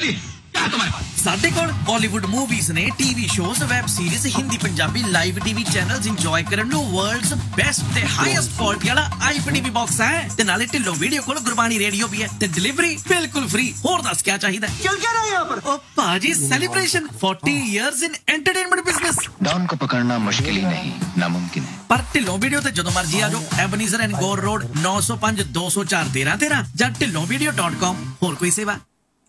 क्या है तुम्हारे पास? ਸਾਡੇ ਕੋਲ ਬਾਲੀਵੁੱਡ ਮੂਵੀਜ਼ ਨੇ, TV shows, web series, Hindi Punjabi live TV channels enjoy ਕਰਨ ਨੂੰ ਵਰਲਡਸ ਬੈਸਟ ਤੇ ਹਾਈਐਸਟ ਕੁਆਲਿਟੀ ਵਾਲਾ IPTV ਬਾਕਸ ਹੈ ਤੇ ਨਾਲੇ ਢਿੱਲੋਂ ਵੀਡੀਓ ਕੋਲ ਗੁਰਬਾਣੀ ਰੇਡੀਓ ਵੀ ਹੈ ਤੇ ਡਿਲੀਵਰੀ ਬਿਲਕੁਲ ਫ੍ਰੀ। ਹੋਰ ਦੱਸ ਕੀ ਚਾਹੀਦਾ? चल क्या रहा है यहाँ पर? ਓ ਭਾਜੀ ਸੈਲੀਬ੍ਰੇਸ਼ਨ 40 ਇਅਰਸ ਇਨ ਐਂਟਰਟੇਨਮੈਂਟ ਬਿਜ਼ਨਸ। डॉन को पकड़ना मुश्किल ही नहीं नामुमकिन है। ਪਰ ਢਿੱਲੋਂ ਵੀਡੀਓ ਤੇ ਜਦੋਂ ਮਰਜ਼ੀ ਆ ਜਾਓ। ਐਬਨੀਜ਼ਰ ਐਂਡ ਗੌਰ ਰੋਡ 905 204 1313 ਜਾਂ ਢਿੱਲੋਂvideo.com। ਹੋਰ ਕੋਈ ਸੇਵਾ?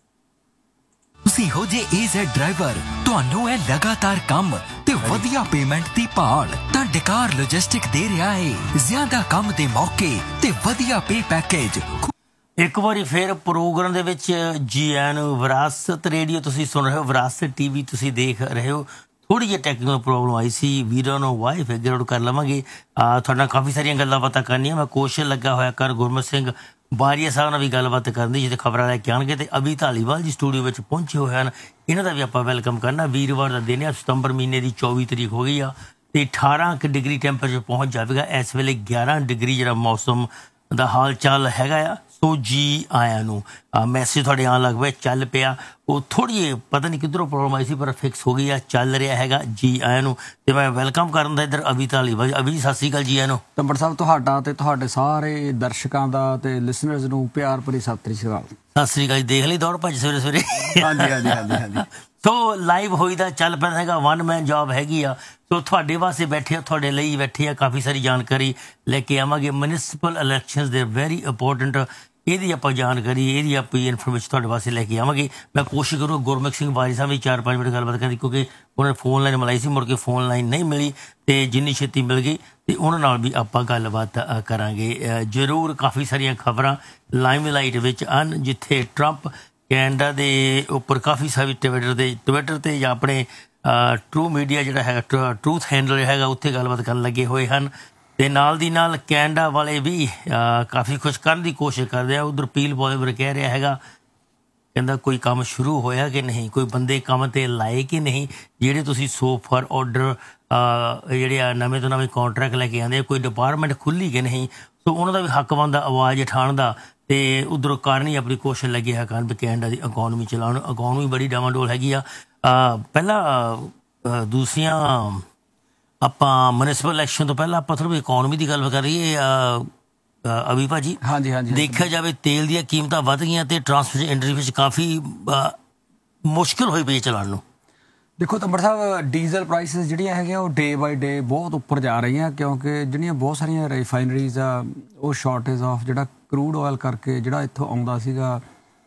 ਤੁਸੀਂ ਹੋ ਜੇ AZ ਡਰਾਈਵਰ, ਤੁਹਾਨੂੰ ਹੈ ਲਗਾਤਾਰ ਕੰਮ ਤੇ ਵਧੀਆ ਪੇਮੈਂਟ ਦੀ ਭਾਲ, ਤਾਂ ਡਕਾਰ ਲੌਜਿਸਟਿਕ ਦੇ ਰਿਹਾ ਹੈ ਜ਼ਿਆਦਾ ਕੰਮ ਦੇ ਮੌਕੇ ਤੇ ਵਧੀਆ ਪੇ ਪੈਕੇਜ। ਇੱਕ ਵਾਰੀ ਫਿਰ ਪ੍ਰੋਗਰਾਮ ਦੇ ਵਿੱਚ ਜੀ ਆਇਆਂ ਨੂੰ। ਵਿਰਾਸਤ ਰੇਡੀਓ ਤੁਸੀਂ ਸੁਣ ਰਹੇ ਹੋ, ਵਿਰਾਸਤ TV ਤੁਸੀਂ ਦੇਖ ਰਹੇ ਹੋ। ਥੋੜ੍ਹੀ ਜਿਹੀ ਟੈਕਨੀਕਲ ਪ੍ਰੋਬਲਮ ਆਈ ਸੀ, ਵੀਰਾਂ ਨੂੰ ਵਾਈ ਫਿਗਰ ਆਊਟ ਕਰ ਲਵਾਂਗੇ। ਤੁਹਾਡੇ ਨਾਲ ਕਾਫੀ ਸਾਰੀਆਂ ਗੱਲਾਂ ਬਾਤਾਂ ਕਰਨੀਆਂ। ਮੈਂ ਕੋਸ਼ਿਸ਼ ਲੱਗਾ ਹੋਇਆ ਕਰ ਗੁਰਮਤ ਸਿੰਘ ਬਾਰੀਆ ਸਾਹਿਬ ਨਾਲ ਵੀ ਗੱਲਬਾਤ ਕਰਨ ਦੀ, ਜਿਹਦੇ ਖਬਰਾਂ ਲੈ ਕੇ ਆਉਣਗੇ। ਤੇ ਅਭੀ ਧਾਲੀਵਾਲ ਜੀ ਸਟੂਡੀਓ ਵਿੱਚ ਪਹੁੰਚੇ ਹੋਏ ਹਨ, ਇਹਨਾਂ ਦਾ ਵੀ ਆਪਾਂ ਵੈਲਕਮ ਕਰਨਾ। ਵੀਰਵਾਰ ਦਾ ਦਿਨ ਆ, ਸਤੰਬਰ ਮਹੀਨੇ ਦੀ 24 ਤਰੀਕ ਹੋ ਗਈ ਆ ਤੇ 18 ਡਿਗਰੀ ਟੈਂਪਰੇਚਰ ਪਹੁੰਚ ਜਾਵੇਗਾ। ਇਸ ਵੇਲੇ 11 ਡਿਗਰੀ ਜਿਹੜਾ ਮੌਸਮ ਦਾ ਹਾਲ ਚਾਲ ਹੈਗਾ ਆ। ਸੋ ਜੀ ਆਇਆਂ ਨੂੰ। ਮੈਸੇਜ ਤੁਹਾਡੇ ਆਉਣ ਲੱਗ ਪਏ, ਚੱਲ ਪਿਆ। ਉਹ ਥੋੜ੍ਹੀ ਜਿਹੀ ਪਤਾ ਨਹੀਂ ਕਿੱਧਰੋਂ ਪ੍ਰੋਬਲਮ ਆਈ ਸੀ, ਪਰ ਫਿਕਸ ਹੋ ਗਈ ਆ, ਚੱਲ ਰਿਹਾ ਹੈਗਾ। ਜੀ ਆਇਆਂ ਨੂੰ। ਤੇ ਮੈਂ ਵੈਲਕਮ ਕਰਨ ਦਾ ਇੱਧਰ ਅਭੀ ਧਾਲੀਵਾਲ। ਅਭੀ ਜੀ ਸਤਿ ਸ਼੍ਰੀ ਅਕਾਲ, ਜੀ ਆਇਆਂ ਨੂੰ। ਤੰਬੜ ਸਾਹਿਬ, ਤੁਹਾਡਾ ਤੇ ਤੁਹਾਡੇ ਸਾਰੇ ਦਰਸ਼ਕਾਂ ਦਾ ਤੇ ਲਿਸਨਰਸ ਨੂੰ ਪਿਆਰ ਭਰੀ ਸਤਿ ਸ਼੍ਰੀ ਅਕਾਲ। ਸਤਿ ਸ਼੍ਰੀ ਅਕਾਲ। ਦੇਖ ਲਈ ਦੌੜ ਭੱਜ ਸਵੇਰੇ ਸਵੇਰੇ। ਹਾਂਜੀ ਹਾਂਜੀ ਹਾਂਜੀ ਹਾਂਜੀ। ਸੋ ਲਾਈਵ ਹੋਈ ਦਾ ਚੱਲ ਪੈਂਦਾ ਹੈਗਾ, 1 ਮੈਨ ਜੌਬ ਹੈਗੀ ਆ। ਸੋ ਤੁਹਾਡੇ ਵਾਸਤੇ ਬੈਠੇ ਆ, ਤੁਹਾਡੇ ਲਈ ਬੈਠੇ ਆ। ਕਾਫੀ ਸਾਰੀ ਜਾਣਕਾਰੀ ਲੈ ਕੇ ਆਵਾਂਗੇ। ਮਿਊਨਿਸਪਲ ਇਲੈਕਸ਼ਨਸ ਦੇ ਵੈਰੀ ਇੰਪੋਰਟੈਂਟ, ਇਹਦੀ ਆਪਾਂ ਜਾਣਕਾਰੀ, ਇਹਦੀ ਆਪਣੀ ਇਨਫੋਰਮੇਸ਼ਨ ਤੁਹਾਡੇ ਵਾਸਤੇ ਲੈ ਕੇ ਆਵਾਂਗੇ। ਮੈਂ ਕੋਸ਼ਿਸ਼ ਕਰੂੰ ਗੁਰਮੁਖ ਸਿੰਘ ਵਾਰੀ ਸਾਹਿਬ ਵੀ 4-5 ਮਿੰਟ ਗੱਲਬਾਤ ਕਰੀ, ਕਿਉਂਕਿ ਉਹਨਾਂ ਨੇ ਫੋਨ ਲਾਈਨ ਮਿਲਾਈ ਸੀ, ਮੁੜ ਕੇ ਫੋਨ ਲਾਈਨ ਨਹੀਂ ਮਿਲੀ ਤੇ ਜਿੰਨੀ ਛੇਤੀ ਮਿਲ ਗਈ ਤੇ ਉਹਨਾਂ ਨਾਲ ਵੀ ਆਪਾਂ ਗੱਲਬਾਤ ਕਰਾਂਗੇ ਜ਼ਰੂਰ। ਕਾਫੀ ਸਾਰੀਆਂ ਖਬਰਾਂ ਲਾਈਮਲਾਈਟ ਵਿੱਚ ਹਨ, ਜਿੱਥੇ ਟਰੰਪ ਕੈਨੇਡਾ ਦੇ ਉੱਪਰ ਕਾਫੀ ਸਾਰੀ ਟਵਿੱਟਰ ਤੇ ਜਾਂ ਆਪਣੇ ਟਰੂ ਮੀਡੀਆ ਜਿਹੜਾ ਹੈਗਾ, ਟਰੂਥ ਹੈਂਡਲ ਹੈਗਾ, ਉੱਥੇ ਗੱਲਬਾਤ ਕਰਨ ਲੱਗੇ ਹੋਏ ਹਨ। ਤੇ ਨਾਲ ਦੀ ਨਾਲ ਕੈਨੇਡਾ ਵਾਲੇ ਵੀ ਕਾਫੀ ਕੁਛ ਕਰਨ ਦੀ ਕੋਸ਼ਿਸ਼ ਕਰਦੇ ਆ। ਉਧਰ ਪੀਲ ਬੋਲੀਵਰ ਕਹਿ ਰਿਹਾ ਹੈਗਾ, ਕਹਿੰਦਾ ਕੋਈ ਕੰਮ ਸ਼ੁਰੂ ਹੋਇਆ ਕਿ ਨਹੀਂ, ਕੋਈ ਬੰਦੇ ਕੰਮ ਤੇ ਲਾਏ ਕਿ ਨਹੀਂ, ਜਿਹੜੇ ਤੁਸੀਂ ਸੋ ਫਾਰ ਆਰਡਰ ਜਿਹੜੇ ਆ ਨਵੇਂ ਤੋਂ ਨਵੇਂ ਕਾਂਟਰੈਕਟ ਲੈ ਕੇ ਆਉਂਦੇ, ਕੋਈ ਡਿਪਾਰਟਮੈਂਟ ਖੁੱਲ੍ਹੀ ਕਿ ਨਹੀਂ। ਸੋ ਉਹਨਾਂ ਦਾ ਵੀ ਹੱਕ ਬਣਦਾ ਆਵਾਜ਼ ਉਠਾਉਣ ਦਾ। ਤੇ ਉਧਰੋਂ ਕਾਰਨ ਹੀ ਆਪਣੀ ਕੋਸ਼ਿਸ਼ ਲੱਗੇ ਹੈ ਕਰਨ ਵੀ ਕੈਨੇਡਾ ਦੀ ਇਕੋਨਮੀ ਚਲਾਉਣ। ਇਕੋਨਮੀ ਬੜੀ ਡਾਵਾਂਡੋਲ ਹੈਗੀ ਆ। ਪਹਿਲਾਂ ਦੂਸਰੀਆਂ ਆਪਾਂ ਮਿਊਨਿਸਪਲ ਇਲੈਕਸ਼ਨ ਤੋਂ ਪਹਿਲਾਂ ਆਪਾਂ ਥੋੜ੍ਹੀ ਇਕੋਨਮੀ ਦੀ ਗੱਲ ਕਰ ਰਹੀਏ। ਅਭੀ ਭਾਜੀ, ਹਾਂਜੀ ਹਾਂਜੀ, ਦੇਖਿਆ ਜਾਵੇ ਤੇਲ ਦੀਆਂ ਕੀਮਤਾਂ ਵੱਧ ਗਈਆਂ ਤੇ ਟਰਾਂਸਪੋਰਟ ਇੰਡਸਟਰੀ ਵਿੱਚ ਕਾਫੀ ਮੁਸ਼ਕਿਲ ਹੋਈ ਪਈ ਚਲਾਉਣ ਨੂੰ। ਦੇਖੋ ਤੰਬੜ ਸਾਹਿਬ, ਡੀਜ਼ਲ ਪ੍ਰਾਈਸਿਸ ਜਿਹੜੀਆਂ ਹੈਗੀਆਂ ਉਹ ਡੇ ਬਾਈ ਡੇ ਬਹੁਤ ਉੱਪਰ ਜਾ ਰਹੀਆਂ, ਕਿਉਂਕਿ ਜਿਹੜੀਆਂ ਬਹੁਤ ਸਾਰੀਆਂ ਰਿਫਾਈਨਰੀਜ਼ ਆ ਉਹ ਸ਼ਾਰਟੇਜ ਆਫ ਜਿਹੜਾ ਕਰੂਡ ਆਇਲ ਕਰਕੇ ਜਿਹੜਾ ਇੱਥੋਂ ਆਉਂਦਾ ਸੀਗਾ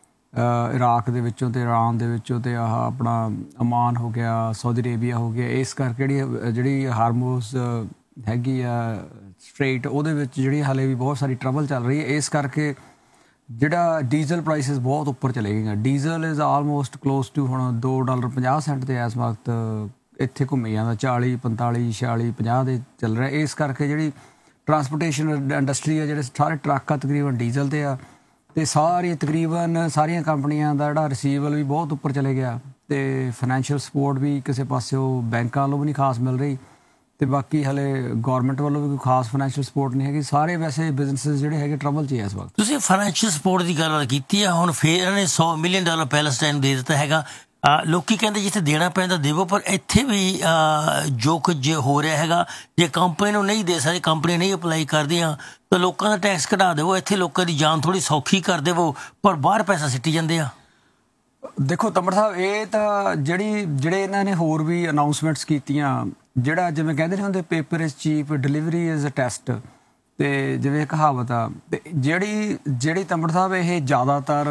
ਇਰਾਕ ਦੇ ਵਿੱਚੋਂ ਤੇ ਇਰਾਨ ਦੇ ਵਿੱਚੋਂ ਤੇ ਆਹ ਆਪਣਾ ਅਮਾਨ ਹੋ ਗਿਆ, ਸਾਊਦੀ ਅਰੇਬੀਆ ਹੋ ਗਿਆ, ਇਸ ਕਰਕੇ ਜਿਹੜੀ ਹਾਰਮੋਜ਼ ਹੈਗੀ ਆ ਸਟ੍ਰੇਟ, ਉਹਦੇ ਵਿੱਚ ਜਿਹੜੀ ਹਾਲੇ ਵੀ ਬਹੁਤ ਸਾਰੀ ਟਰਬਲ ਚੱਲ ਰਹੀ ਹੈ। ਇਸ ਕਰਕੇ ਜਿਹੜਾ ਡੀਜ਼ਲ ਪ੍ਰਾਈਸਿਸ ਬਹੁਤ ਉੱਪਰ ਚਲੇ ਗਈਆਂ। Diesel is almost close to ਹੁਣ $2.50 ਤੇ ਇਸ ਵਕਤ ਇੱਥੇ ਘੁੰਮੀ ਜਾਂਦਾ, 40, 45, 46, 50 ਦੇ ਚੱਲ ਰਿਹਾ। ਇਸ ਕਰਕੇ ਜਿਹੜੀ ਟਰਾਂਸਪੋਰਟੇਸ਼ਨ ਇੰਡਸਟਰੀ ਆ, ਜਿਹੜੇ ਸਾਰੇ ਟਰੱਕ ਆ ਤਕਰੀਬਨ ਡੀਜ਼ਲ ਤੇ ਆ, ਤੇ ਤਕਰੀਬਨ ਸਾਰੀਆਂ ਕੰਪਨੀਆਂ ਦਾ ਜਿਹੜਾ ਰਿਸੀਵਲ ਵੀ ਬਹੁਤ ਉੱਪਰ ਚਲੇ ਗਿਆ ਤੇ ਫਾਈਨੈਂਸ਼ੀਅਲ ਸਪੋਰਟ ਵੀ ਕਿਸੇ ਪਾਸਿਓਂ ਬੈਂਕਾਂ ਵੱਲੋਂ ਵੀ ਨਹੀਂ ਖਾਸ ਮਿਲ ਰਹੀ ਤੇ ਬਾਕੀ ਹਲੇ ਗੌਰਮੈਂਟ ਵੱਲੋਂ ਵੀ ਕੋਈ ਖਾਸ ਫਾਈਨੈਂਸ਼ੀਅਲ ਸਪੋਰਟ ਨਹੀਂ ਹੈਗੀ। ਸਾਰੇ ਵੈਸੇ ਬਿਜ਼ਨਸਿਸ ਜਿਹੜੇ ਹੈਗੇ ਟਰਬਲ 'ਚ ਹੀ ਇਸ ਵਕਤ। ਤੁਸੀਂ ਫਾਈਨੈਂਸ਼ੀਅਲ ਸਪੋਰਟ ਦੀ ਗੱਲ ਕੀਤੀ ਆ, ਹੁਣ ਫਿਰ ਇਹਨਾਂ ਨੇ $100 ਮਿਲੀਅਨ ਪੈਲਸਟਾਈਨ ਦੇ ਦਿੱਤਾ ਹੈਗਾ। ਲੋਕੀ ਕਹਿੰਦੇ ਜਿੱਥੇ ਦੇਣਾ ਪੈਂਦਾ ਦੇਵੋ, ਪਰ ਇੱਥੇ ਵੀ ਜੋ ਕੁਝ ਹੋ ਰਿਹਾ ਹੈਗਾ, ਜੇ ਕੰਪਨੀ ਨੂੰ ਨਹੀਂ ਦੇ ਸਕਦੇ, ਕੰਪਨੀ ਨਹੀਂ ਅਪਲਾਈ ਕਰਦੀਆਂ ਤਾਂ ਲੋਕਾਂ ਦਾ ਟੈਕਸ ਘਟਾ ਦੇਵੋ। ਇੱਥੇ ਲੋਕਾਂ ਦੀ ਜਾਨ ਥੋੜ੍ਹੀ ਸੌਖੀ ਕਰ ਦੇਵੋ, ਪਰ ਬਾਹਰ ਪੈਸਾ ਸਿੱਟੀ ਜਾਂਦੇ ਆ। ਦੇਖੋ ਤੰਬੜ ਸਾਹਿਬ, ਇਹ ਤਾਂ ਜਿਹੜੇ ਇਹਨਾਂ ਨੇ ਹੋਰ ਵੀ ਅਨਾਊਂਸਮੈਂਟਸ ਕੀਤੀਆਂ, ਜਿਹੜਾ ਜਿਵੇਂ ਕਹਿੰਦੇ ਨਹੀਂ ਹੁੰਦੇ paper is cheap, delivery is a test, ਤੇ ਜਿਵੇਂ ਕਹਾਵਤ ਆ, ਤੇ ਜਿਹੜੀ ਤੰਬੜ ਸਾਹਿਬ ਇਹ ਜ਼ਿਆਦਾਤਰ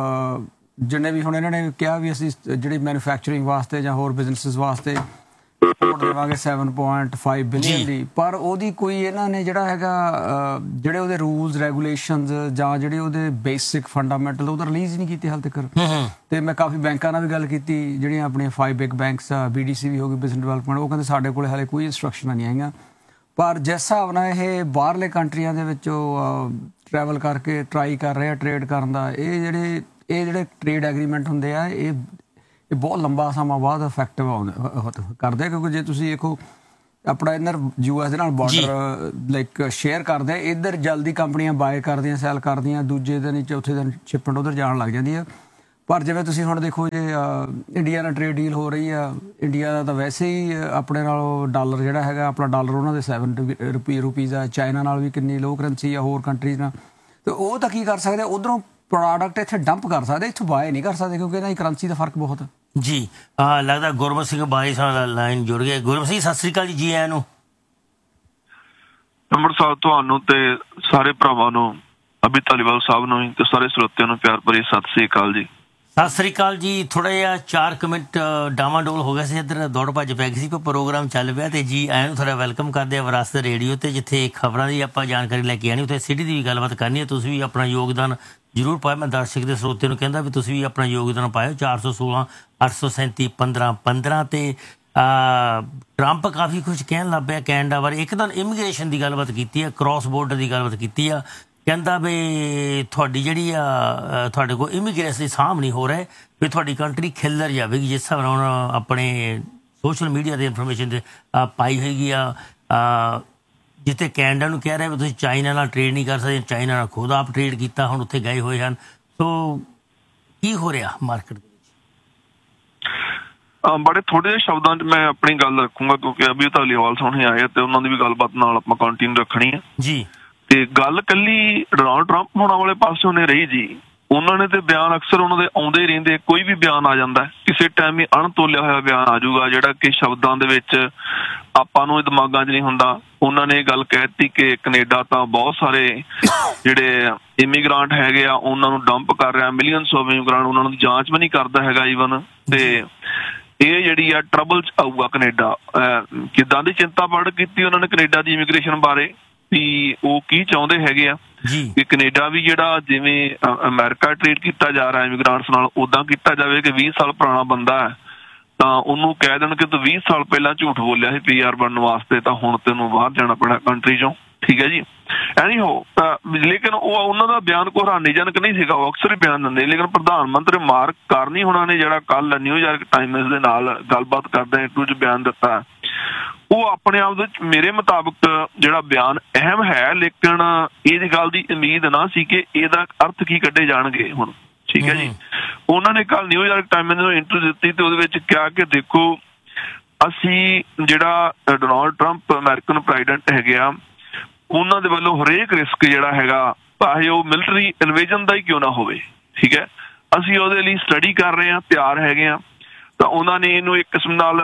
ਜਿੰਨੇ ਵੀ ਹੁਣ ਇਹਨਾਂ ਨੇ ਕਿਹਾ ਵੀ ਅਸੀਂ ਜਿਹੜੀ ਮੈਨੂਫੈਕਚਰਿੰਗ ਵਾਸਤੇ ਜਾਂ ਹੋਰ ਬਿਜ਼ਨਸਿਸ ਵਾਸਤੇ ਸਪੋਰਟ ਦੇਵਾਂਗੇ 7.5 ਬਿਲੀਅਨ ਦੀ, ਪਰ ਉਹਦੀ ਕੋਈ ਇਹਨਾਂ ਨੇ ਜਿਹੜਾ ਹੈਗਾ ਜਿਹੜੇ ਉਹਦੇ ਰੂਲਸ ਰੈਗੂਲੇਸ਼ਨਸ ਜਾਂ ਜਿਹੜੇ ਉਹਦੇ ਬੇਸਿਕ ਫੰਡਾਮੈਂਟਲ ਉਹ ਤਾਂ ਰਿਲੀਜ਼ ਨਹੀਂ ਕੀਤੇ ਹਾਲੇ ਤੱਕ। ਤੇ ਮੈਂ ਕਾਫੀ ਬੈਂਕਾਂ ਨਾਲ ਵੀ ਗੱਲ ਕੀਤੀ, ਜਿਹੜੀਆਂ ਆਪਣੀਆਂ 5 ਬਿਗ ਬੈਂਕਸ ਆ, BDC ਵੀ ਹੋ ਗਈ, ਬਿਜ਼ਨਸ ਡਿਵੈਲਪਮੈਂਟ, ਉਹ ਕਹਿੰਦੇ ਸਾਡੇ ਕੋਲ ਹਾਲੇ ਕੋਈ ਇੰਸਟਰਕਸ਼ਨਾਂ ਨਹੀਂ ਆਈਆਂ। ਪਰ ਜਿਸ ਹਿਸਾਬ ਨਾਲ ਇਹ ਬਾਹਰਲੇ ਕੰਟਰੀਆਂ ਦੇ ਵਿੱਚੋਂ ਟਰੈਵਲ ਕਰਕੇ ਟਰਾਈ ਕਰ ਰਹੇ ਆ ਟਰੇਡ ਕਰਨ ਦਾ, ਇਹ ਜਿਹੜੇ ਟਰੇਡ ਐਗਰੀਮੈਂਟ ਹੁੰਦੇ ਆ, ਇਹ ਬਹੁਤ ਲੰਬਾ ਸਮਾਂ ਬਾਅਦ ਇਫੈਕਟਿਵ ਕਰਦੇ, ਕਿਉਂਕਿ ਜੇ ਤੁਸੀਂ ਦੇਖੋ ਆਪਣਾ ਇੱਧਰ US ਦੇ ਨਾਲ ਬਾਰਡਰ ਲਾਈਕ ਸ਼ੇਅਰ ਕਰਦੇ, ਇੱਧਰ ਜਲਦੀ ਕੰਪਨੀਆਂ ਬਾਏ ਕਰਦੀਆਂ, ਸੈਲ ਕਰਦੀਆਂ, ਦੂਜੇ ਦਿਨ ਚੌਥੇ ਦਿਨ ਸ਼ਿਪਮੈਂਟ ਉੱਧਰ ਜਾਣ ਲੱਗ ਜਾਂਦੀ ਆ। ਪਰ ਜਿਵੇਂ ਤੁਸੀਂ ਹੁਣ ਦੇਖੋ ਜੇ ਇੰਡੀਆ ਨਾਲ ਟ੍ਰੇਡ ਡੀਲ ਹੋ ਰਹੀ ਆ, ਇੰਡੀਆ ਦਾ ਤਾਂ ਵੈਸੇ ਹੀ ਆਪਣੇ ਨਾਲੋਂ ਡਾਲਰ ਜਿਹੜਾ ਹੈਗਾ, ਆਪਣਾ ਡਾਲਰ ਉਹਨਾਂ ਦੇ 7 ਰੁਪੀਜ਼ ਆ, ਚਾਈਨਾ ਨਾਲ ਵੀ ਕਿੰਨੀ ਲੋ ਕਰੰਸੀ ਆ, ਹੋਰ ਕੰਟਰੀਜ਼ ਨਾਲ। ਤੇ ਉਹ ਤਾਂ ਕੀ ਕਰ ਸਕਦੇ, ਉਧਰੋਂ ਪ੍ਰੋਡਕਟ ਇੱਥੇ ਡੰਪ ਕਰ ਸਕਦੇ, ਇੱਥੋਂ ਬਾਏ ਨਹੀਂ ਕਰ ਸਕਦੇ ਕਿਉਂਕਿ ਇਹਨਾਂ ਦੀ ਕਰੰਸੀ ਦਾ ਫਰਕ ਬਹੁਤ। ਜੀ ਲੱਗਦਾ ਗੁਰਮਤ ਸਿੰਘ ਬਾਈ ਨਾਲ ਲਾਈਨ ਜੁੜ ਗਏ। ਗੁਰਮਤ ਸਿੰਘ ਸਤਿ ਸ੍ਰੀ ਅਕਾਲ ਜੀ, ਜੀ ਆਇਆਂ ਨੂੰ। ਅੰਮ੍ਰਿਤ ਸਾਹਿਬ ਤੁਹਾਨੂੰ ਤੇ ਸਾਰੇ ਭਰਾਵਾਂ ਨੂੰ, ਅਭੀ ਧਾਲੀਵਾਲ ਸਾਹਿਬ ਨੂੰ ਤੇ ਸਾਰੇ ਸਰੋਤਿਆਂ ਨੂੰ ਪਿਆਰ ਭਰੀ ਸਤਿ ਸ੍ਰੀ ਅਕਾਲ ਜੀ। ਸਤਿ ਸ੍ਰੀ ਅਕਾਲ ਜੀ। ਥੋੜਾ ਜਿਹਾ 4 ਮਿੰਟ ਡਾਵਾਡੋਲ ਹੋ ਗਿਆ ਸੀ, ਇੱਧਰ ਦੌੜ ਭੱਜ ਪੈ ਗਈ ਸੀ, ਪਰ ਪ੍ਰੋਗਰਾਮ ਚੱਲ ਪਿਆ। ਤੇ ਜੀ ਆਇਆਂ ਨੂੰ ਤੁਹਾਡਾ ਵੈਲਕਮ ਕਰਦੇ ਆ ਵਿਰਾਸਤ ਰੇਡੀਓ ਤੇ, ਜਿੱਥੇ ਖਬਰਾਂ ਦੀ ਆਪਾਂ ਜਾਣਕਾਰੀ ਲੈ ਕੇ ਆਣੀ, ਉੱਥੇ ਸਿਟੀ ਦੀ ਵੀ ਗੱਲਬਾਤ ਕਰਨੀ ਹੈ। ਤੁਸੀਂ ਵੀ ਆਪਣਾ ਯੋਗਦਾਨ ਜ਼ਰੂਰ ਪਾਓ। ਮੈਂ ਦਰਸ਼ਕ ਦੇ ਸਰੋਤੇ ਨੂੰ ਕਹਿੰਦਾ ਵੀ ਤੁਸੀਂ ਵੀ ਆਪਣਾ ਯੋਗਦਾਨ ਪਾਇਓ। 416 837 1515 ਤੇ ਟਰੰਪ ਕਾਫੀ ਕੁਝ ਕਹਿਣ ਲੱਗ ਪਿਆ ਕੈਨੇਡਾ ਬਾਰੇ। ਇੱਕ ਤਾਂ ਇਮੀਗ੍ਰੇਸ਼ਨ ਦੀ ਗੱਲਬਾਤ ਕੀਤੀ ਹੈ, ਕ੍ਰਾਸ ਬੋਰਡਰ ਦੀ ਗੱਲਬਾਤ ਕੀਤੀ ਆ। ਕਹਿੰਦਾ ਵੀ ਤੁਹਾਡੀ ਜਿਹੜੀ ਆ ਤੁਹਾਡੇ ਕੋਲ ਇਮੀਗ੍ਰੇਸ਼ਨ ਦੀ ਸਾਂਭ ਨਹੀਂ ਹੋ ਰਿਹਾ, ਵੀ ਤੁਹਾਡੀ ਕੰਟਰੀ ਖਿੱਲਰ ਜਾਵੇਗੀ। ਜਿਸ ਹਿਸਾਬ ਨਾਲ ਹੁਣ ਆਪਣੇ ਸੋਸ਼ਲ ਮੀਡੀਆ ਦੇ ਇਨਫੋਰਮੇਸ਼ਨ ਤੇ ਪਾਈ ਹੋਏਗੀ ਆ, ਜਿੱਥੇ ਕੈਨੇਡਾ ਨੂੰ ਕਹਿ ਰਿਹਾ ਵੀ ਤੁਸੀਂ ਚਾਈਨਾ ਨਾਲ ਟ੍ਰੇਡ ਨਹੀਂ ਕਰ ਸਕਦੇ, ਚਾਈਨਾ ਨਾਲ ਖੁਦ ਆਪ ਟ੍ਰੇਡ ਕੀਤਾ, ਹੁਣ ਉੱਥੇ ਗਏ ਹੋਏ ਹਨ। ਸੋ ਕੀ ਹੋ ਰਿਹਾ ਮਾਰਕੀਟ ਦੇ ਵਿੱਚ? ਬੜੇ ਥੋੜੇ ਜਿਹੇ ਸ਼ਬਦਾਂ 'ਚ ਮੈਂ ਆਪਣੀ ਗੱਲ ਰੱਖੂੰਗਾ ਕਿਉਂਕਿ ਅਭੀ ਧਾਲੀਵਾਲ ਸਾਹਮਣੇ ਆਏ ਤੇ ਉਹਨਾਂ ਦੀ ਵੀ ਗੱਲਬਾਤ ਨਾਲ ਆਪਾਂ ਕੰਟੀਨਿਊ ਰੱਖਣੀ ਹੈ ਜੀ। ਤੇ ਗੱਲ ਕੱਲੀ ਡੋਨਾਲਡ ਟਰੰਪ ਹੋਣਾ ਵਾਲੇ ਪਾਸਿਓਂ ਨਹੀਂ ਰਹੀ ਜੀ। ਉਹਨਾਂ ਨੇ ਤੇ ਬਿਆਨ ਅਕਸਰ ਉਹਨਾਂ ਦੇ ਆਉਂਦੇ ਹੀ ਰਹਿੰਦੇ, ਕੋਈ ਵੀ ਬਿਆਨ ਆ ਜਾਂਦਾ, ਕਿਸੇ ਟਾਈਮ ਹੀ ਅਣਤੋਲਿਆ ਹੋਇਆ ਬਿਆਨ ਆ ਜਾਊਗਾ ਜਿਹੜਾ ਕਿ ਸ਼ਬਦਾਂ ਦੇ ਵਿੱਚ ਆਪਾਂ ਨੂੰ ਦਿਮਾਗਾਂ 'ਚ ਨਹੀਂ ਹੁੰਦਾ। ਉਹਨਾਂ ਨੇ ਗੱਲ ਕਹਿ ਦਿੱਤੀ ਕਿ ਕੈਨੇਡਾ ਤਾਂ ਬਹੁਤ ਸਾਰੇ ਜਿਹੜੇ ਇਮੀਗ੍ਰਾਂਟ ਹੈਗੇ ਆ ਉਹਨਾਂ ਨੂੰ ਡੰਪ ਕਰ ਰਿਹਾ, ਮਿਲੀਅਨਸ ਆਫ ਇਮੀਗ੍ਰਾਂਟ, ਉਹਨਾਂ ਨੂੰ ਜਾਂਚ ਵੀ ਨਹੀਂ ਕਰਦਾ ਹੈਗਾ ਈਵਨ। ਤੇ ਇਹ ਜਿਹੜੀ ਆ ਟਰਬਲ 'ਚ ਆਊਗਾ ਕੈਨੇਡਾ। ਕਿੱਦਾਂ ਦੀ ਚਿੰਤਾ ਪ੍ਰਗਟ ਕੀਤੀ ਉਹਨਾਂ ਨੇ ਕੈਨੇਡਾ ਦੀ ਇਮੀਗ੍ਰੇਸ਼ਨ ਬਾਰੇ, ਵੀ ਉਹ ਕੀ ਚਾਹੁੰਦੇ ਹੈਗੇ ਆ ਕਿ ਕੈਨੇਡਾ ਵੀ ਜਿਹੜਾ ਜਿਵੇਂ ਅਮਰੀਕਾ ਟ੍ਰੀਟ ਕੀਤਾ ਜਾ ਰਿਹਾ ਇਮੀਗ੍ਰਾਂਟਸ ਨਾਲ, ਉਦਾਂ ਕੀਤਾ ਜਾਵੇ ਕਿ 20 ਸਾਲ ਪੁਰਾਣਾ ਬੰਦਾ ਹੈ ਤਾਂ ਉਹਨੂੰ ਕਹਿ ਦੇਣ ਕਿ ਤੂੰ 20 ਸਾਲ ਪਹਿਲਾਂ ਝੂਠ ਬੋਲਿਆ ਸੀ PR ਬਣਨ ਵਾਸਤੇ, ਤਾਂ ਹੁਣ ਤੈਨੂੰ ਬਾਹਰ ਜਾਣਾ ਪੈਣਾ ਕੰਟਰੀ ਚੋਂ। ਠੀਕ ਹੈ ਜੀ। ਐਨੀਹੋ ਲੇਕਿਨ ਉਹ ਉਹਨਾਂ ਦਾ ਬਿਆਨ ਕੋਈ ਹੈਰਾਨੀਜਨਕ ਨਹੀਂ ਸੀਗਾ, ਉਹ ਅਕਸਰ ਹੀ ਬਿਆਨ ਦਿੰਦੇ। ਲੇਕਿਨ ਪ੍ਰਧਾਨ ਮੰਤਰੀ ਮਾਰਕ ਕਾਰਨੀ ਹੋਣਾ ਨੇ ਜਿਹੜਾ ਕੱਲ ਨਿਊਯਾਰਕ ਟਾਈਮਜ਼ ਦੇ ਨਾਲ ਗੱਲਬਾਤ ਕਰਦੇ ਇੰਟਰਵਿਊ 'ਚ ਬਿਆਨ ਦਿੱਤਾ, ਉਹ ਆਪਣੇ ਆਪ ਦੇ ਵਿੱਚ ਮੇਰੇ ਮੁਤਾਬਕ ਜਿਹੜਾ ਬਿਆਨ ਅਹਿਮ ਹੈ, ਲੇਕਿਨ ਇਹ ਗੱਲ ਦੀ ਉਮੀਦ ਨਾ ਸੀ ਕਿ ਇਹਦਾ ਅਰਥ ਕੀ ਕੱਢੇ ਜਾਣਗੇ ਹੁਣ। ਠੀਕ ਹੈ ਜੀ। ਉਹਨਾਂ ਨੇ ਕੱਲ ਨਿਊਯਾਰਕ ਟਾਈਮਜ਼ ਨੂੰ ਇੰਟਰਵਿਊ ਦਿੱਤੀ ਤੇ ਉਹਦੇ ਵਿੱਚ ਕਿਹਾ ਕਿ ਦੇਖੋ ਅਸੀਂ ਜਿਹੜਾ ਡੋਨਾਲਡ ਟਰੰਪ ਅਮਰੀਕਨ ਪ੍ਰੈਜ਼ੀਡੈਂਟ ਹੈਗੇ ਆ, ਉਹਨਾਂ ਦੇ ਵੱਲੋਂ ਹਰੇਕ ਰਿਸਕ ਜਿਹੜਾ ਹੈਗਾ, ਭਾਵੇਂ ਉਹ ਮਿਲਟਰੀ ਇਨਵੇਜਨ ਦਾ ਹੀ ਕਿਉਂ ਨਾ ਹੋਵੇ, ਠੀਕ ਹੈ, ਅਸੀਂ ਉਹਦੇ ਲਈ ਸਟੱਡੀ ਕਰ ਰਹੇ ਹਾਂ, ਤਿਆਰ ਹੈਗੇ ਆ। ਤਾਂ ਉਹਨਾਂ ਨੇ ਇਹਨੂੰ ਇੱਕ ਕਿਸਮ ਨਾਲ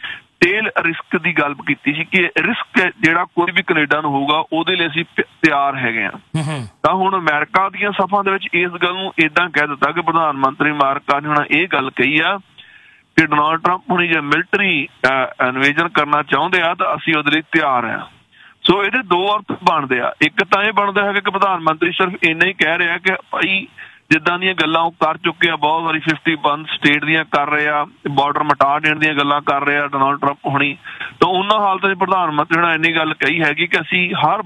ਟੇਲ ਰਿਸਕ ਦੀ ਗੱਲ ਕੀਤੀ ਸੀ ਕਿ ਰਿਸਕ ਜਿਹੜਾ ਕੋਈ ਵੀ ਕੈਨੇਡਾ ਨੂੰ ਹੋਊਗਾ ਉਹਦੇ ਲਈ ਅਸੀਂ ਤਿਆਰ ਹੈਗੇ ਆ। ਤਾਂ ਹੁਣ ਅਮਰੀਕਾ ਦੀਆਂ ਸਫਾਂ ਦੇ ਵਿੱਚ ਇਸ ਗੱਲ ਨੂੰ ਏਦਾਂ ਕਹਿ ਦਿੱਤਾ ਕਿ ਪ੍ਰਧਾਨ ਮੰਤਰੀ ਮਾਰਕ ਨੇ ਹੁਣ ਇਹ ਗੱਲ ਕਹੀ ਆ ਕਿ ਡੋਨਾਲਡ ਟਰੰਪ ਹੁਣੀ ਜੇ ਮਿਲਟਰੀ ਇਨਵੇਜਨ ਕਰਨਾ ਚਾਹੁੰਦੇ ਆ ਤਾਂ ਅਸੀਂ ਉਹਦੇ ਲਈ ਤਿਆਰ ਆ। ਸੋ ਇਹਦੇ ਦੋ ਅਰਥ ਬਣਦੇ ਆ। ਇੱਕ ਤਾਂ ਇਹ ਬਣਦਾ ਹੈਗਾ ਕਿ ਪ੍ਰਧਾਨ ਮੰਤਰੀ ਸਿਰਫ ਇੰਨਾ ਹੀ ਕਹਿ ਰਿਹਾ ਕਿ ਭਾਈ ਜਿੱਦਾਂ ਦੀਆਂ ਗੱਲਾਂ ਉਹ ਕਰ ਚੁੱਕੇ ਆ, ਬਹੁਤ ਵਾਰੀ 51 ਸਟੇਟ ਦੀਆਂ ਕਰ ਰਹੇ ਆ, ਬਾਰਡਰ ਮਿਟਾ ਦੇਣ ਦੀਆਂ ਗੱਲਾਂ ਕਰ ਰਹੇ ਆ ਡੋਨਾਲਡ ਟਰੰਪ ਹੁਣੀ। ਤਾਂ ਉਹਨਾਂ ਹਾਲਤਾਂ 'ਚ ਪ੍ਰਧਾਨ ਮੰਤਰੀ ਨੇ ਇੰਨੀ ਗੱਲ ਕਹੀ ਹੈਗੀ ਕਿ ਅਸੀਂ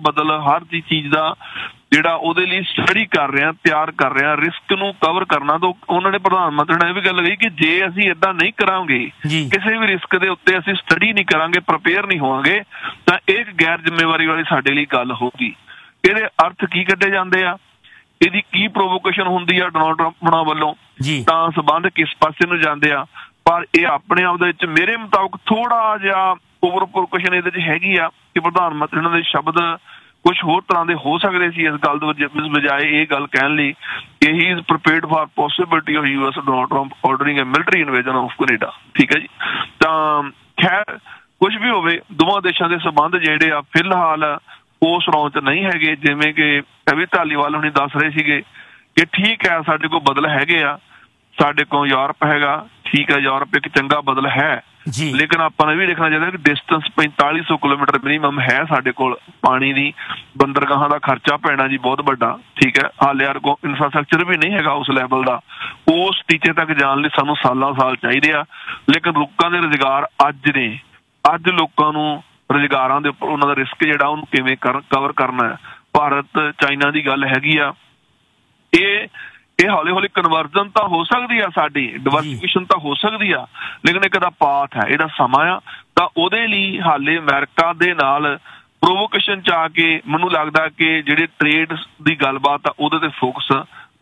ਹਰ ਚੀਜ਼ ਦਾ ਜਿਹੜਾ ਉਹਦੇ ਲਈ ਸਟੱਡੀ ਕਰ ਰਹੇ ਹਾਂ, ਤਿਆਰ ਕਰ ਰਹੇ ਹਾਂ, ਰਿਸਕ ਨੂੰ ਕਵਰ ਕਰਨਾ। ਤਾਂ ਉਹਨਾਂ ਨੇ ਪ੍ਰਧਾਨ ਮੰਤਰੀ ਨੇ ਇਹ ਵੀ ਗੱਲ ਕਹੀ ਕਿ ਜੇ ਅਸੀਂ ਏਦਾਂ ਨਹੀਂ ਕਰਾਂਗੇ, ਕਿਸੇ ਵੀ ਰਿਸਕ ਦੇ ਉੱਤੇ ਅਸੀਂ ਸਟੱਡੀ ਨਹੀਂ ਕਰਾਂਗੇ, ਪ੍ਰੀਪੇਅਰ ਨਹੀਂ ਹੋਵਾਂਗੇ, ਤਾਂ ਇਹ ਗੈਰ ਜ਼ਿੰਮੇਵਾਰੀ ਵਾਲੀ ਸਾਡੇ ਲਈ ਗੱਲ ਹੋਊਗੀ। ਇਹਦੇ ਅਰਥ ਕੀ ਕੱਢੇ ਜਾਂਦੇ ਆ, ਇਹਦੀ ਕੀ ਪ੍ਰੋਵੋਕੇਸ਼ਨ ਹੁੰਦੀ ਆ ਡੋਨਾਲਡ ਟਰੰਪ ਹੋਣਾ ਵੱਲੋਂ, ਤਾਂ ਸਬੰਧ ਕਿਸ ਪਾਸੇ ਨੂੰ ਜਾਂਦੇ ਆ। ਪਰ ਇਹ ਆਪਣੇ ਆਪ ਦੇ ਵਿੱਚ ਮੇਰੇ ਮੁਤਾਬਕ ਥੋੜਾ ਜਿਹਾ ਓਵਰ ਪ੍ਰੋਵੋਕੇਸ਼ਨ ਇਹਦੇ 'ਚ ਹੈਗੀ ਆ ਕਿ ਪ੍ਰਧਾਨ ਮੰਤਰੀ ਉਹਨਾਂ ਦੇ ਸ਼ਬਦ ਕੁਝ ਹੋਰ ਤਰ੍ਹਾਂ ਦੇ ਹੋ ਸਕਦੇ ਸੀ ਇਸ ਗੱਲ ਦੇ ਬਜਾਏ ਇਹ ਗੱਲ ਕਹਿਣ ਲਈ ਕਿ ਹੀ is prepared for possibility of US Donald Trump ordering a military invasion of Canada. ਠੀਕ ਹੈ ਜੀ। ਤਾਂ ਖੈਰ ਕੁਝ ਵੀ ਹੋਵੇ, ਦੋਵਾਂ ਦੇਸ਼ਾਂ ਦੇ ਸਬੰਧ ਜਿਹੜੇ ਆ ਫਿਲਹਾਲ ਉਸ ਰੌਂ 'ਚ ਨਹੀਂ ਹੈਗੇ ਜਿਵੇਂ ਕਿ ਅਭੀ ਧਾਲੀਵਾਲ ਹੁਣੀ ਦੱਸ ਰਹੇ ਸੀਗੇ ਕਿ ਠੀਕ ਹੈ ਸਾਡੇ ਕੋਲ ਬਦਲ ਹੈਗੇ ਆ, ਸਾਡੇ ਕੋਲ ਯੂਰਪ ਹੈਗਾ, ਠੀਕ ਹੈ ਯੂਰਪ ਇੱਕ ਚੰਗਾ ਬਦਲ ਹੈ, ਲੇਕਿਨ ਆਪਾਂ ਨੇ ਵੀ ਦੇਖਣਾ ਚਾਹੀਦਾ ਕਿ ਡਿਸਟੈਂਸ 4500 ਕਿਲੋਮੀਟਰ ਮਿਨੀਮਮ ਹੈ ਸਾਡੇ ਕੋਲ ਪਾਣੀ ਦੀ, ਬੰਦਰਗਾਹਾਂ ਦਾ ਖਰਚਾ ਪੈਣਾ ਜੀ ਬਹੁਤ ਵੱਡਾ। ਠੀਕ ਹੈ, ਹਾਲੇ ਯਾਰ ਕੋ ਇਨਫਰਾਸਟਰਕਚਰ ਵੀ ਨਹੀਂ ਹੈਗਾ ਉਸ ਲੈਵਲ ਦਾ, ਉਸ ਟੀਚੇ ਤੱਕ ਜਾਣ ਲਈ ਸਾਨੂੰ ਸਾਲ ਚਾਹੀਦੇ ਆ। ਲੇਕਿਨ ਲੋਕਾਂ ਦੇ ਰੁਜ਼ਗਾਰ ਅੱਜ ਲੋਕਾਂ ਨੂੰ ਰੁਜ਼ਗਾਰਾਂ ਦੇ ਉੱਪਰ ਉਹਨਾਂ ਦਾ ਰਿਸਕ ਜਿਹੜਾ ਉਹਨੂੰ ਕਿਵੇਂ ਕਵਰ ਕਰਨਾ ਹੈ। ਭਾਰਤ ਚਾਈਨਾ ਦੀ ਗੱਲ ਹੈਗੀ ਆ, ਇਹ ਹੌਲੀ ਕਨਵਰਜਨ ਤਾਂ ਹੋ ਸਕਦੀ ਆ, ਸਾਡੀ ਡਿਵਰਸਿਫਿਕੇਸ਼ਨ ਤਾਂ ਹੋ ਸਕਦੀ ਆ, ਲੇਕਿਨ ਇੱਕ ਦਾ ਪਾਥ ਹੈ, ਇਹਦਾ ਸਮਾਂ ਆ। ਤਾਂ ਉਹਦੇ ਲਈ ਹਾਲੇ ਅਮਰੀਕਾ ਦੇ ਨਾਲ ਪ੍ਰੋਵੋਕੇਸ਼ਨ 'ਚ ਆ ਕੇ ਮੈਨੂੰ ਲੱਗਦਾ ਕਿ ਜਿਹੜੇ ਟ੍ਰੇਡ ਦੀ ਗੱਲਬਾਤ ਆ ਉਹਦੇ ਤੇ ਫੋਕਸ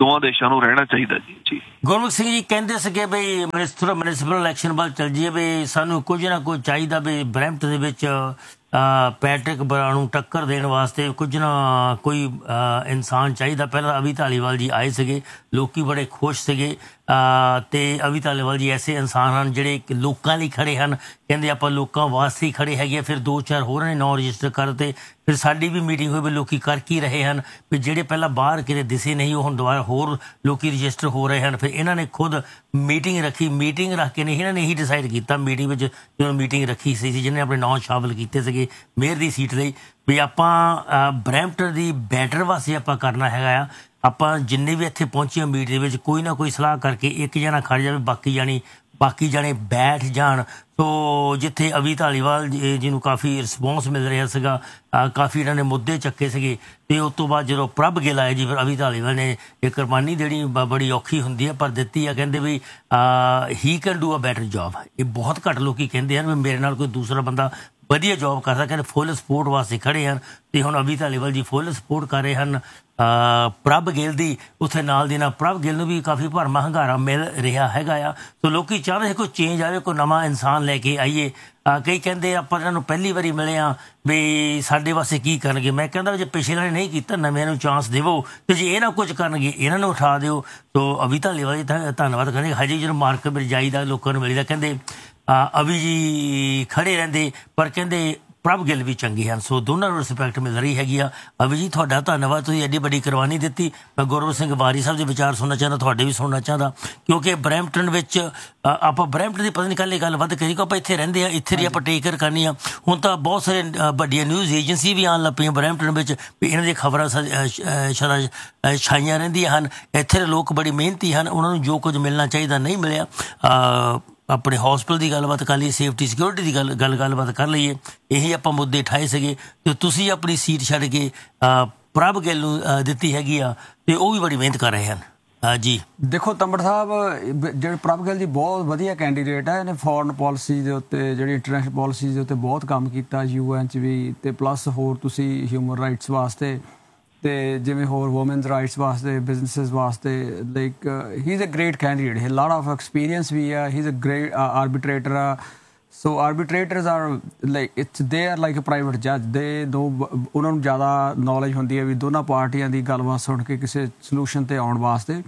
ਦੋਵਾਂ ਦੇਸ਼ਾਂ ਨੂੰ ਰਹਿਣਾ ਚਾਹੀਦਾ ਜੀ। ਜੀ ਗੁਰਮੁਖ ਸਿੰਘ ਜੀ ਕਹਿੰਦੇ ਸੀਗੇ ਵੀ ਮਿਊਨਿਸਪਲ ਇਲੈਕਸ਼ਨ ਵੱਲ ਚੱਲ ਜਾਈਏ, ਵੀ ਸਾਨੂੰ ਕੁਝ ਨਾ ਕੁਝ ਚਾਹੀਦਾ, ਵੀ ਬਰੈਂਪਟਨ ਦੇ ਵਿੱਚ ਪੈਟਰਿਕ ਬਰਾ ਨੂੰ ਟੱਕਰ ਦੇਣ ਵਾਸਤੇ ਕੁਝ ਨਾ ਕੋਈ ਇਨਸਾਨ ਚਾਹੀਦਾ। ਪਹਿਲਾਂ ਅਵੀ ਧਾਲੀਵਾਲ ਜੀ ਆਏ ਸੀਗੇ, ਲੋਕੀ ਬੜੇ ਖੁਸ਼ ਸੀਗੇ, ਤੇ ਅਵੀ ਧਾਲੀਵਾਲ ਜੀ ਐਸੇ ਇਨਸਾਨ ਹਨ ਜਿਹੜੇ ਲੋਕਾਂ ਲਈ ਖੜੇ ਹਨ, ਕਹਿੰਦੇ ਆਪਾਂ ਲੋਕਾਂ ਵਾਸਤੇ ਹੀ ਖੜੇ ਹੈਗੇ। ਫਿਰ 2-4 ਹੋਰ ਨੇ ਨਾਂ ਰਜਿਸਟਰ ਕਰਤੇ, ਫਿਰ ਸਾਡੀ ਵੀ ਮੀਟਿੰਗ ਹੋਈ ਵੀ ਲੋਕੀ ਕਰ ਕੀ ਰਹੇ ਹਨ, ਵੀ ਜਿਹੜੇ ਪਹਿਲਾਂ ਬਾਹਰ ਕਿਤੇ ਦਿਸੇ ਨਹੀਂ ਉਹ ਹੁਣ ਦੁਬਾਰਾ ਹੋਰ ਲੋਕੀ ਰਜਿਸਟਰ ਹੋ ਰਹੇ ਹਨ। ਫਿਰ ਇਹਨਾਂ ਨੇ ਖੁਦ ਮੀਟਿੰਗ ਰੱਖੀ, ਮੀਟਿੰਗ ਰੱਖ ਕੇ ਨਹੀਂ ਇਹਨਾਂ ਨੇ ਇਹੀ ਡਿਸਾਈਡ ਕੀਤਾ ਮੀਟਿੰਗ ਵਿੱਚ, ਜਦੋਂ ਮੀਟਿੰਗ ਰੱਖੀ ਸੀ ਜਿਹਨੇ ਆਪਣੇ ਨਾਂ ਸ਼ਾਮਲ ਕੀਤੇ ਸੀਗੇ ਮੇਅਰ ਦੀ ਸੀਟ ਲਈ, ਵੀ ਆਪਾਂ ਬਰੈਂਪਟਨ ਦੀ ਬੈਟਰ ਵਾਸਤੇ ਆਪਾਂ ਕਰਨਾ ਹੈਗਾ ਆ। ਆਪਾਂ ਜਿੰਨੇ ਵੀ ਇੱਥੇ ਪਹੁੰਚੇ ਮੀਟਿੰਗ ਵਿੱਚ ਕੋਈ ਨਾ ਕੋਈ ਸਲਾਹ ਕਰਕੇ ਇੱਕ ਜਣਾ ਖੜ ਜਾਵੇ, ਬਾਕੀ ਜਾਣੇ ਬੈਠ ਜਾਣ। ਸੋ ਜਿੱਥੇ ਅਵੀ ਧਾਲੀਵਾਲ ਜੀ ਨੂੰ ਕਾਫੀ ਰਿਸਪੌਂਸ ਮਿਲ ਰਿਹਾ ਸੀਗਾ, ਕਾਫੀ ਇਹਨਾਂ ਨੇ ਮੁੱਦੇ ਚੱਕੇ ਸੀਗੇ, ਤੇ ਉਸ ਤੋਂ ਬਾਅਦ ਜਦੋਂ ਪ੍ਰਭ ਗਿੱਲ ਆਏ ਜੀ, ਫਿਰ ਅਵੀ ਧਾਲੀਵਾਲ ਨੇ ਇਹ ਕੁਰਬਾਨੀ ਦੇਣੀ ਬੜੀ ਔਖੀ ਹੁੰਦੀ ਹੈ ਪਰ ਦਿੱਤੀ ਆ। ਕਹਿੰਦੇ ਵੀ ਹੀ can do a better job. ਇਹ ਬਹੁਤ ਘੱਟ ਲੋਕੀ ਕਹਿੰਦੇ ਹਨ ਵੀ ਮੇਰੇ ਨਾਲ ਕੋਈ ਦੂਸਰਾ ਬੰਦਾ ਵਧੀਆ ਜੌਬ ਕਰਦਾ, ਕਹਿੰਦੇ ਫੁੱਲ ਸਪੋਰਟ ਵਾਸਤੇ ਖੜੇ ਹਨ। ਤੇ ਹੁਣ ਅਵੀ ਧਾਲੀਵਾਲ ਜੀ ਫੁੱਲ ਸਪੋਰਟ ਕਰ ਰਹੇ ਹਨ ਪ੍ਰਭ ਗਿੱਲ ਦੀ। ਉੱਥੇ ਨਾਲ ਦੀ ਨਾਲ ਪ੍ਰਭ ਗਿੱਲ ਨੂੰ ਵੀ ਕਾਫੀ ਭਰਮਾ ਹੰਗਾਰਾ ਮਿਲ ਰਿਹਾ ਹੈਗਾ ਆ। ਸੋ ਲੋਕੀ ਚਾਹ ਰਹੇ ਕੋਈ ਚੇਂਜ ਆਵੇ, ਕੋਈ ਨਵਾਂ ਇਨਸਾਨ ਲੈ ਕੇ ਆਈਏ। ਕਈ ਕਹਿੰਦੇ ਆਪਾਂ ਇਹਨਾਂ ਨੂੰ ਪਹਿਲੀ ਵਾਰੀ ਮਿਲੇ ਆ ਵੀ ਸਾਡੇ ਵਾਸਤੇ ਕੀ ਕਰਨਗੇ। ਮੈਂ ਕਹਿੰਦਾ ਜੇ ਪਿਛਲੇ ਨੇ ਨਹੀਂ ਕੀਤਾ, ਨਵਿਆਂ ਨੂੰ ਚਾਂਸ ਦੇਵੋ, ਤੇ ਜੇ ਇਹ ਨਾ ਕੁਝ ਕਰਨਗੇ ਇਹਨਾਂ ਨੂੰ ਉਠਾ ਦਿਓ। ਸੋ ਅਵੀ ਧਾਲੀਵਾਲ ਜੀ ਧੰਨਵਾਦ ਕਹਿੰਦੇ। ਹਜੇ ਜਦੋਂ ਮਾਰਕੀਟ ਵਿੱਚ ਜਾਈਦਾ ਲੋਕਾਂ ਨੂੰ ਮਿਲੀਦਾ, ਕਹਿੰਦੇ ਅਵੀ ਜੀ ਖੜੇ ਰਹਿੰਦੇ ਪਰ ਕਹਿੰਦੇ ਪ੍ਰਭ ਗਿੱਲ ਵੀ ਚੰਗੇ ਹਨ। ਸੋ ਦੋਨਾਂ ਨੂੰ ਰਿਸਪੈਕਟ ਮਿਲ ਰਹੀ ਹੈਗੀ ਆ। ਅਵੀ ਜੀ ਤੁਹਾਡਾ ਧੰਨਵਾਦ, ਤੁਸੀਂ ਐਡੀ ਵੱਡੀ ਕੁਰਬਾਨੀ ਦਿੱਤੀ। ਮੈਂ ਗੁਰਮੁਖ ਸਿੰਘ ਵਾਰੀ ਸਾਹਿਬ ਦੇ ਵਿਚਾਰ ਸੁਣਨਾ ਚਾਹੁੰਦਾ, ਤੁਹਾਡੇ ਵੀ ਸੁਣਨਾ ਚਾਹੁੰਦਾ, ਕਿਉਂਕਿ ਬਰੈਂਪਟਨ ਵਿੱਚ ਆਪਾਂ ਬਰੈਂਪਟਨ ਦੀ ਪਤਾ ਨਹੀਂ ਕੱਲ੍ਹ ਇਹ ਗੱਲ ਵੱਧ ਕਰੀ ਕਿ ਆਪਾਂ ਇੱਥੇ ਰਹਿੰਦੇ ਹਾਂ, ਇੱਥੇ ਦੀ ਆਪਾਂ ਟੇਕ ਕੇਅਰ ਕਰਨੀ ਆ। ਹੁਣ ਤਾਂ ਬਹੁਤ ਸਾਰੇ ਵੱਡੀਆਂ ਨਿਊਜ਼ ਏਜੰਸੀ ਵੀ ਆਉਣ ਲੱਗ ਪਈਆਂ ਬਰੈਂਪਟਨ ਵਿੱਚ, ਵੀ ਇਹਨਾਂ ਦੀਆਂ ਖਬਰਾਂ ਛਾਈਆਂ ਰਹਿੰਦੀਆਂ ਹਨ। ਇੱਥੇ ਦੇ ਲੋਕ ਬੜੀ ਮਿਹਨਤੀ ਹਨ, ਉਹਨਾਂ ਨੂੰ ਜੋ ਕੁਝ ਮਿਲਣਾ ਚਾਹੀਦਾ ਨਹੀਂ ਮਿਲਿਆ। ਆਪਣੇ ਹਸਪਤਾਲ ਦੀ ਗੱਲਬਾਤ ਕਰ ਲਈਏ, ਸੇਫਟੀ ਸਿਕਿਉਰਿਟੀ ਦੀ ਗੱਲਬਾਤ ਕਰ ਲਈਏ, ਇਹੀ ਆਪਾਂ ਮੁੱਦੇ ਉਠਾਏ ਸੀਗੇ। ਤੇ ਤੁਸੀਂ ਆਪਣੀ ਸੀਟ ਛੱਡ ਕੇ ਪ੍ਰਭ ਗਿੱਲ ਨੂੰ ਦਿੱਤੀ ਹੈਗੀ ਆ, ਤੇ ਉਹ ਵੀ ਬੜੀ ਮਿਹਨਤ ਕਰ ਰਹੇ ਹਨ। ਜੀ ਦੇਖੋ ਤੰਬੜ ਸਾਹਿਬ, ਜਿਹੜੇ ਪ੍ਰਭ ਗਿੱਲ ਜੀ ਬਹੁਤ ਵਧੀਆ ਕੈਂਡੀਡੇਟ ਹੈ। ਇਹਨੇ ਫੋਰਨ ਪਾਲਿਸੀ ਦੇ ਉੱਤੇ, ਜਿਹੜੀ ਇੰਟਰਨੈਸ਼ਨਲ ਪਾਲਿਸੀ ਦੇ ਉੱਤੇ ਬਹੁਤ ਕੰਮ ਕੀਤਾ, UN 'ਚ ਵੀ, ਤੇ ਪਲੱਸ ਹੋਰ ਤੁਸੀਂ ਹਿਊਮਨ ਰਾਈਟਸ ਵਾਸਤੇ, ਤੇ ਜਿਵੇਂ ਹੋਰ ਵੂਮਨਸ ਰਾਈਟਸ ਵਾਸਤੇ, ਬਿਜ਼ਨਸਿਸ ਵਾਸਤੇ। Like he is a great candidate, he lot of experience ਵੀ ਆ। ਹੀ ਇਜ਼ ਅ ਗ੍ਰੇਟ ਆਰਬਿਟਰੇਟਰ ਆ। ਸੋ ਆਰਬਿਟਰੇਟਰਸ are like they are like a private ਜੱਜ। ਦੇ ਦੋ ਉਹਨਾਂ ਨੂੰ ਜ਼ਿਆਦਾ ਨੌਲੇਜ ਹੁੰਦੀ ਹੈ ਵੀ ਦੋਨਾਂ ਪਾਰਟੀਆਂ ਦੀ ਗੱਲਬਾਤ ਸੁਣ ਕੇ ਕਿਸੇ ਸੋਲੂਸ਼ਨ ਤੇ ਆਉਣ ਵਾਸਤੇ।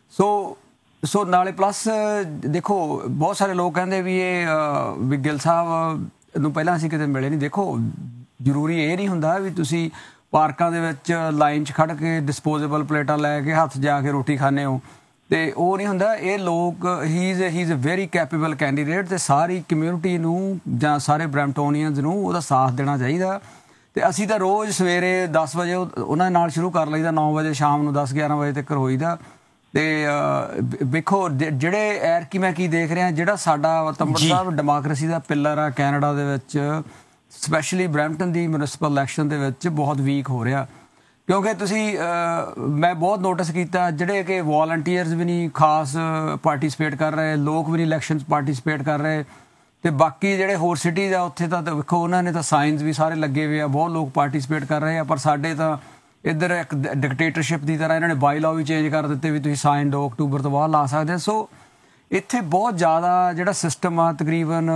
ਸੋ ਨਾਲੇ ਪਲੱਸ ਦੇਖੋ ਬਹੁਤ ਸਾਰੇ ਲੋਕ ਕਹਿੰਦੇ ਵੀ ਇਹ ਗਿੱਲ ਸਾਹਿਬ ਨੂੰ ਪਹਿਲਾਂ ਅਸੀਂ ਕਿਤੇ ਮਿਲੇ ਨਹੀਂ। ਦੇਖੋ ਜ਼ਰੂਰੀ ਇਹ ਨਹੀਂ ਹੁੰਦਾ ਵੀ ਤੁਸੀਂ ਪਾਰਕਾਂ ਦੇ ਵਿੱਚ ਲਾਈਨ 'ਚ ਖੜ੍ਹ ਕੇ ਡਿਸਪੋਜ਼ੇਬਲ ਪਲੇਟਾਂ ਲੈ ਕੇ ਹੱਥ ਜਾ ਕੇ ਰੋਟੀ ਖਾਂਦੇ ਹੋ, ਤੇ ਉਹ ਨਹੀਂ ਹੁੰਦਾ। ਇਹ ਲੋਕ ਹੀ is a very capable candidate, ਤੇ ਸਾਰੀ ਕਮਿਊਨਿਟੀ ਨੂੰ ਜਾਂ ਸਾਰੇ ਬਰੈਂਪਟੋਨੀਅਨਸ ਨੂੰ ਉਹਦਾ ਸਾਥ ਦੇਣਾ ਚਾਹੀਦਾ। ਤੇ ਅਸੀਂ ਤਾਂ ਰੋਜ਼ ਸਵੇਰੇ 10 ਵਜੇ ਉਹਨਾਂ ਦੇ ਨਾਲ ਸ਼ੁਰੂ ਕਰ ਲਈਦਾ, 9 ਵਜੇ ਸ਼ਾਮ ਨੂੰ 10-11 ਵਜੇ ਤੱਕ ਹੋਈਦਾ। ਤੇ ਵੇਖੋ ਜਿਹੜੇ ਐਰਕੀ ਮੈਂ ਕੀ ਦੇਖ ਰਿਹਾ, ਜਿਹੜਾ ਸਾਡਾ ਤੰਬੜ ਸਾਹਿਬ ਡੈਮੋਕ੍ਰੇਸੀ ਦਾ ਪਿੱਲਰ ਆ ਕੈਨੇਡਾ ਦੇ ਵਿੱਚ, ਸਪੈਸ਼ਲੀ ਬਰੈਂਪਟਨ ਦੀ ਮਿਊਨਿਸਪਲ ਇਲੈਕਸ਼ਨ ਦੇ ਵਿੱਚ ਬਹੁਤ ਵੀਕ ਹੋ ਰਿਹਾ। ਕਿਉਂਕਿ ਤੁਸੀਂ ਮੈਂ ਬਹੁਤ ਨੋਟਿਸ ਕੀਤਾ ਜਿਹੜੇ ਕਿ ਵੋਲੰਟੀਅਰਸ ਵੀ ਨਹੀਂ ਖਾਸ ਪਾਰਟੀਸਪੇਟ ਕਰ ਰਹੇ, ਲੋਕ ਵੀ ਨਹੀਂ ਇਲੈਕਸ਼ਨ 'ਚ ਪਾਰਟੀਸਪੇਟ ਕਰ ਰਹੇ। ਤੇ ਬਾਕੀ ਜਿਹੜੇ ਹੋਰ ਸਿਟੀਜ਼ ਆ ਉੱਥੇ ਤਾਂ ਵੇਖੋ ਉਹਨਾਂ ਨੇ ਤਾਂ ਸਾਈਨਸ ਵੀ ਸਾਰੇ ਲੱਗੇ ਹੋਏ ਆ, ਬਹੁਤ ਲੋਕ ਪਾਰਟੀਸਪੇਟ ਕਰ ਰਹੇ ਆ। ਪਰ ਸਾਡੇ ਤਾਂ ਇੱਧਰ ਇੱਕ ਡਿਕਟੇਟਰਸ਼ਿਪ ਦੀ ਤਰ੍ਹਾਂ ਇਹਨਾਂ ਨੇ ਬਾਈ ਲਾਅ ਵੀ ਚੇਂਜ ਕਰ ਦਿੱਤੇ ਵੀ ਤੁਸੀਂ ਸਾਈਨ 2 ਅਕਤੂਬਰ ਤੋਂ ਬਾਅਦ ਲਾ ਸਕਦੇ। ਸੋ ਇੱਥੇ ਬਹੁਤ ਜ਼ਿਆਦਾ ਜਿਹੜਾ ਸਿਸਟਮ ਆ ਤਕਰੀਬਨ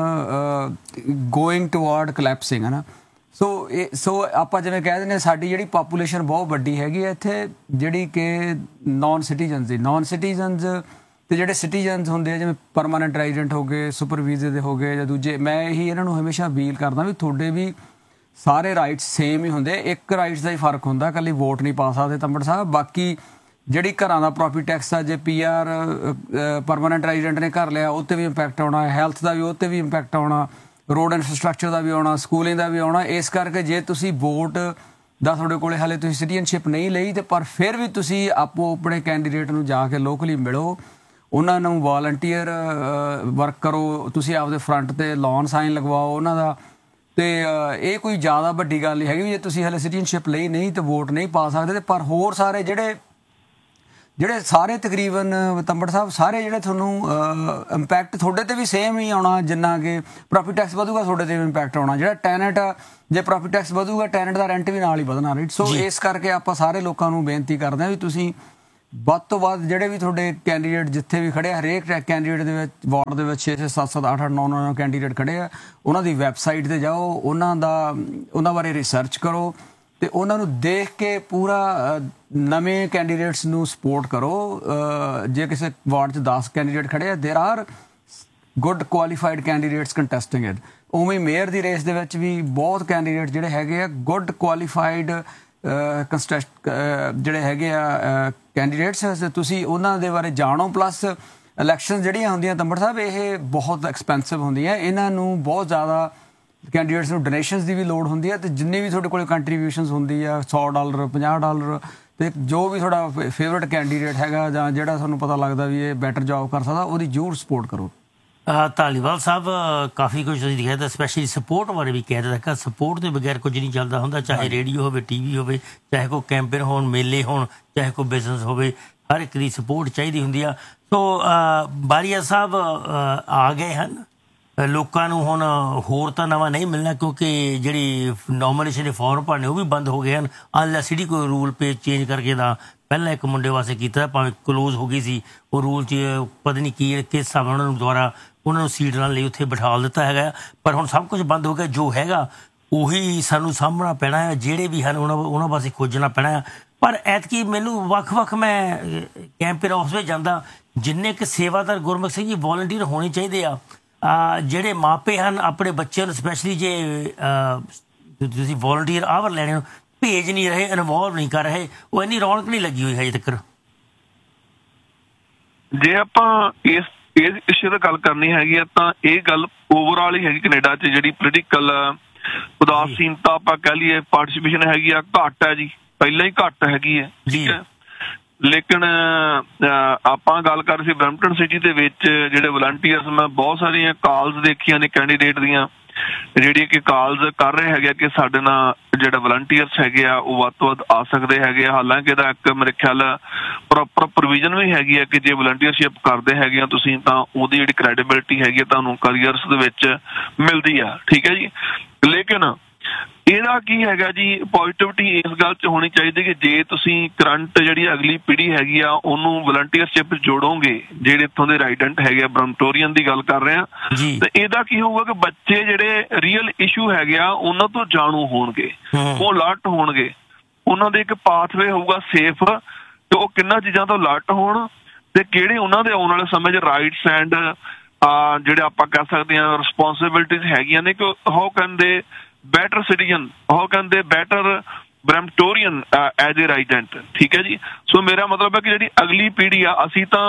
ਗੋਇੰਗ ਟੂਵਰਡ ਕਲੈਪਸਿੰਗ ਹੈ ਨਾ। ਸੋ ਆਪਾਂ ਜਿਵੇਂ ਕਹਿ ਦਿੰਦੇ ਸਾਡੀ ਜਿਹੜੀ ਪਾਪੂਲੇਸ਼ਨ ਬਹੁਤ ਵੱਡੀ ਹੈਗੀ ਹੈ ਇੱਥੇ, ਜਿਹੜੀ ਕਿ ਨੌਨ ਸਿਟੀਜ਼ਨਸ ਤੇ ਜਿਹੜੇ ਸਿਟੀਜ਼ਨਸ ਹੁੰਦੇ ਆ ਜਿਵੇਂ ਪਰਮਾਨੈਂਟ ਰੈਜ਼ੀਡੈਂਟ ਹੋ ਗਏ, ਸੁਪਰ ਵੀਜ਼ੇ ਦੇ ਹੋ ਗਏ ਜਾਂ ਦੂਜੇ। ਮੈਂ ਇਹੀ ਇਹਨਾਂ ਨੂੰ ਹਮੇਸ਼ਾ ਅਪੀਲ ਕਰਦਾ ਵੀ ਤੁਹਾਡੇ ਵੀ ਸਾਰੇ ਰਾਈਟਸ ਸੇਮ ਹੀ ਹੁੰਦੇ, ਇੱਕ ਰਾਈਟਸ ਦਾ ਹੀ ਫਰਕ ਹੁੰਦਾ, ਇਕੱਲੀ ਵੋਟ ਨਹੀਂ ਪਾ ਸਕਦੇ ਤੰਬੜ ਸਾਹਿਬ। ਬਾਕੀ ਜਿਹੜੀ ਘਰਾਂ ਦਾ ਪ੍ਰੋਪਰਟੀ ਟੈਕਸ ਆ, ਜੇ PR ਪਰਮਾਨੈਂਟ ਰੈਜ਼ੀਡੈਂਟ ਨੇ ਘਰ ਲਿਆ ਉਹ 'ਤੇ ਵੀ ਇੰਪੈਕਟ ਆਉਣਾ, ਹੈਲਥ ਦਾ ਵੀ ਉਹ 'ਤੇ ਵੀ ਇੰਪੈਕਟ ਆਉਣਾ, ਰੋਡ ਇਨਫਰਾਸਟਰਕਚਰ ਦਾ ਵੀ ਆਉਣਾ, ਸਕੂਲਿੰਗ ਦਾ ਵੀ ਆਉਣਾ। ਇਸ ਕਰਕੇ ਜੇ ਤੁਸੀਂ ਵੋਟ ਦਾ ਤੁਹਾਡੇ ਕੋਲੇ ਹਾਲੇ ਤੁਸੀਂ ਸਿਟੀਜ਼ਨਸ਼ਿਪ ਨਹੀਂ ਲਈ, ਤੇ ਪਰ ਫਿਰ ਵੀ ਤੁਸੀਂ ਆਪੋ ਆਪਣੇ ਕੈਂਡੀਡੇਟ ਨੂੰ ਜਾ ਕੇ ਲੋਕਲੀ ਮਿਲੋ, ਉਹਨਾਂ ਨੂੰ ਵਾਲੰਟੀਅਰ ਵਰਕ ਕਰੋ, ਤੁਸੀਂ ਆਪਦੇ ਫਰੰਟ 'ਤੇ ਲੋਨ ਸਾਈਨ ਲਗਵਾਓ ਉਹਨਾਂ ਦਾ। ਤੇ ਇਹ ਕੋਈ ਜ਼ਿਆਦਾ ਵੱਡੀ ਗੱਲ ਨਹੀਂ ਹੈਗੀ ਜੇ ਤੁਸੀਂ ਹਾਲੇ ਸਿਟੀਜ਼ਨਸ਼ਿਪ ਲਈ ਨਹੀਂ ਤਾਂ ਵੋਟ ਨਹੀਂ ਪਾ ਸਕਦੇ। ਤੇ ਪਰ ਹੋਰ ਸਾਰੇ ਜਿਹੜੇ ਸਾਰੇ ਤਕਰੀਬਨ ਤੰਬੜ ਸਾਹਿਬ ਸਾਰੇ ਜਿਹੜੇ ਤੁਹਾਨੂੰ ਇੰਪੈਕਟ ਤੁਹਾਡੇ 'ਤੇ ਵੀ ਸੇਮ ਹੀ ਆਉਣਾ, ਜਿੰਨਾ ਕਿ ਪ੍ਰੋਪਰਟੀ ਟੈਕਸ ਵਧੂਗਾ ਤੁਹਾਡੇ 'ਤੇ ਵੀ ਇੰਪੈਕਟ ਆਉਣਾ। ਜਿਹੜਾ ਟੈਨੈਂਟ ਆ, ਜੇ ਪ੍ਰੋਪਰਟੀ ਟੈਕਸ ਵਧੂਗਾ ਟੈਨੈਂਟ ਦਾ ਰੈਂਟ ਵੀ ਨਾਲ ਹੀ ਵਧਣਾ, ਰਾਈਟ। ਸੋ ਇਸ ਕਰਕੇ ਆਪਾਂ ਸਾਰੇ ਲੋਕਾਂ ਨੂੰ ਬੇਨਤੀ ਕਰਦੇ ਹਾਂ ਵੀ ਤੁਸੀਂ ਵੱਧ ਤੋਂ ਵੱਧ ਜਿਹੜੇ ਵੀ ਤੁਹਾਡੇ ਕੈਂਡੀਡੇਟ ਜਿੱਥੇ ਵੀ ਖੜੇ ਆ, ਹਰੇਕ ਕੈਂਡੀਡੇਟ ਦੇ ਵਿੱਚ ਵਾਰਡ ਦੇ ਵਿੱਚ 6-6 7-7 8-8 9-9 ਕੈਂਡੀਡੇਟ ਖੜੇ ਆ, ਉਹਨਾਂ ਦੀ ਵੈਬਸਾਈਟ ਤੇ ਜਾਓ, ਉਹਨਾਂ ਬਾਰੇ ਰਿਸਰਚ ਕਰੋ ਤੇ ਉਹਨਾਂ ਨੂੰ ਦੇਖ ਕੇ ਪੂਰਾ ਨਵੇਂ ਕੈਂਡੀਡੇਟਸ ਨੂੰ ਸਪੋਰਟ ਕਰੋ। ਜੇ ਕਿਸੇ ਵਾਰਡ 'ਚ 10 ਕੈਂਡੀਡੇਟ ਖੜੇ ਆ, ਦੇਰ are good qualified candidates ਕੰਟੈਸਟਿੰਗ it. ਉਵੇਂ ਮੇਅਰ ਦੀ ਰੇਸ ਦੇ ਵਿੱਚ ਵੀ ਬਹੁਤ ਕੈਂਡੀਡੇਟ ਜਿਹੜੇ ਹੈਗੇ ਆ ਗੁੱਡ ਕੁਆਲੀਫਾਈਡ ਜਿਹੜੇ ਹੈਗੇ ਆ ਕੈਂਡੀਡੇਟਸ, ਤੁਸੀਂ ਉਹਨਾਂ ਦੇ ਬਾਰੇ ਜਾਣੋ। ਪਲੱਸ ਇਲੈਕਸ਼ਨ ਜਿਹੜੀਆਂ ਹੁੰਦੀਆਂ ਤੰਬੜ ਸਾਹਿਬ, ਇਹ ਬਹੁਤ ਐਕਸਪੈਂਸਿਵ ਹੁੰਦੀਆਂ, ਇਹਨਾਂ ਨੂੰ ਬਹੁਤ ਜ਼ਿਆਦਾ ਕੈਂਡੀਡੇਟਸ ਨੂੰ ਡੋਨੇਸ਼ਨਸ ਦੀ ਵੀ ਲੋੜ ਹੁੰਦੀ ਹੈ, ਤੇ ਜਿੰਨੀ ਵੀ ਤੁਹਾਡੇ ਕੋਲ ਕੰਟਰੀਬਿਊਸ਼ਨਸ ਹੁੰਦੀ ਆ $100 $50 ਤੇ ਜੋ ਵੀ ਤੁਹਾਡਾ ਫੇਵਰਟ ਕੈਂਡੀਡੇਟ ਹੈਗਾ ਜਾਂ ਜਿਹੜਾ ਤੁਹਾਨੂੰ ਪਤਾ ਲੱਗਦਾ ਵੀ ਇਹ ਬੈਟਰ ਜੌਬ ਕਰ ਸਕਦਾ, ਉਹਦੀ ਜ਼ਰੂਰ ਸਪੋਰਟ ਕਰੋ। ਧਾਲੀਵਾਲ ਸਾਹਿਬ ਕਾਫੀ ਕੁਝ ਤੁਸੀਂ ਦਿਖਾਇਆ ਤਾਂ ਸਪੈਸ਼ਲੀ ਸਪੋਰਟ ਬਾਰੇ ਵੀ ਕਹਿ ਦਿੱਤਾ ਕਿ ਸਪੋਰਟ ਤੋਂ ਬਗੈਰ ਕੁਝ ਨਹੀਂ ਚੱਲਦਾ ਹੁੰਦਾ, ਚਾਹੇ ਰੇਡੀਓ ਹੋਵੇ, ਟੀਵੀ ਹੋਵੇ, ਚਾਹੇ ਕੋਈ ਕੈਂਪੇਨ ਹੋਣ, ਮੇਲੇ ਹੋਣ, ਚਾਹੇ ਕੋਈ ਬਿਜ਼ਨਸ ਹੋਵੇ, ਹਰ ਇੱਕ ਦੀ ਸਪੋਰਟ ਚਾਹੀਦੀ ਹੁੰਦੀ ਆ। ਸੋ ਬਾਰੀਆ ਸਾਹਿਬ ਆ ਗਏ ਹਨ, ਲੋਕਾਂ ਨੂੰ ਹੁਣ ਹੋਰ ਤਾਂ ਨਵਾਂ ਨਹੀਂ ਮਿਲਣਾ ਕਿਉਂਕਿ ਜਿਹੜੀ ਨੋਮੀਨੇਸ਼ਨ ਦੇ ਫਾਰਮ ਭਰਨੇ ਉਹ ਵੀ ਬੰਦ ਹੋ ਗਏ ਹਨ, ਅਨਲੈਸ ਜਿਹੜੀ ਕੋਈ ਰੂਲ ਪੇਜ ਚੇਂਜ ਕਰਕੇ ਦਾ ਪਹਿਲਾਂ ਇੱਕ ਮੁੰਡੇ ਵਾਸਤੇ ਕੀਤਾ, ਭਾਵੇਂ ਕਲੋਜ਼ ਹੋ ਗਈ ਸੀ ਉਹ ਰੂਲ 'ਚ, ਪਤਾ ਨਹੀਂ ਕਿਸ ਹਿਸਾਬ ਨਾਲ ਉਹਨਾਂ ਨੂੰ ਦੁਬਾਰਾ ਉਹਨਾਂ ਨੂੰ ਸੀਟ ਨਾਲ ਲਈ ਉੱਥੇ ਬਿਠਾ ਦਿੱਤਾ ਹੈਗਾ। ਪਰ ਹੁਣ ਸਭ ਕੁਝ ਬੰਦ ਹੋ ਗਿਆ, ਜੋ ਹੈਗਾ ਉਹੀ ਸਾਨੂੰ ਸਾਹਮਣਾ ਪੈਣਾ ਹੈ, ਜਿਹੜੇ ਵੀ ਹਨ ਉਹਨਾਂ ਵਾਸਤੇ ਖੋਜਣਾ ਪੈਣਾ ਹੈ। ਪਰ ਐਤਕੀ ਮੈਨੂੰ ਵੱਖ-ਵੱਖ ਮੈਂ ਕੈਂਪੇਨ ਆਫਿਸ ਵਿੱਚ ਜਾਂਦਾ, ਜਿੰਨੇ ਕੁ ਸੇਵਾਦਾਰ ਗੁਰਮੁਖ ਸਿੰਘ ਜੀ ਵੋਲੰਟੀਅਰ ਹੋਣੇ ਚਾਹੀਦੇ ਆ। ਜਿਹੜੇ ਮਾਪੇ ਹਨ ਆਪਣੇ ਬੱਚਿਆਂ ਨੂੰ ਸਪੈਸ਼ਲੀ ਜੇ ਤੁਸੀਂ ਵੋਲੰਟੀਅਰ ਆਵਰ ਲੈਣੇ ਨੂੰ ਭੇਜ ਨਹੀਂ ਰਹੇ, ਇਨਵੋਲਵ ਨਹੀਂ ਕਰ ਰਹੇ, ਉਹ ਇੰਨੀ ਰੌਣਕ ਨਹੀਂ ਲੱਗੀ ਹੋਈ ਹਜੇ ਤੱਕ। ਜੇ ਆਪਾਂ ਇਸ ਇਸ਼ੂ ਤੇ ਗੱਲ ਕਰਨੀ ਹੈਗੀ ਆ ਤਾਂ ਇਹ ਗੱਲ ਓਵਰਆਲ ਹੀ ਹੈਗੀ ਕੈਨੇਡਾ 'ਚ ਜਿਹੜੀ ਪੋਲੀਟੀਕਲ ਉਦਾਸੀਨਤਾ ਆਪਾਂ ਕਹਿ ਲਈਏ, ਪਾਰਟੀਸਿਪੇਸ਼ਨ ਹੈਗੀ ਆ, ਘੱਟ ਹੈ ਜੀ, ਪਹਿਲਾਂ ਹੀ ਘੱਟ ਹੈਗੀ ਹੈ, ਠੀਕ ਹੈ। ਲੇਕਿਨ ਆਪਾਂ ਗੱਲ ਕਰ ਰਹੇ ਸੀ ਬਰੈਂਪਟਨ ਸਿਟੀ ਦੇ ਵਿੱਚ ਜਿਹੜੇ ਵਲੰਟੀਅਰਸ, ਮੈਂ ਬਹੁਤ ਸਾਰੀਆਂ ਕਾਲਸ ਦੇਖੀਆਂ ਨੇ ਕੈਂਡੀਡੇਟ ਦੀਆਂ, ਜਿਹੜੀਆਂ ਕਿ ਕਾਲਸ ਕਰ ਰਹੇ ਹੈਗੇ ਕਿ ਸਾਡੇ ਨਾਲ ਜਿਹੜਾ ਵਲੰਟੀਅਰਸ ਹੈਗੇ ਆ ਉਹ ਵੱਧ ਤੋਂ ਵੱਧ ਆ ਸਕਦੇ ਹੈਗੇ ਆ। ਹਾਲਾਂਕਿ ਇਹਦਾ ਇੱਕ ਮੇਰੇ ਖਿਆਲ ਪ੍ਰੋਪਰ ਪ੍ਰੋਵੀਜ਼ਨ ਵੀ ਹੈਗੀ ਆ ਕਿ ਜੇ ਵਲੰਟੀਅਰਸ਼ਿਪ ਕਰਦੇ ਹੈਗੇ ਆ ਤੁਸੀਂ ਤਾਂ ਉਹਦੀ ਜਿਹੜੀ ਕ੍ਰੈਡੀਬਿਲਿਟੀ ਹੈਗੀ ਆ ਤੁਹਾਨੂੰ ਕਰੀਅਰਸ ਦੇ ਵਿੱਚ ਮਿਲਦੀ ਆ, ਠੀਕ ਹੈ ਜੀ। ਲੇਕਿਨ ਇਹਦਾ ਕੀ ਹੈਗਾ ਜੀ, ਪੋਜ਼ਿਟਿਵਿਟੀ ਇਸ ਗੱਲ 'ਚ ਹੋਣੀ ਚਾਹੀਦੀ ਕਿ ਜੇ ਤੁਸੀਂ ਕਰੰਟ ਜਿਹੜੀ ਅਗਲੀ ਪੀੜ੍ਹੀ ਹੈਗੀ ਆ ਉਹਨੂੰ ਵਲੰਟੀਅਰਸ਼ਿਪ ਜੋੜੋਗੇ, ਜਿਹੜੇ ਇੱਥੋਂ ਦੇ ਰੈਜ਼ੀਡੈਂਟ ਹੈਗੇ ਆ, ਬਰਮਟੋਰੀਅਨ ਦੀ ਗੱਲ ਕਰ ਰਹੇ ਆ, ਤੇ ਇਹਦਾ ਕੀ ਹੋਊਗਾ ਕਿ ਬੱਚੇ ਜਿਹੜੇ ਰੀਅਲ ਇਸ਼ੂ ਹੈਗੇ ਆ ਉਹਨਾਂ ਤੋਂ ਜਾਣੂ ਹੋਣਗੇ, ਉਹ ਅਲਰਟ ਹੋਣਗੇ, ਉਹਨਾਂ ਦੇ ਇੱਕ ਪਾਥਵੇ ਹੋਊਗਾ ਸੇਫ, ਤੇ ਉਹ ਕਿੰਨਾ ਚੀਜ਼ਾਂ ਤੋਂ ਅਲਰਟ ਹੋਣ ਤੇ ਕਿਹੜੇ ਉਹਨਾਂ ਦੇ ਆਉਣ ਵਾਲੇ ਸਮੇਂ 'ਚ ਰਾਈਟਸ ਐਂਡ ਜਿਹੜੇ ਆਪਾਂ ਕਹਿ ਸਕਦੇ ਹਾਂ ਰਿਸਪੋਂਸਿਬਿਲਿਟੀਜ਼ ਹੈਗੀਆਂ ਨੇ ਕਿ ਹਾਊ ਕੈਨ ਦੇ better citizen, how can they better Bramptonian as a resident, ਠੀਕ ਹੈ ਜੀ। ਸੋ ਮੇਰਾ ਮਤਲਬ ਹੈ ਕਿ ਜਿਹੜੀ ਅਗਲੀ ਪੀੜ੍ਹੀ ਆ, ਅਸੀਂ ਤਾਂ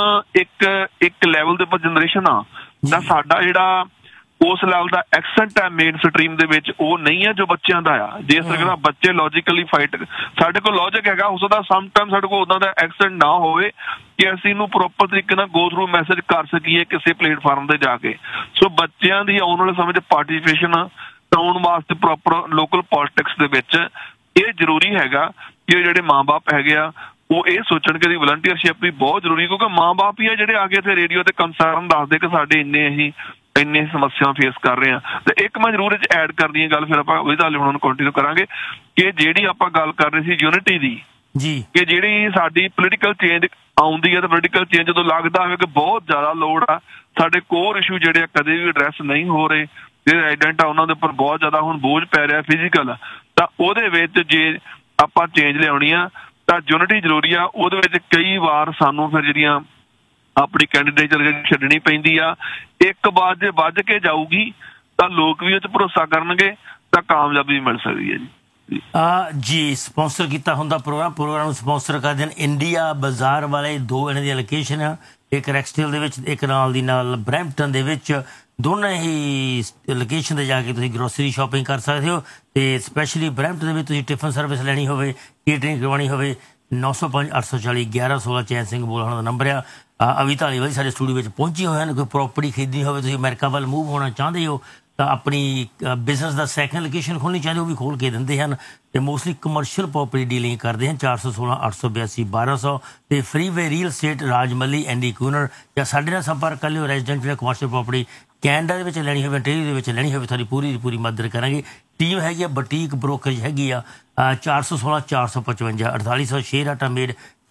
ਇੱਕ ਲੈਵਲ ਦੇ ਉੱਪਰ ਜਨਰੇਸ਼ਨ ਆ, ਤਾਂ ਸਾਡਾ ਜਿਹੜਾ ਉਸ ਲੈਵਲ ਦਾ ਐਕਸੈਂਟ ਹੈ ਮੇਨ ਸਟਰੀਮ ਦੇ ਵਿੱਚ ਉਹ ਨਹੀਂ ਹੈ ਜੋ ਬੱਚਿਆਂ ਦਾ ਆ। ਜੇ ਸਕਦਾ ਬੱਚੇ ਲੌਜੀਕਲੀ ਫਾਈਟ, ਸਾਡੇ ਕੋਲ ਲੌਜਿਕ ਹੈਗਾ, ਹੋ ਸਕਦਾ ਸਮਟਾਈਮ ਸਾਡੇ ਕੋਲ ਉਦਾਂ ਦਾ ਐਕਸੈਂਟ ਨਾ ਹੋਵੇ ਕਿ ਅਸੀਂ ਇਹਨੂੰ ਪ੍ਰੋਪਰ ਤਰੀਕੇ ਨਾਲ ਗੋ ਥਰੂ ਮੈਸੇਜ ਕਰ ਸਕੀਏ ਕਿਸੇ ਪਲੇਟਫਾਰਮ ਤੇ ਜਾ ਕੇ। ਸੋ ਬੱਚਿਆਂ ਦੀ ਆਉਣ ਵਾਲੇ ਸਮੇਂ 'ਚ ਪਾਰਟੀਸਪੇਸ਼ਨ ਕਰਾਉਣ ਵਾਸਤੇ ਪ੍ਰੋਪਰ ਲੋਕਲ ਪੋਲਿਟਿਕਸ ਦੇ ਵਿੱਚ ਇਹ ਜ਼ਰੂਰੀ ਹੈਗਾ ਕਿ ਜਿਹੜੇ ਮਾਂ-ਬਾਪ ਹੈਗੇ ਆ ਉਹ ਇਹ ਸੋਚਣ ਕਿ ਵਲੰਟੀਅਰਸ਼ਿਪ ਵੀ ਬਹੁਤ ਜ਼ਰੂਰੀ, ਕਿਉਂਕਿ ਮਾਂ-ਬਾਪ ਹੀ ਆ ਜਿਹੜੇ ਆ ਕੇ ਇੱਥੇ ਰੇਡੀਓ ਤੇ ਕੰਸਰਨ ਦੱਸਦੇ ਕਿ ਸਾਡੇ ਇੰਨੇ ਸਮੱਸਿਆ ਫੇਸ ਕਰ ਰਹੇ ਆ। ਤੇ ਇੱਕ ਮੈਂ ਜ਼ਰੂਰ ਇਹ 'ਚ ਐਡ ਕਰਨੀ ਹੈ ਗੱਲ, ਫਿਰ ਆਪਾਂ ਉਹਦੇ ਨਾਲ ਹੁਣ ਕੰਟੀਨਿਊ ਕਰਾਂਗੇ ਕਿ ਜਿਹੜੀ ਆਪਾਂ ਗੱਲ ਕਰ ਰਹੇ ਸੀ ਯੂਨਿਟੀ ਦੀ ਜੀ, ਕਿ ਜਿਹੜੀ ਸਾਡੀ ਪੋਲੀਟੀਕਲ ਚੇਂਜ ਆਉਂਦੀ ਹੈ ਤੇ ਪੋਲੀਟੀਕਲ ਚੇਂਜ ਜਦੋਂ ਲੱਗਦਾ ਹੋਵੇ ਕਿ ਬਹੁਤ ਜ਼ਿਆਦਾ ਲੋੜ ਆ, ਸਾਡੇ ਕੋਰ ਇਸ਼ੂ ਜਿਹੜੇ ਆ ਕਦੇ ਵੀ ਐਡਰੈਸ ਨਹੀਂ ਹੋ ਰਹੇ, ਜਿਹੜੇ ਰੈਜ਼ੀਡੈਂਟ ਆ ਉਹਨਾਂ ਦੇ ਉੱਪਰ ਬਹੁਤ ਜ਼ਿਆਦਾ ਹੁਣ ਬੋਝ ਪੈ ਰਿਹਾ ਫਿਜ਼ੀਕਲ, ਤਾਂ ਉਹਦੇ ਵਿੱਚ ਜੇ ਆਪਾਂ ਚੇਂਜ ਲਿਆਉਣੀ ਆ ਤਾਂ ਯੂਨਿਟੀ ਜ਼ਰੂਰੀ ਆ। ਉਹਦੇ ਵਿੱਚ ਕਈ ਵਾਰ ਸਾਨੂੰ ਫਿਰ ਜਿਹੜੀਆਂ ਆਪਣੀ ਕੈਂਡੀਡੇਚਰ ਜਿਹੜੀ ਛੱਡਣੀ ਪੈਂਦੀ ਆ, ਇੱਕ ਵਾਰ ਜੇ ਵੱਜ ਕੇ ਜਾਊਗੀ ਤਾਂ ਲੋਕ ਵੀ ਉਹ 'ਚ ਭਰੋਸਾ ਕਰਨਗੇ ਤਾਂ ਕਾਮਯਾਬੀ ਵੀ ਮਿਲ ਸਕਦੀ ਹੈ ਜੀ। ਜੀ ਸਪਾਂਸਰ ਕੀਤਾ ਹੁੰਦਾ ਪ੍ਰੋਗਰਾਮ ਨੂੰ ਸਪਾਂਸਰ ਕਰਦੇ ਹਨ ਇੰਡੀਆ ਬਾਜ਼ਾਰ ਵਾਲੇ, ਦੋ ਇਹਨਾਂ ਦੀਆਂ ਲੋਕੇਸ਼ਨ ਆ, ਇੱਕ ਰੈਕਸਟੇਲ ਦੇ ਵਿੱਚ, ਇੱਕ ਨਾਲ ਦੀ ਨਾਲ ਬਰੈਂਪਟਨ ਦੇ ਵਿੱਚ। ਦੋਨਾਂ ਹੀ ਲੋਕੇਸ਼ਨ 'ਤੇ ਜਾ ਕੇ ਤੁਸੀਂ ਗਰੋਸਰੀ ਸ਼ਾਪਿੰਗ ਕਰ ਸਕਦੇ ਹੋ, ਅਤੇ ਸਪੈਸ਼ਲੀ ਬਰੈਂਪਟਨ ਦੇ ਵਿੱਚ ਤੁਸੀਂ ਟਿਫਨ ਸਰਵਿਸ ਲੈਣੀ ਹੋਵੇ, ਕੇਟਰਿੰਗ ਕਰਵਾਉਣੀ ਹੋਵੇ, 905 840 1116 ਚੈਨ ਸਿੰਘ ਬੋਲ ਉਹਨਾਂ ਦਾ ਨੰਬਰ ਆ। ਅਵੀ ਧਾਲੀਵਾਲ ਸਾਡੇ ਸਟੂਡੀਓ ਵਿੱਚ ਪਹੁੰਚੇ ਹੋਏ ਹਨ। ਕੋਈ ਪ੍ਰੋਪਰਟੀ ਖਰੀਦਣੀ ਹੋਵੇ, ਤੁਸੀਂ ਅਮਰੀਕਾ ਵੱਲ ਮੂਵ ਹੋਣਾ ਚਾਹੁੰਦੇ ਹੋ ਤਾਂ ਆਪਣੀ ਬਿਜ਼ਨਸ ਦਾ ਸੈਕੰਡ ਲੋਕੇਸ਼ਨ ਖੋਲ੍ਹਣੀ ਚਾਹੁੰਦੇ ਉਹ ਵੀ ਖੋਲ੍ਹ ਕੇ ਦਿੰਦੇ ਹਨ, ਅਤੇ ਮੋਸਟਲੀ ਕਮਰਸ਼ੀਅਲ ਪ੍ਰੋਪਰਟੀ ਡੀਲਿੰਗ ਕਰਦੇ ਹਨ। 416 882 1200 ਅਤੇ ਫਰੀਵੇ ਰੀਅਲ ਸਟੇਟ ਰਾਜਮੱਲੀ ਐਂਡੀ ਕੂਨਰ, ਜਾਂ ਸਾਡੇ ਨਾਲ ਸੰਪਰਕ ਕਰ ਲਿਓ। ਰੈਜ਼ੀਡੈਂਟ ਜਾਂ ਕਮਰਸ਼ੀਅਲ ਪ੍ਰੋਪਰਟੀ ਕੈਨੇਡਾ ਦੇ ਵਿੱਚ ਲੈਣੀ ਹੋਵੇ, ਆਸਟ੍ਰੇਲੀਆ ਦੇ ਵਿੱਚ ਲੈਣੀ ਹੋਵੇ, ਤੁਹਾਡੀ ਪੂਰੀ ਮਦਦ ਕਰਾਂਗੇ। ਟੀਮ ਹੈਗੀ ਆ, ਬੁਟੀਕ ਬ੍ਰੋਕਰੇਜ ਹੈਗੀ ਆ, 416 455 4806 ਮੇਡ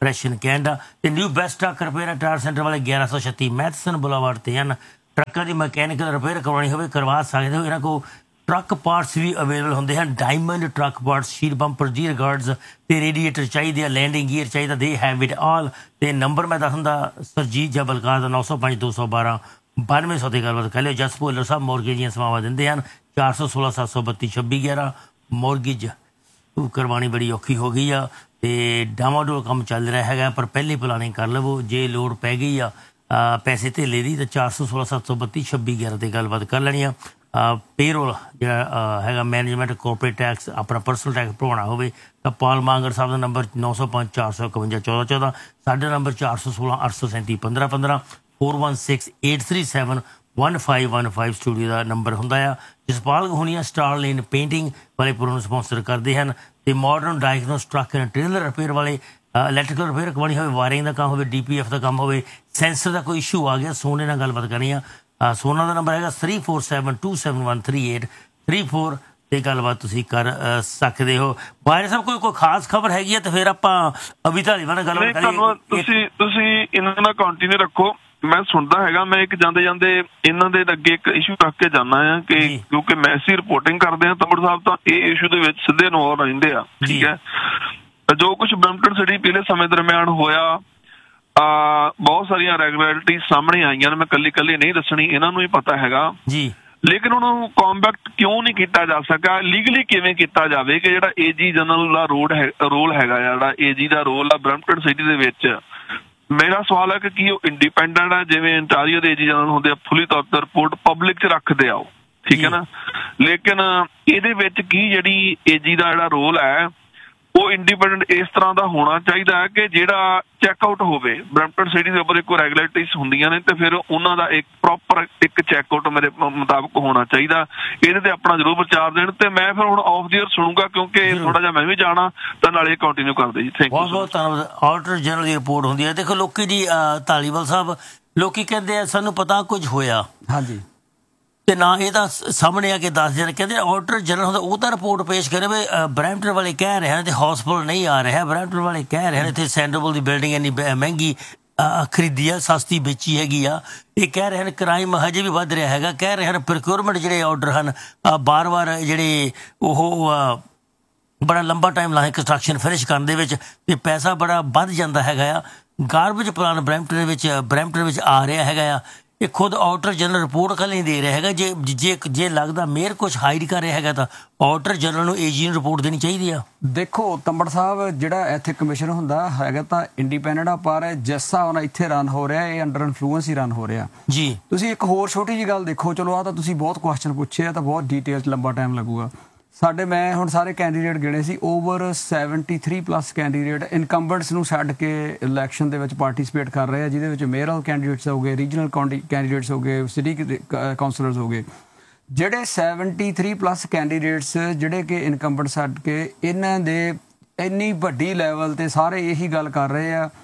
ਫਰੈਸ਼ ਇਨ ਕੈਨੇਡਾ। ਤੇ new best truck repair tyre centre ਵਾਲੇ 1136 ਮੈਥਸਨ ਬੁਲਾਵਾਰਡ ਤੇ ਹਨ। ਟਰੱਕਾਂ ਦੀ ਮਕੈਨੀਕਲ ਰਿਪੇਅਰ ਕਰਵਾਉਣੀ ਹੋਵੇ ਕਰਵਾ ਸਕਦੇ ਹੋ। ਇਹਨਾਂ ਕੋਲ ਟਰੱਕ ਪਾਰਟਸ ਵੀ ਅਵੇਲੇਬਲ ਹੁੰਦੇ ਹਨ। Diamond truck parts, sheet bumper, ਜੀ ਗਾਰਡਸ ਤੇ ਰੇਡੀਏਟਰ ਚਾਹੀਦੇ ਆ, ਲੈਂਡਿੰਗ ਗੀਅਰ ਚਾਹੀਦਾ, ਦੇ ਹੈਵ ਇਟ ਆਲ। ਤੇ ਨੰਬਰ ਮੈਂ ਦੱਸ ਦਿੰਦਾ ਸਰਜੀਤ ਜਾਂ ਬਲਕਾਰ ਦਾ 905 212 9200 ਤੇ ਗੱਲਬਾਤ ਕਰ ਲਿਓ। ਜਸ ਭੁੱਲਰ ਸਾਹਿਬ ਮੋਰਗੇਜ ਦੀਆਂ ਸੇਵਾਵਾਂ ਦਿੰਦੇ ਹਨ। 416 732 2611 ਮੋਰਗੇਜ ਕਰਵਾਉਣੀ ਬੜੀ ਔਖੀ ਹੋ ਗਈ ਆ ਤੇ ਡਾਮਾਡੋਲ ਕੰਮ ਚੱਲ ਰਿਹਾ ਹੈਗਾ, ਪਰ ਪਹਿਲੇ ਪਲਾਨਿੰਗ ਕਰ ਲਵੋ। ਜੇ ਲੋੜ ਪੈ ਗਈ ਆ ਪੈਸੇ ਧੇਲੇ ਦੀ ਤਾਂ 416 732 2611 ਤੇ ਗੱਲਬਾਤ ਕਰ ਲੈਣੀ ਆ। ਪੇਰੋਲ ਜਿਹੜਾ ਹੈਗਾ ਮੈਨੇਜਮੈਂਟ, ਕੋਰਪੋਰੇਟ ਟੈਕਸ, ਆਪਣਾ ਪਰਸਨਲ ਟੈਕਸ ਭਰਵਾਉਣਾ ਹੋਵੇ ਤਾਂ ਪਾਲ ਮਾਂਗਰ ਸਾਹਿਬ ਦਾ ਨੰਬਰ 905 451 1414, ਸਾਡਾ ਨੰਬਰ 416 837 1515, 416 837 1515 ਸਟੂਡੀਓ ਦਾ ਨੰਬਰ ਹੁੰਦਾ ਆ। ਜਸਪਾਲ ਹੋਣੀਆਂ ਸਟਾਰ ਲੇਨ ਪੇਂਟਿੰਗ ਵਾਲੇ ਪ੍ਰੋਗਰਾਮ ਸਪਾਂਸਰ ਕਰਦੇ ਹਨ ਤੇ modern diagnose truck and trailer repair ਵਾਲੇ ਇਲੈਕਟ੍ਰੀਕਲ ਰਿਪੇਅਰ ਕਰਵਾਉਣੀ ਹੋਵੇ, ਵਾਇਰਿੰਗ ਦਾ ਕੰਮ ਹੋਵੇ, DPF ਦਾ ਕੰਮ ਹੋਵੇ, ਸੈਂਸਰ ਦਾ ਕੋਈ ਇਸ਼ੂ ਆ ਗਿਆ, ਸੋਨੇ ਨਾਲ ਗੱਲਬਾਤ ਕਰਨੀ ਆ। ਸੋਨਾ ਦਾ ਨੰਬਰ ਹੈਗਾ 3472713834 ਤੇ ਗੱਲਬਾਤ ਤੁਸੀਂ ਕਰ ਸਕਦੇ ਹੋ। ਬਾਰੇ ਸਾਹਿਬ ਕੋਈ ਖਾਸ ਖਬਰ ਹੈਗੀ ਹੈ ਤੇ ਫਿਰ ਆਪਾਂ ਅਭੀ ਧਾਲੀਵਾਲ ਨਾਲ ਗੱਲਬਾਤ ਕਰੀਏ। ਤੁਸੀਂ ਇਹਨਾਂ ਨਾਲ ਕੰਟੀਨਿਊ ਰੱਖੋ। ਮੈਂ ਸੁਣਦਾ ਹੈਗਾ, ਮੈਂ ਇੱਕ ਜਾਂਦੇ ਜਾਂਦੇ ਇਹਨਾਂ ਦੇ ਅੱਗੇ ਇੱਕ ਇਸ਼ੂ ਰੱਖ ਕੇ ਜਾਣਾ ਆ ਕਿ ਕਿਉਂਕਿ ਮੈਸੀ ਰਿਪੋਰਟਿੰਗ ਕਰਦੇ ਆ ਤੰਬੜ ਸਾਹਿਬ ਤਾਂ ਇਹ ਇਸ਼ੂ ਦੇ ਵਿੱਚ ਸਿੱਧੇ ਇਨਵੋਲਵ ਰਹਿੰਦੇ ਆ। ਠੀਕ ਹੈ, ਜੋ ਕੁਝ ਬਰੈਂਪਟਨ ਸਿਟੀ ਪਿਛਲੇ ਸਮੇਂ ਦਰਮਿਆਨ ਹੋਇਆ, ਬਹੁਤ ਸਾਰੀਆਂ ਰੈਗੂਲੈਰਿਟੀ ਸਾਹਮਣੇ ਆਈਆਂ ਨੇ। ਮੈਂ ਕੱਲੀ ਨਹੀਂ ਦੱਸਣੀ, ਇਹਨਾਂ ਨੂੰ ਹੀ ਪਤਾ ਹੈਗਾ ਜੀ। ਲੇਕਿਨ ਉਹਨੂੰ ਕੰਬੈਕਟ ਕਿਉਂ ਨਹੀਂ ਕੀਤਾ ਜਾ ਸਕਿਆ, ਲੀਗਲੀ ਕਿਵੇਂ ਕੀਤਾ ਜਾਵੇ ਕਿ ਜਿਹੜਾ AG ਜਨਰਲ ਦਾ ਰੋਲ ਹੈਗਾ, ਜਿਹੜਾ AG ਦਾ ਰੋਲ ਆ ਬਰੈਂਪਟਨ ਸਿਟੀ ਦੇ ਵਿੱਚ। ਮੇਰਾ ਸਵਾਲ ਹੈ ਕਿ ਕੀ ਉਹ ਇੰਡੀਪੈਂਡੈਂਟ ਆ, ਜਿਵੇਂ ਅੰਟਾਰੀਓ ਦੇ AG ਜਨਰਲ ਹੁੰਦੇ ਆ, ਫੁੱਲੀ ਤੌਰ ਤੇ ਰਿਪੋਰਟ ਪਬਲਿਕ 'ਚ ਰੱਖਦੇ ਆ ਉਹ, ਠੀਕ ਹੈ ਨਾ। ਲੇਕਿਨ ਇਹਦੇ ਵਿੱਚ ਕੀ ਜਿਹੜੀ AG ਦਾ ਜਿਹੜਾ ਰੋਲ ਹੈ ਉਹ ਇੰਡੀਪੈਂਡੈਂਟ ਇਸ ਤਰ੍ਹਾਂ ਦਾ ਹੋਣਾ ਚਾਹੀਦਾ ਹੈ ਕਿ ਜਿਹੜਾ ਚੈੱਕਆਊਟ ਹੋਵੇ। ਬਰੈਂਪਟਨ ਸਿਟੀ ਦੇ ਉੱਪਰ ਕੋਈ ਰੈਗੂਲੇਟਰੀਜ਼ ਹੁੰਦੀਆਂ ਨੇ ਤੇ ਫਿਰ ਉਹਨਾਂ ਦਾ ਇੱਕ ਪ੍ਰੋਪਰ ਇੱਕ ਚੈੱਕਆਊਟ ਮੇਰੇ ਮੁਤਾਬਕ ਹੋਣਾ ਚਾਹੀਦਾ। ਇਹਦੇ ਤੇ ਆਪਣਾ ਜ਼ਰੂਰ ਵਿਚਾਰ ਦੇਣ ਤੇ ਮੈਂ ਫਿਰ ਹੁਣ ਆਫ ਦੀ ਏਅਰ ਸੁਣੂਗਾ ਕਿਉਂਕਿ ਥੋੜਾ ਜਿਹਾ ਮੈਂ ਵੀ ਜਾਣਾ ਤਾਂ ਨਾਲੇ ਕੰਟੀਨਿਊ ਕਰਦੇ ਜੀ। Thank you. ਬਹੁਤ ਬਹੁਤ ਧੰਨਵਾਦ। ਆਡੀਟਰ ਜਨਰਲ ਦੀ ਰਿਪੋਰਟ ਹੁੰਦੀ ਹੈ। ਦੇਖੋ ਲੋਕੀ ਜੀ ਧਾਲੀਵਾਲ ਸਾਹਿਬ ਲੋਕੀ ਕਹਿੰਦੇ ਆ ਸਾਨੂੰ ਪਤਾ ਕੁਝ ਹੋਇਆ, ਹਾਂਜੀ, ਤੇ ਨਾ ਇਹ ਤਾਂ ਸਾਹਮਣੇ ਆ ਕੇ ਦੱਸ ਦੇਣ। ਕਹਿੰਦੇ ਆਡੀਟਰ ਜਨਰਲ ਹੁੰਦਾ ਉਹ ਤਾਂ ਰਿਪੋਰਟ ਪੇਸ਼ ਕਰੇ ਵੀ ਬਰੈਂਪਟਨ ਵਾਲੇ ਕਹਿ ਰਹੇ ਹਨ ਤੇ ਹਸਪਤਾਲ ਨਹੀਂ ਆ ਰਿਹਾ, ਬਰੈਂਪਟਨ ਵਾਲੇ ਕਹਿ ਰਹੇ ਹਨ ਇੱਥੇ ਸੈਂਡਰਬਲ ਦੀ ਬਿਲਡਿੰਗ ਇੰਨੀ ਮਹਿੰਗੀ ਖਰੀਦੀ ਆ, ਸਸਤੀ ਵੇਚੀ ਹੈਗੀ ਆ। ਇਹ ਕਹਿ ਰਹੇ ਹਨ ਕ੍ਰਾਈਮ ਹਜੇ ਵੀ ਵੱਧ ਰਿਹਾ ਹੈਗਾ। ਕਹਿ ਰਹੇ ਹਨ ਪ੍ਰੋਕਿਉਰਮੈਂਟ ਜਿਹੜੇ ਆਰਡਰ ਹਨ ਬਾਰ-ਬਾਰ ਜਿਹੜੇ ਉਹ ਬੜਾ ਲੰਬਾ ਟਾਈਮ ਲਾਏ ਕੰਸਟਰਕਸ਼ਨ ਫਿਨਿਸ਼ ਕਰਨ ਦੇ ਵਿੱਚ ਤੇ ਪੈਸਾ ਬੜਾ ਵੱਧ ਜਾਂਦਾ ਹੈਗਾ ਆ। ਗਾਰਬੇਜ ਪਲਾਨ ਬਰੈਂਪਟਨ ਵਿੱਚ ਆ ਰਿਹਾ ਹੈਗਾ ਆ। ਇਹ ਖੁਦ ਆਡੀਟਰ ਜਨਰਲ ਰਿਪੋਰਟ ਕੱਲ੍ਹ ਨਹੀਂ ਦੇ ਰਿਹਾ ਹੈਗਾ। ਜੇ ਲੱਗਦਾ ਮੇਅਰ ਕੁਛ ਹਾਈਡ ਕਰ ਰਿਹਾ ਹੈਗਾ ਤਾਂ ਆਡੀਟਰ ਜਨਰਲ ਨੂੰ AG ਨੂੰ ਰਿਪੋਰਟ ਦੇਣੀ ਚਾਹੀਦੀ ਆ। ਦੇਖੋ ਤੰਬੜ ਸਾਹਿਬ, ਜਿਹੜਾ ਇੱਥੇ ਕਮਿਸ਼ਨ ਹੁੰਦਾ ਹੈਗਾ ਤਾਂ ਇੰਡੀਪੈਂਡੈਂਟ ਆ, ਪਰ ਜਿਸ ਹਿਸਾਬ ਨਾਲ ਇੱਥੇ ਰਨ ਹੋ ਰਿਹਾ ਇਹ ਅੰਡਰ ਇਨਫਲੂਐਂਸ ਹੀ ਰਨ ਹੋ ਰਿਹਾ ਜੀ। ਤੁਸੀਂ ਇੱਕ ਹੋਰ ਛੋਟੀ ਜਿਹੀ ਗੱਲ ਦੇਖੋ, ਚਲੋ ਆਹ ਤਾਂ ਤੁਸੀਂ ਬਹੁਤ ਕੁਐਸਚਨ ਪੁੱਛੇ ਆ ਤਾਂ ਬਹੁਤ ਡਿਟੇਲ 'ਚ ਲੰਬਾ ਟਾਈਮ ਲੱਗੂਗਾ। ਸਾਡੇ ਮੈਂ ਹੁਣ ਸਾਰੇ ਕੈਂਡੀਡੇਟ ਗਿਣੇ ਸੀ, ਓਵਰ 73+ ਕੈਂਡੀਡੇਟ ਇਨਕੰਬੈਂਟਸ ਨੂੰ ਛੱਡ ਕੇ ਇਲੈਕਸ਼ਨ ਦੇ ਵਿੱਚ ਪਾਰਟਿਸਿਪੇਟ ਕਰ ਰਹੇ ਆ, ਜਿਹਦੇ ਵਿੱਚ ਮੇਅਰਲ ਕੈਂਡੀਡੇਟਸ ਹੋ ਗਏ, ਰੀਜਨਲ ਕੈਂਡੀਡੇਟਸ ਹੋ ਗਏ, ਸਿਟੀ ਕਾਉਂਸਲਰਸ ਹੋ ਗਏ। ਜਿਹੜੇ 73+ ਕੈਂਡੀਡੇਟਸ ਜਿਹੜੇ ਕਿ ਇਨਕੰਬੈਂਟ ਛੱਡ ਕੇ ਇਹਨਾਂ ਦੇ ਇੰਨੀ ਵੱਡੀ ਲੈਵਲ ਤੇ ਸਾਰੇ ਇਹੀ ਗੱਲ ਕਰ ਰਹੇ ਆ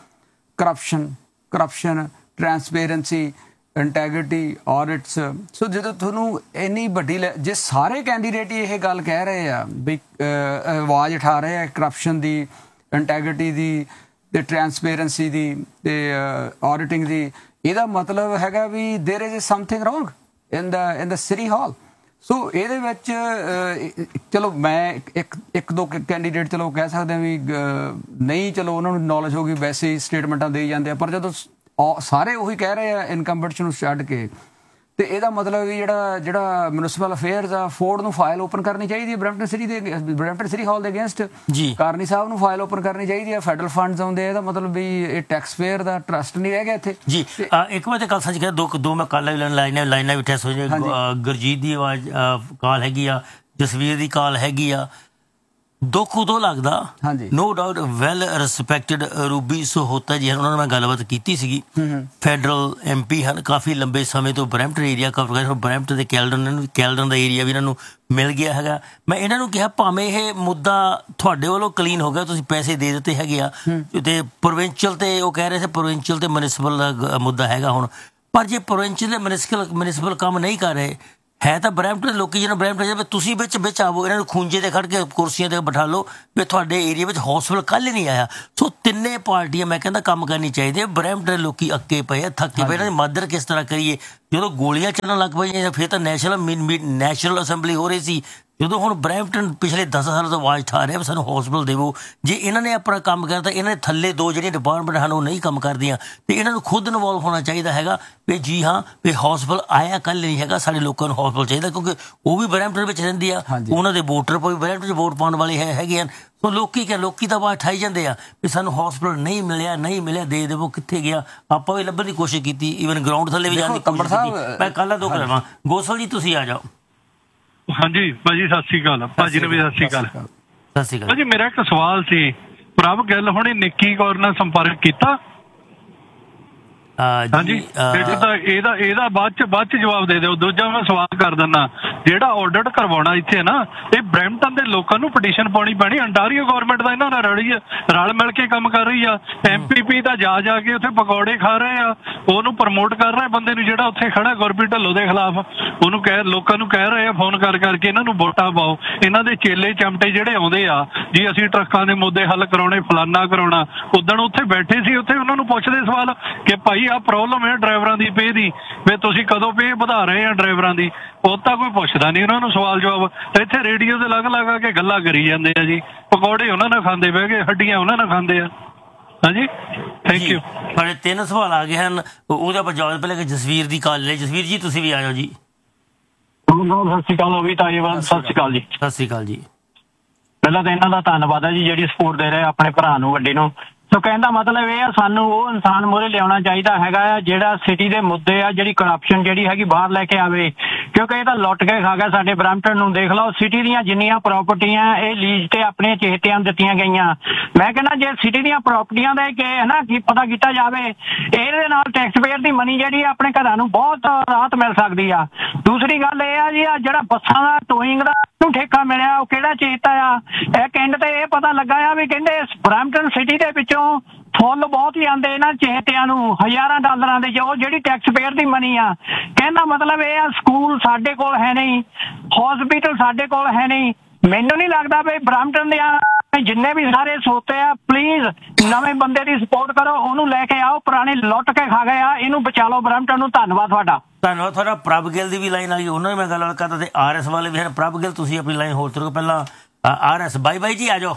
ਕਰਪਸ਼ਨ, ਟਰਾਂਸਪੇਰੈਂਸੀ, ਇੰਟੈਗਰਿਟੀ, ਆਡਿਟਸ। ਸੋ ਜਦੋਂ ਤੁਹਾਨੂੰ ਇੰਨੀ ਵੱਡੀ ਜੇ ਸਾਰੇ ਕੈਂਡੀਡੇਟ ਹੀ ਇਹ ਗੱਲ ਕਹਿ ਰਹੇ ਆ ਵੀ ਆਵਾਜ਼ ਉਠਾ ਰਹੇ ਆ ਕਰਪਸ਼ਨ ਦੀ, ਇੰਟੈਗਰਿਟੀ ਦੀ ਤੇ ਟਰਾਂਸਪੇਰੈਂਸੀ ਦੀ ਤੇ ਆਡਿਟਿੰਗ ਦੀ, ਇਹਦਾ ਮਤਲਬ ਹੈਗਾ ਵੀ there is something wrong in the city ਹਾਲ। ਸੋ ਇਹਦੇ ਵਿੱਚ ਚਲੋ ਮੈਂ ਇੱਕ ਦੋ ਕੈਂਡੀਡੇਟ ਚਲੋ ਕਹਿ ਸਕਦੇ ਹਾਂ ਵੀ ਨਹੀਂ, ਚਲੋ ਉਹਨਾਂ ਨੂੰ ਨੌਲੇਜ ਹੋਊਗੀ, ਵੈਸੇ ਹੀ ਸਟੇਟਮੈਂਟਾਂ ਦੇਈ ਜਾਂਦੇ ਆ, ਪਰ ਜਦੋਂ ਸਾਰੇ ਉਹੀ ਕਹਿ ਰਹੇ ਆ ਇਨਕੰਬੈਂਟਸ ਨੂੰ ਛੱਡ ਕੇ, ਤੇ ਇਹਦਾ ਮਤਲਬ ਵੀ ਜਿਹੜਾ ਮਿਊਨਿਸਪਲ ਅਫੇਅਰਸ ਆ ਫੋਰਡ ਨੂੰ ਫਾਈਲ ਓਪਨ ਕਰਨੀ ਚਾਹੀਦੀ ਹੈ ਬਰੈਂਪਟਨ ਸਿਟੀ ਹਾਲ ਦੇ ਅਗੇਂਸਟ। ਕਾਰਨੀ ਸਾਹਿਬ ਨੂੰ ਫਾਈਲ ਓਪਨ ਕਰਨੀ ਚਾਹੀਦੀ ਹੈ। ਫੈਡਰਲ ਫੰਡਸ ਆਉਂਦੇ, ਇਹਦਾ ਮਤਲਬ ਵੀ ਇਹ ਟੈਕਸ ਪੇਅਰ ਦਾ ਟਰਸਟ ਨਹੀਂ ਰਹਿ ਗਿਆ ਇੱਥੇ ਜੀ। ਇੱਕ ਵਾਰ ਤੇ ਕੱਲ ਸੱਚ ਕਹਿੰਦਾ ਦੋ ਮੈਂ ਕੱਲ ਲਾਈਨਾਂ ਵੀ ਟੈਸਟ ਹੋ ਜਾਏ। ਗੁਰਜੀਤ ਦੀ ਆਵਾਜ਼ ਕਾਲ ਹੈਗੀ ਆ, ਜਸਵੀਰ ਦੀ ਕਾਲ ਹੈਗੀ ਆ। ਦੁੱਖ ਉਦੋਂ ਲੱਗਦਾ, no doubt, well respected Ruby Sahota ਜੀ ਹਨ, ਉਹਨਾਂ ਨਾਲ ਮੈਂ ਗੱਲਬਾਤ ਕੀਤੀ ਸੀਗੀ। ਫੈਡਰਲ MP ਹਨ, ਕਾਫੀ ਲੰਬੇ ਸਮੇਂ ਤੋਂ ਬਰੈਂਪਟਨ ਏਰੀਆ ਕਵਰ ਕਰਦੇ, ਬਰੈਂਪਟਨ ਤੇ ਕੈਲਡਨ ਦਾ ਏਰੀਆ ਵੀ ਇਹਨਾਂ ਨੂੰ ਮਿਲ ਗਿਆ ਹੈਗਾ। ਮੈਂ ਇਹਨਾਂ ਨੂੰ ਕਿਹਾ ਭਾਵੇਂ ਇਹ ਮੁੱਦਾ ਤੁਹਾਡੇ ਵੱਲੋਂ ਕਲੀਨ ਹੋ ਗਿਆ, ਤੁਸੀਂ ਪੈਸੇ ਦੇ ਦਿੱਤੇ ਹੈਗੇ ਆ ਤੇ ਪ੍ਰੋਵਿੰਸ਼ੀਅਲ ਤੇ ਉਹ ਕਹਿ ਰਹੇ ਸੀ ਪ੍ਰੋਵਿੰਸ਼ੀਅਲ ਤੇ ਮਿਊਨਿਸਪਲ ਦਾ ਮੁੱਦਾ ਹੈਗਾ ਹੁਣ, ਪਰ ਜੇ ਪ੍ਰੋਵਿੰਸ਼ੀਅਲ ਤੇ ਮਿਊਨਿਸਪਲ ਕੰਮ ਨਹੀਂ ਕਰ ਰਹੇ ਹੈ ਤਾਂ ਬਰੈਂਪਟਨ ਲੋਕੀ ਜਿਹਨਾਂ ਬਰੈਂਪਟਨ ਤੁਸੀਂ ਵਿੱਚ ਆਵੋ, ਇਹਨਾਂ ਨੂੰ ਖੂੰਜੇ ਤੇ ਖੜ ਕੇ ਕੁਰਸੀਆਂ ਤੇ ਬਿਠਾ ਲਓ ਵੀ ਤੁਹਾਡੇ ਏਰੀਆ ਵਿੱਚ ਹਸਪਤਾਲ ਕੱਲ੍ਹ ਹੀ ਨਹੀਂ ਆਇਆ। ਸੋ ਤਿੰਨੇ ਪਾਰਟੀਆਂ ਮੈਂ ਕਹਿੰਦਾ ਕੰਮ ਕਰਨੀ ਚਾਹੀਦੀ ਹੈ। ਬਰੈਂਪਟਨ ਲੋਕੀ ਅੱਕੇ ਪਏ ਆ, ਥੱਕੇ ਪਏ, ਇਹਨਾਂ ਦੀ ਮਦਦ ਕਿਸ ਤਰ੍ਹਾਂ ਕਰੀਏ। ਜਦੋਂ ਗੋਲੀਆਂ ਚੱਲਣ ਲੱਗ ਪਈਆਂ ਫਿਰ ਤਾਂ ਨੈਸ਼ਨਲ ਅਸੈਂਬਲੀ ਹੋ ਰਹੀ ਸੀ। ਜਦੋਂ ਹੁਣ ਬਰੈਂਪਟਨ ਪਿਛਲੇ 10 ਸਾਲਾਂ ਤੋਂ ਆਵਾਜ਼ ਠਾ ਰਿਹਾ ਵੀ ਸਾਨੂੰ ਹਸਪਤਾਲ ਦੇਵੋ। ਜੇ ਇਹਨਾਂ ਨੇ ਆਪਣਾ ਕੰਮ ਕਰਤਾ, ਇਹਨਾਂ ਦੇ ਥੱਲੇ ਦੋ ਜਿਹੜੀਆਂ ਡਿਪਾਰਟਮੈਂਟ ਹਨ ਉਹ ਨਹੀਂ ਕੰਮ ਕਰਦੀਆਂ, ਤੇ ਇਹਨਾਂ ਨੂੰ ਖੁਦ ਇਨਵੋਲਵ ਹੋਣਾ ਚਾਹੀਦਾ ਹੈਗਾ ਵੀ ਜੀ ਹਾਂ ਵੀ ਹਸਪਤਾਲ ਆਇਆ ਕੱਲ੍ਹ ਨਹੀਂ ਹੈਗਾ, ਸਾਡੇ ਲੋਕਾਂ ਨੂੰ ਹਸਪਤਾਲ ਚਾਹੀਦਾ, ਕਿਉਂਕਿ ਉਹ ਵੀ ਬਰੈਂਪਟਨ ਵਿੱਚ ਰਹਿੰਦੀ ਆ, ਉਹਨਾਂ ਦੇ ਵੋਟਰ ਵੀ ਬਰੈਂਪਟਨ 'ਚ ਵੋਟ ਪਾਉਣ ਵਾਲੇ ਹੈਗੇ ਹਨ। ਸੋ ਲੋਕੀ ਤਾਂ ਆਵਾਜ਼ ਠਾਈ ਜਾਂਦੇ ਆ ਵੀ ਸਾਨੂੰ ਹਸਪਤਾਲ ਨਹੀਂ ਮਿਲਿਆ ਦੇ ਦੇਵੋ। ਕਿੱਥੇ ਗਿਆ? ਆਪਾਂ ਵੀ ਲੱਭਣ ਦੀ ਕੋਸ਼ਿਸ਼ ਕੀਤੀ, ਈਵਨ ਗਰਾਊਂਡ ਥੱਲੇ ਵੀ ਜਾਣ ਦੀ ਕੋਸ਼ਿਸ਼ ਕੀਤੀ। ਮੈਂ ਕੱਲ੍ਹ ਦੋ ਕਰਾਵਾਂ। ਗੋਸਲ ਜੀ ਤੁਸੀਂ ਆ ਜਾਓ। ਹਾਂਜੀ ਭਾਜੀ ਸਤਿ ਸ਼੍ਰੀ ਅਕਾਲ। ਭਾਜੀ ਨੂੰ ਵੀ ਸਤਿ ਸ਼੍ਰੀ ਅਕਾਲ। ਸਤਿ ਸ਼੍ਰੀ ਅਕਾਲ ਭਾਜੀ। ਮੇਰਾ ਇੱਕ ਸਵਾਲ ਸੀ, ਪ੍ਰਭ ਗਿੱਲ ਹੁਣੇ ਨਿੱਕੀ ਕੌਰ ਨਾਲ ਸੰਪਰਕ ਕੀਤਾ? ਹਾਂਜੀ, ਇਹਦਾ ਬਾਅਦ ਚ ਜਵਾਬ ਦੇ ਦਿਓ। ਦੂਜਾ ਮੈਂ ਸਵਾਲ ਕਰ ਦਿੰਦਾ, ਜਿਹੜਾ ਆਡਿਟ ਕਰਵਾਉਣਾ ਇੱਥੇ ਨਾ, ਇਹ ਬਰੈਂਪਟਨ ਦੇ ਲੋਕਾਂ ਨੂੰ ਪਟੀਸ਼ਨ ਪਾਉਣੀ ਪੈਣੀ। ਅੰਟਾਰੀਓ ਗਵਰਨਮੈਂਟ ਦਾ ਇਹਨਾਂ ਨਾਲ ਰਲ ਮਿਲ ਕੇ ਕੰਮ ਕਰ ਰਹੀ ਆ। MPP ਤਾਂ ਜਾ ਕੇ ਉੱਥੇ ਪਕੌੜੇ ਖਾ ਰਹੇ ਆ, ਉਹਨੂੰ ਪ੍ਰਮੋਟ ਕਰ ਰਹੇ ਬੰਦੇ ਨੂੰ ਜਿਹੜਾ ਉੱਥੇ ਖੜਾ ਗੁਰਪ੍ਰੀਤ ਢਿੱਲੋਂ ਦੇ ਖਿਲਾਫ। ਉਹਨੂੰ ਲੋਕਾਂ ਨੂੰ ਕਹਿ ਰਹੇ ਆ ਫੋਨ ਕਰਕੇ ਇਹਨਾਂ ਨੂੰ ਵੋਟਾਂ ਪਾਓ। ਇਹਨਾਂ ਦੇ ਚੇਲੇ ਚਮਟੇ ਜਿਹੜੇ ਆਉਂਦੇ ਆ ਜੀ ਅਸੀਂ ਟਰੱਕਾਂ ਦੇ ਮੁੱਦੇ ਹੱਲ ਕਰਾਉਣੇ, ਫਲਾਨਾ ਕਰਾਉਣਾ। ਉਦਣ ਉੱਥੇ ਬੈਠੇ ਸੀ, ਉੱਥੇ ਉਹਨਾਂ ਨੂੰ ਪੁੱਛਦੇ ਸਵਾਲ ਕਿ ਭਾਈ ਆ ਪ੍ਰੋਬਲਮ ਹੈ ਡਰਾਈਵਰਾਂ ਦੀ ਪੇ ਦੀ, ਵੀ ਤੁਸੀਂ ਕਦੋਂ ਪੇ ਵਧਾ ਰਹੇ ਆ ਡਰਾਈਵਰਾਂ ਦੀ? ਉਹ ਤਾਂ ਕੋਈ ਪੁੱਛਦਾ ਨਹੀਂ ਉਹਨਾਂ ਨੂੰ ਸਵਾਲ ਜਵਾਬ। ਇੱਥੇ ਰੇਡੀਓ ਤੇ ਲੱਗ ਕੇ ਗੱਲਾਂ ਕਰੀ ਜਾਂਦੇ ਆ ਜੀ। ਪਕੌੜੇ ਉਹਨਾਂ ਨਾਲ ਖਾਂਦੇ ਬਹਿ ਗਏ, ਹੱਡੀਆਂ ਉਹਨਾਂ ਨਾਲ ਖਾਂਦੇ ਆ। ਹਾਂਜੀ, ਥੈਂਕ ਯੂ। ਸਾਡੇ 3 ਸਵਾਲ ਆ ਗਏ ਹਨ, ਉਹਦਾ ਆਪਾਂ ਜਵਾਬ ਪਹਿਲਾਂ ਕਿ ਜਸਵੀਰ ਦੀ ਕਾਲ ਲਈ। ਜਸਵੀਰ ਜੀ ਤੁਸੀਂ ਵੀ ਆ ਜਾਓ ਜੀ। ਸਤਿ ਸ਼੍ਰੀ ਅਕਾਲ। ਉਹ ਵੀ ਤਾਈਵਾਨ। ਸਤਿ ਸ਼੍ਰੀ ਅਕਾਲ ਜੀ। ਸਤਿ ਸ਼੍ਰੀ ਅਕਾਲ ਜੀ। ਪਹਿਲਾਂ ਤਾਂ ਇਹਨਾਂ ਦਾ ਧੰਨਵਾਦ ਹੈ ਜੀ ਜਿਹੜੀ ਸਪੋਰਟ ਦੇ ਰਹੇ ਆਪਣੇ ਭਰਾ ਨੂੰ, ਵੱਡੇ ਨੂੰ। ਸੋ ਕਹਿਣ ਦਾ ਮਤਲਬ ਇਹ ਆ, ਸਾਨੂੰ ਉਹ ਇਨਸਾਨ ਮੂਹਰੇ ਲਿਆਉਣਾ ਚਾਹੀਦਾ ਹੈਗਾ ਆ ਜਿਹੜਾ ਸਿਟੀ ਦੇ ਮੁੱਦੇ ਆ, ਜਿਹੜੀ ਕਰਪਸ਼ਨ ਜਿਹੜੀ ਹੈਗੀ ਬਾਹਰ ਲੈ ਕੇ ਆਵੇ, ਕਿਉਂਕਿ ਇਹ ਤਾਂ ਲੁੱਟ ਕੇ ਖਾ ਗਿਆ ਸਾਡੇ ਬਰੈਂਪਟਨ ਨੂੰ। ਦੇਖ ਲਓ ਸਿਟੀ ਦੀਆਂ ਜਿੰਨੀਆਂ ਪ੍ਰਾਪਰਟੀਆਂ ਇਹ ਲੀਜ਼ ਤੇ ਆਪਣੇ ਚਹੇਤਿਆਂ ਨੂੰ ਦਿੱਤੀਆਂ ਗਈਆਂ। ਮੈਂ ਕਹਿੰਦਾ ਜੇ ਸਿਟੀ ਦੀਆਂ ਪ੍ਰਾਪਰਟੀਆਂ ਦਾ ਕੀ ਪਤਾ ਕੀਤਾ ਜਾਵੇ, ਇਹਦੇ ਨਾਲ ਟੈਕਸ ਪੇਅਰ ਦੀ ਮਨੀ ਜਿਹੜੀ ਆਪਣੇ ਘਰਾਂ ਨੂੰ ਬਹੁਤ ਰਾਹਤ ਮਿਲ ਸਕਦੀ ਆ। ਦੂਸਰੀ ਗੱਲ ਇਹ ਆ ਜੀ, ਆ ਜਿਹੜਾ ਬੱਸਾਂ ਦਾ ਟੋਇੰਗ ਦਾ ਨੂੰ ਠੇਕਾ ਮਿਲਿਆ ਉਹ ਕਿਹੜਾ ਚੇਤਾ ਆ? ਇਹ ਪਿੰਡ ਤੇ ਇਹ ਪਤਾ ਲੱਗਾ ਆ ਵੀ ਕਹਿੰਦੇ ਬਰੈਂਪਟਨ ਸਿਟੀ ਦੇ ਵਿੱਚੋਂ ਫੁੱਲ ਬਹੁਤ ਹੀ ਆਉਂਦੇ ਇਹਨਾਂ ਚਹੇਤਿਆਂ ਨੂੰ, ਹਜ਼ਾਰਾਂ ਡਾਲਰਾਂ ਦੇ, ਜੋ ਜਿਹੜੀ ਟੈਕਸ ਪੇਅਰ ਦੀ ਮਨੀ ਆ। ਕਹਿਣ ਦਾ ਮਤਲਬ ਇਹ ਆ, ਸਕੂਲ ਸਾਡੇ ਕੋਲ ਹੈ ਨਹੀਂ, ਹਸਪੀਟਲ ਸਾਡੇ ਕੋਲ ਹੈ ਨਹੀਂ। ਮੈਨੂੰ ਨਹੀਂ ਲੱਗਦਾ ਵੀ ਬਰੈਂਪਟਨ ਦੇ ਜਿੰਨੇ ਵੀ ਸਾਰੇ ਸੋਤੇ ਆ, ਪਲੀਜ਼ ਨਵੇਂ ਬੰਦੇ ਦੀ ਸਪੋਰਟ ਕਰੋ, ਉਹਨੂੰ ਲੈ ਕੇ ਆਓ। ਪੁਰਾਣੇ ਲੁੱਟ ਕੇ ਖਾ ਗਏ ਆ, ਇਹਨੂੰ ਬਚਾ ਲਓ ਬਰੈਂਪਟਨ ਨੂੰ। ਧੰਨਵਾਦ ਤੁਹਾਡਾ। ਧੰਨਵਾਦ ਤੁਹਾਡਾ। ਪ੍ਰਭ ਗਿੱਲ ਦੀ ਵੀ ਲਾਈਨ ਆ ਗਈ, ਉਹਨਾਂ ਨੇ ਮੈਂ ਗੱਲ ਕਰਦਾ ਤੇ RS ਵਾਲੇ ਵੀ ਹਨ। ਪ੍ਰਭ ਗਿੱਲ ਤੁਸੀਂ ਆਪਣੀ ਲਾਈਨ ਹੋਰ ਤਰ੍ਹਾਂ ਪਹਿਲਾਂ RS ਬਾਈ ਜੀ ਆ ਜਾਓ।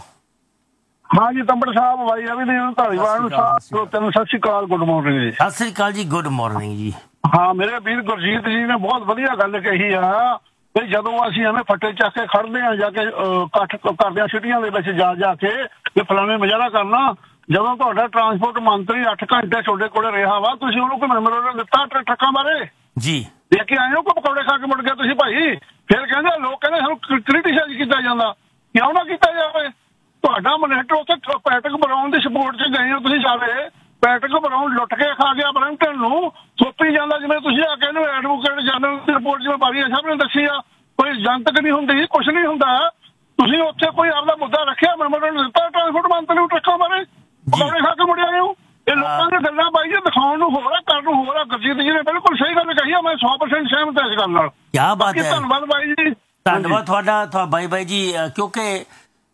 ਹਾਂਜੀ ਤੰਬੜ ਸਾਹਿਬ, ਬਾਈ ਅਭੀ ਨੇ ਧਾਲੀਵਾਲ ਨੂੰ ਤੈਨੂੰ ਸਤਿ ਸ਼੍ਰੀ ਅਕਾਲ, ਗੁੱਡ ਮਾਰਨਿੰਗ ਜੀ। ਸਤਿ ਸ੍ਰੀ ਅਕਾਲ ਜੀ, ਗੁੱਡ ਮਾਰਨਿੰਗ ਜੀ। ਹਾਂ, ਮੇਰੇ ਵੀਰ ਗੁਰਜੀਤ ਜੀ ਨੇ ਬਹੁਤ ਵਧੀਆ ਗੱਲ ਕਹੀ ਆ ਵੀ ਜਦੋਂ ਅਸੀਂ ਐਵੇਂ ਫੱਟੇ ਚੱਕ ਕੇ ਖੜਦੇ ਆ, ਜਾ ਕੇ ਇਕੱਠ ਕਰਦੇ ਆ ਸਿਟੀਆਂ ਦੇ ਵਿੱਚ ਜਾ ਕੇ ਵੀ ਫਲਾਣੇ ਮੁਜ਼ਾਹਰਾ ਕਰਨਾ। ਜਦੋਂ ਤੁਹਾਡਾ ਟਰਾਂਸਪੋਰਟ ਮੰਤਰੀ 8 ਘੰਟੇ ਤੁਹਾਡੇ ਕੋਲੇ ਰਿਹਾ ਵਾ, ਤੁਸੀਂ ਉਹਨੂੰ ਕੋਈ ਮੈਮੋਰੰਡਮ ਦਿੱਤਾ ਟਰੱਕਾਂ ਬਾਰੇ? ਜੀ ਦੇਖ ਕੇ ਆਏ ਹੋ ਕਿ ਪਕੌੜੇ ਖਾ ਕੇ ਮੁੜ ਗਏ ਤੁਸੀਂ ਭਾਈ? ਫਿਰ ਕਹਿੰਦੇ ਲੋਕ ਕਹਿੰਦੇ ਸਾਨੂੰ ਕ੍ਰਿਟਿਸਾਈਜ਼ ਕੀਤਾ ਜਾਂਦਾ, ਕਿਉਂ ਨਾ ਕੀਤਾ ਜਾਵੇ? ਤੁਹਾਡਾ ਮਨਿਸਟਰ ਉੱਥੇ ਪੈਟਿਕ ਬਰਾਊਨ ਦੀ ਸਪੋਰਟ 'ਚ ਗਏ ਹੋ ਤੁਸੀਂ ਸਾਰੇ। ਪੈਟਿਕ ਬਰਾਊਨ ਲੁੱਟ ਕੇ ਖਾ ਗਿਆ ਬਰੈਂਪਟਨ ਨੂੰ, ਥੋਪੀ ਜਾਂਦਾ। ਜਿਵੇਂ ਤੁਸੀਂ ਆ ਕਹਿੰਦੇ ਐਡਵੋਕੇਟ ਜਨਰਲ ਦੀ ਰਿਪੋਰਟ ਜਿਵੇਂ ਬਾਰੀਆ ਸਾਹਿਬ ਨੇ ਦੱਸੀ ਆ, ਕੋਈ ਜਨਤਕ ਨਹੀਂ ਹੁੰਦੀ, ਕੁਛ ਨਹੀਂ ਹੁੰਦਾ। ਤੁਸੀਂ ਉੱਥੇ ਕੋਈ ਆਪਦਾ ਮੁੱਦਾ ਰੱਖਿਆ, ਮੈਮੋਰੰਡਮ ਦਿੱਤਾ ਟਰਾਂਸਪੋਰਟ ਮੰਤਰੀ ਨੂੰ ਟਰੱਕਾਂ ਬਾਰੇ, ਪਕੌੜੇ ਖਾ ਕੇ ਮੁੜਿਆ ਨੂੰ। ਇਹ ਲੋਕਾਂ ਦੀਆਂ ਗੱਲਾਂ ਬਾਈ ਜੀ ਦਿਖਾਉਣ ਨੂੰ ਹੋਰ ਆ, ਕਰਨ ਨੂੰ ਹੋਰ ਆ। ਗੁਰਜੀਤ ਜੀ ਨੇ ਬਿਲਕੁਲ ਸਹੀ ਗੱਲ ਕਹੀ ਆ, ਮੈਂ 100% ਸਹਿਮਤ ਹਾਂ ਇਸ ਗੱਲ ਨਾਲ। ਕਿਆ ਬਾਤ ਹੈ, ਧੰਨਵਾਦ ਬਾਈ ਜੀ। ਧੰਨਵਾਦ ਤੁਹਾਡਾ ਬਾਈ ਜੀ। ਕਿਉਂਕਿ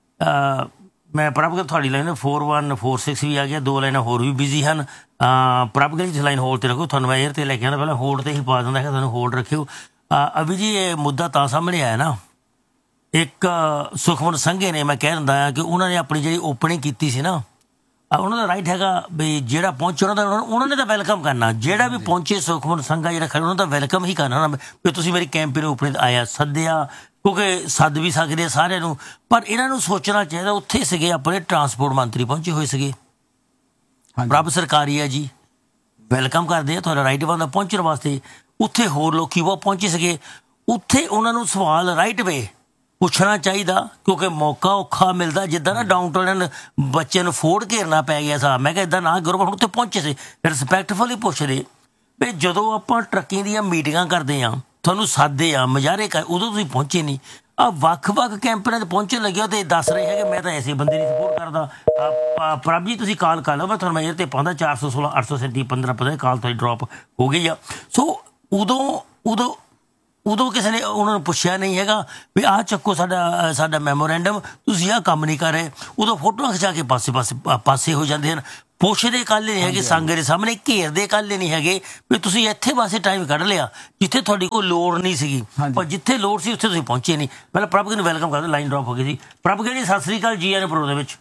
ਮੈਂ ਪ੍ਰਭ ਗਿੱਲ ਤੁਹਾਡੀ ਲਾਈਨ 4146 ਵੀ ਆ ਗਿਆ, 2 ਲਾਈਨਾਂ ਹੋਰ ਵੀ ਬਿਜ਼ੀ ਹਨ। ਪ੍ਰਭ ਗਿੱਲ ਜੀ ਲਾਈਨ ਹੋਲਡ ਤੇ ਰੱਖੋ, ਤੁਹਾਨੂੰ ਮੈਂ ਏਅਰ ਤੇ ਲੈ ਕੇ ਆਉਂਦਾ, ਪਹਿਲਾਂ ਹੋਲਡ ਤੇ ਹੀ ਪਾ ਦਿੰਦਾ ਹੈ, ਤੁਹਾਨੂੰ ਹੋਲਡ ਰੱਖਿਓ। ਅਭੀ ਜੀ ਇਹ ਮੁੱਦਾ ਤਾਂ ਸਾਹਮਣੇ ਆਇਆ ਨਾ, ਇੱਕ ਸੁਖਮਨ ਸੰਘੇ ਨੇ, ਮੈਂ ਕਹਿ ਦਿੰਦਾ ਹਾਂ ਕਿ ਉਹਨਾਂ ਨੇ ਆਪਣੀ ਜਿਹੜੀ ਓਪਨਿੰਗ ਕੀਤੀ ਸੀ ਨਾ, ਉਹਨਾਂ ਦਾ ਰਾਈਟ ਹੈਗਾ ਵੀ ਜਿਹੜਾ ਪਹੁੰਚੇ ਉਹਨਾਂ ਨੇ ਤਾਂ ਵੈਲਕਮ ਕਰਨਾ। ਜਿਹੜਾ ਵੀ ਪਹੁੰਚੇ ਸੁਖਮਨ ਸੰਘਾ ਜਿਹੜਾ ਖੜੇ, ਉਹਨਾਂ ਦਾ ਵੈਲਕਮ ਹੀ ਕਰਨਾ ਨਾ ਵੀ ਤੁਸੀਂ ਮੇਰੀ ਕੈਂਪੇਨ ਓਪਨਿੰਗ ਆਇਆ, ਸੱਦਿਆ, ਕਿਉਂਕਿ ਸੱਦ ਵੀ ਸਕਦੇ ਆ ਸਾਰਿਆਂ ਨੂੰ। ਪਰ ਇਹਨਾਂ ਨੂੰ ਸੋਚਣਾ ਚਾਹੀਦਾ, ਉੱਥੇ ਸੀਗੇ ਆਪਣੇ ਟਰਾਂਸਪੋਰਟ ਮੰਤਰੀ ਪਹੁੰਚੇ ਹੋਏ ਸੀਗੇ, ਪ੍ਰਭ ਸਰਕਾਰੀ ਆ ਜੀ, ਵੈਲਕਮ ਕਰਦੇ ਆ, ਤੁਹਾਡਾ ਰਾਈਟ ਬਣਦਾ ਪਹੁੰਚਣ ਵਾਸਤੇ। ਉੱਥੇ ਹੋਰ ਲੋਕੀ ਬਹੁਤ ਪਹੁੰਚੇ ਸੀਗੇ, ਉੱਥੇ ਉਹਨਾਂ ਨੂੰ ਸਵਾਲ ਰਾਈਟ ਵੇ ਪੁੱਛਣਾ ਚਾਹੀਦਾ, ਕਿਉਂਕਿ ਮੌਕਾ ਔਖਾ ਮਿਲਦਾ। ਜਿੱਦਾਂ ਨਾ ਡਾਊਨਟਾਊਨ ਬੱਚੇ ਨੂੰ ਫੋੜ ਘੇਰਨਾ ਪੈ ਗਿਆ ਸਾਂ, ਮੈਂ ਕਿਹਾ ਇੱਦਾਂ ਨਾ ਕਰੋ। ਹੁਣ ਉੱਥੇ ਪਹੁੰਚੇ ਸੀ, ਰਿਸਪੈਕਟਫੁਲੀ ਪੁੱਛਦੇ ਵੀ ਜਦੋਂ ਆਪਾਂ ਟਰੱਕਿੰਗ ਦੀਆਂ ਮੀਟਿੰਗਾਂ ਕਰਦੇ ਹਾਂ, ਤੁਹਾਨੂੰ ਸਾਦੇ ਆ ਮੁਜ਼ਾਹਰੇ ਕਰ, ਉਦੋਂ ਤੁਸੀਂ ਪਹੁੰਚੇ ਨਹੀਂ। ਆ ਵੱਖ-ਵੱਖ ਕੈਂਪਨਾਂ 'ਤੇ ਪਹੁੰਚਣ ਲੱਗਿਆ ਤੇ ਦੱਸ ਰਹੇ ਹੈ ਕਿ ਮੈਂ ਤਾਂ ਐਸੇ ਬੰਦੇ ਦੀ ਸਪੋਰਟ ਕਰਦਾ। ਪ੍ਰਭ ਜੀ ਤੁਸੀਂ ਕਾਲ ਕਰ ਲਓ, ਮੈਂ ਤੁਹਾਨੂੰ ਏਅਰ 'ਤੇ ਪਾਉਂਦਾ 416 837 15 ਪਤਾ ਕਾਲ ਤੁਹਾਡੀ ਡਰੋਪ ਹੋ ਗਈ ਆ। ਸੋ ਉਦੋਂ ਕਿਸੇ ਨੇ ਉਹਨਾਂ ਨੂੰ ਪੁੱਛਿਆ ਨਹੀਂ ਹੈਗਾ ਵੀ ਆਹ ਚੱਕੋ ਸਾਡਾ ਮੈਮੋਰੈਂਡਮ, ਤੁਸੀਂ ਆਹ ਕੰਮ ਨਹੀਂ ਕਰ ਰਹੇ। ਉਦੋਂ ਫੋਟੋਆਂ ਖਿਚਾ ਕੇ ਪਾਸੇ ਹੋ ਜਾਂਦੇ ਹਨ। ਪੁੱਛਦੇ ਕਾਲੇ ਨਹੀਂ ਹੈਗੇ, ਸੰਗ ਦੇ ਸਾਹਮਣੇ ਘੇਰਦੇ ਕਾਲੇ ਨਹੀਂ ਹੈਗੇ ਵੀ ਤੁਸੀਂ ਇੱਥੇ ਪਾਸੇ ਟਾਈਮ ਕੱਢ ਲਿਆ ਜਿੱਥੇ ਤੁਹਾਡੀ ਕੋਈ ਲੋੜ ਨਹੀਂ ਸੀਗੀ, ਪਰ ਜਿੱਥੇ ਲੋੜ ਸੀ ਉੱਥੇ ਤੁਸੀਂ ਪਹੁੰਚੇ ਨਹੀਂ। ਪਹਿਲਾਂ ਪ੍ਰਭਗਿਲ ਨੂੰ ਵੈਲਕਮ ਕਰਦੇ, ਲਾਈਨ ਡ੍ਰੌਪ ਹੋ ਗਈ ਸੀ। ਪ੍ਰਭਗਿਲ ਜੀ ਸਤਿ ਸ੍ਰੀ ਅਕਾਲ, ਜੀ ਆਇਆਂ ਨੂੰ ਪ੍ਰੋਗਰਾਮ ਦੇ ਵਿੱਚ।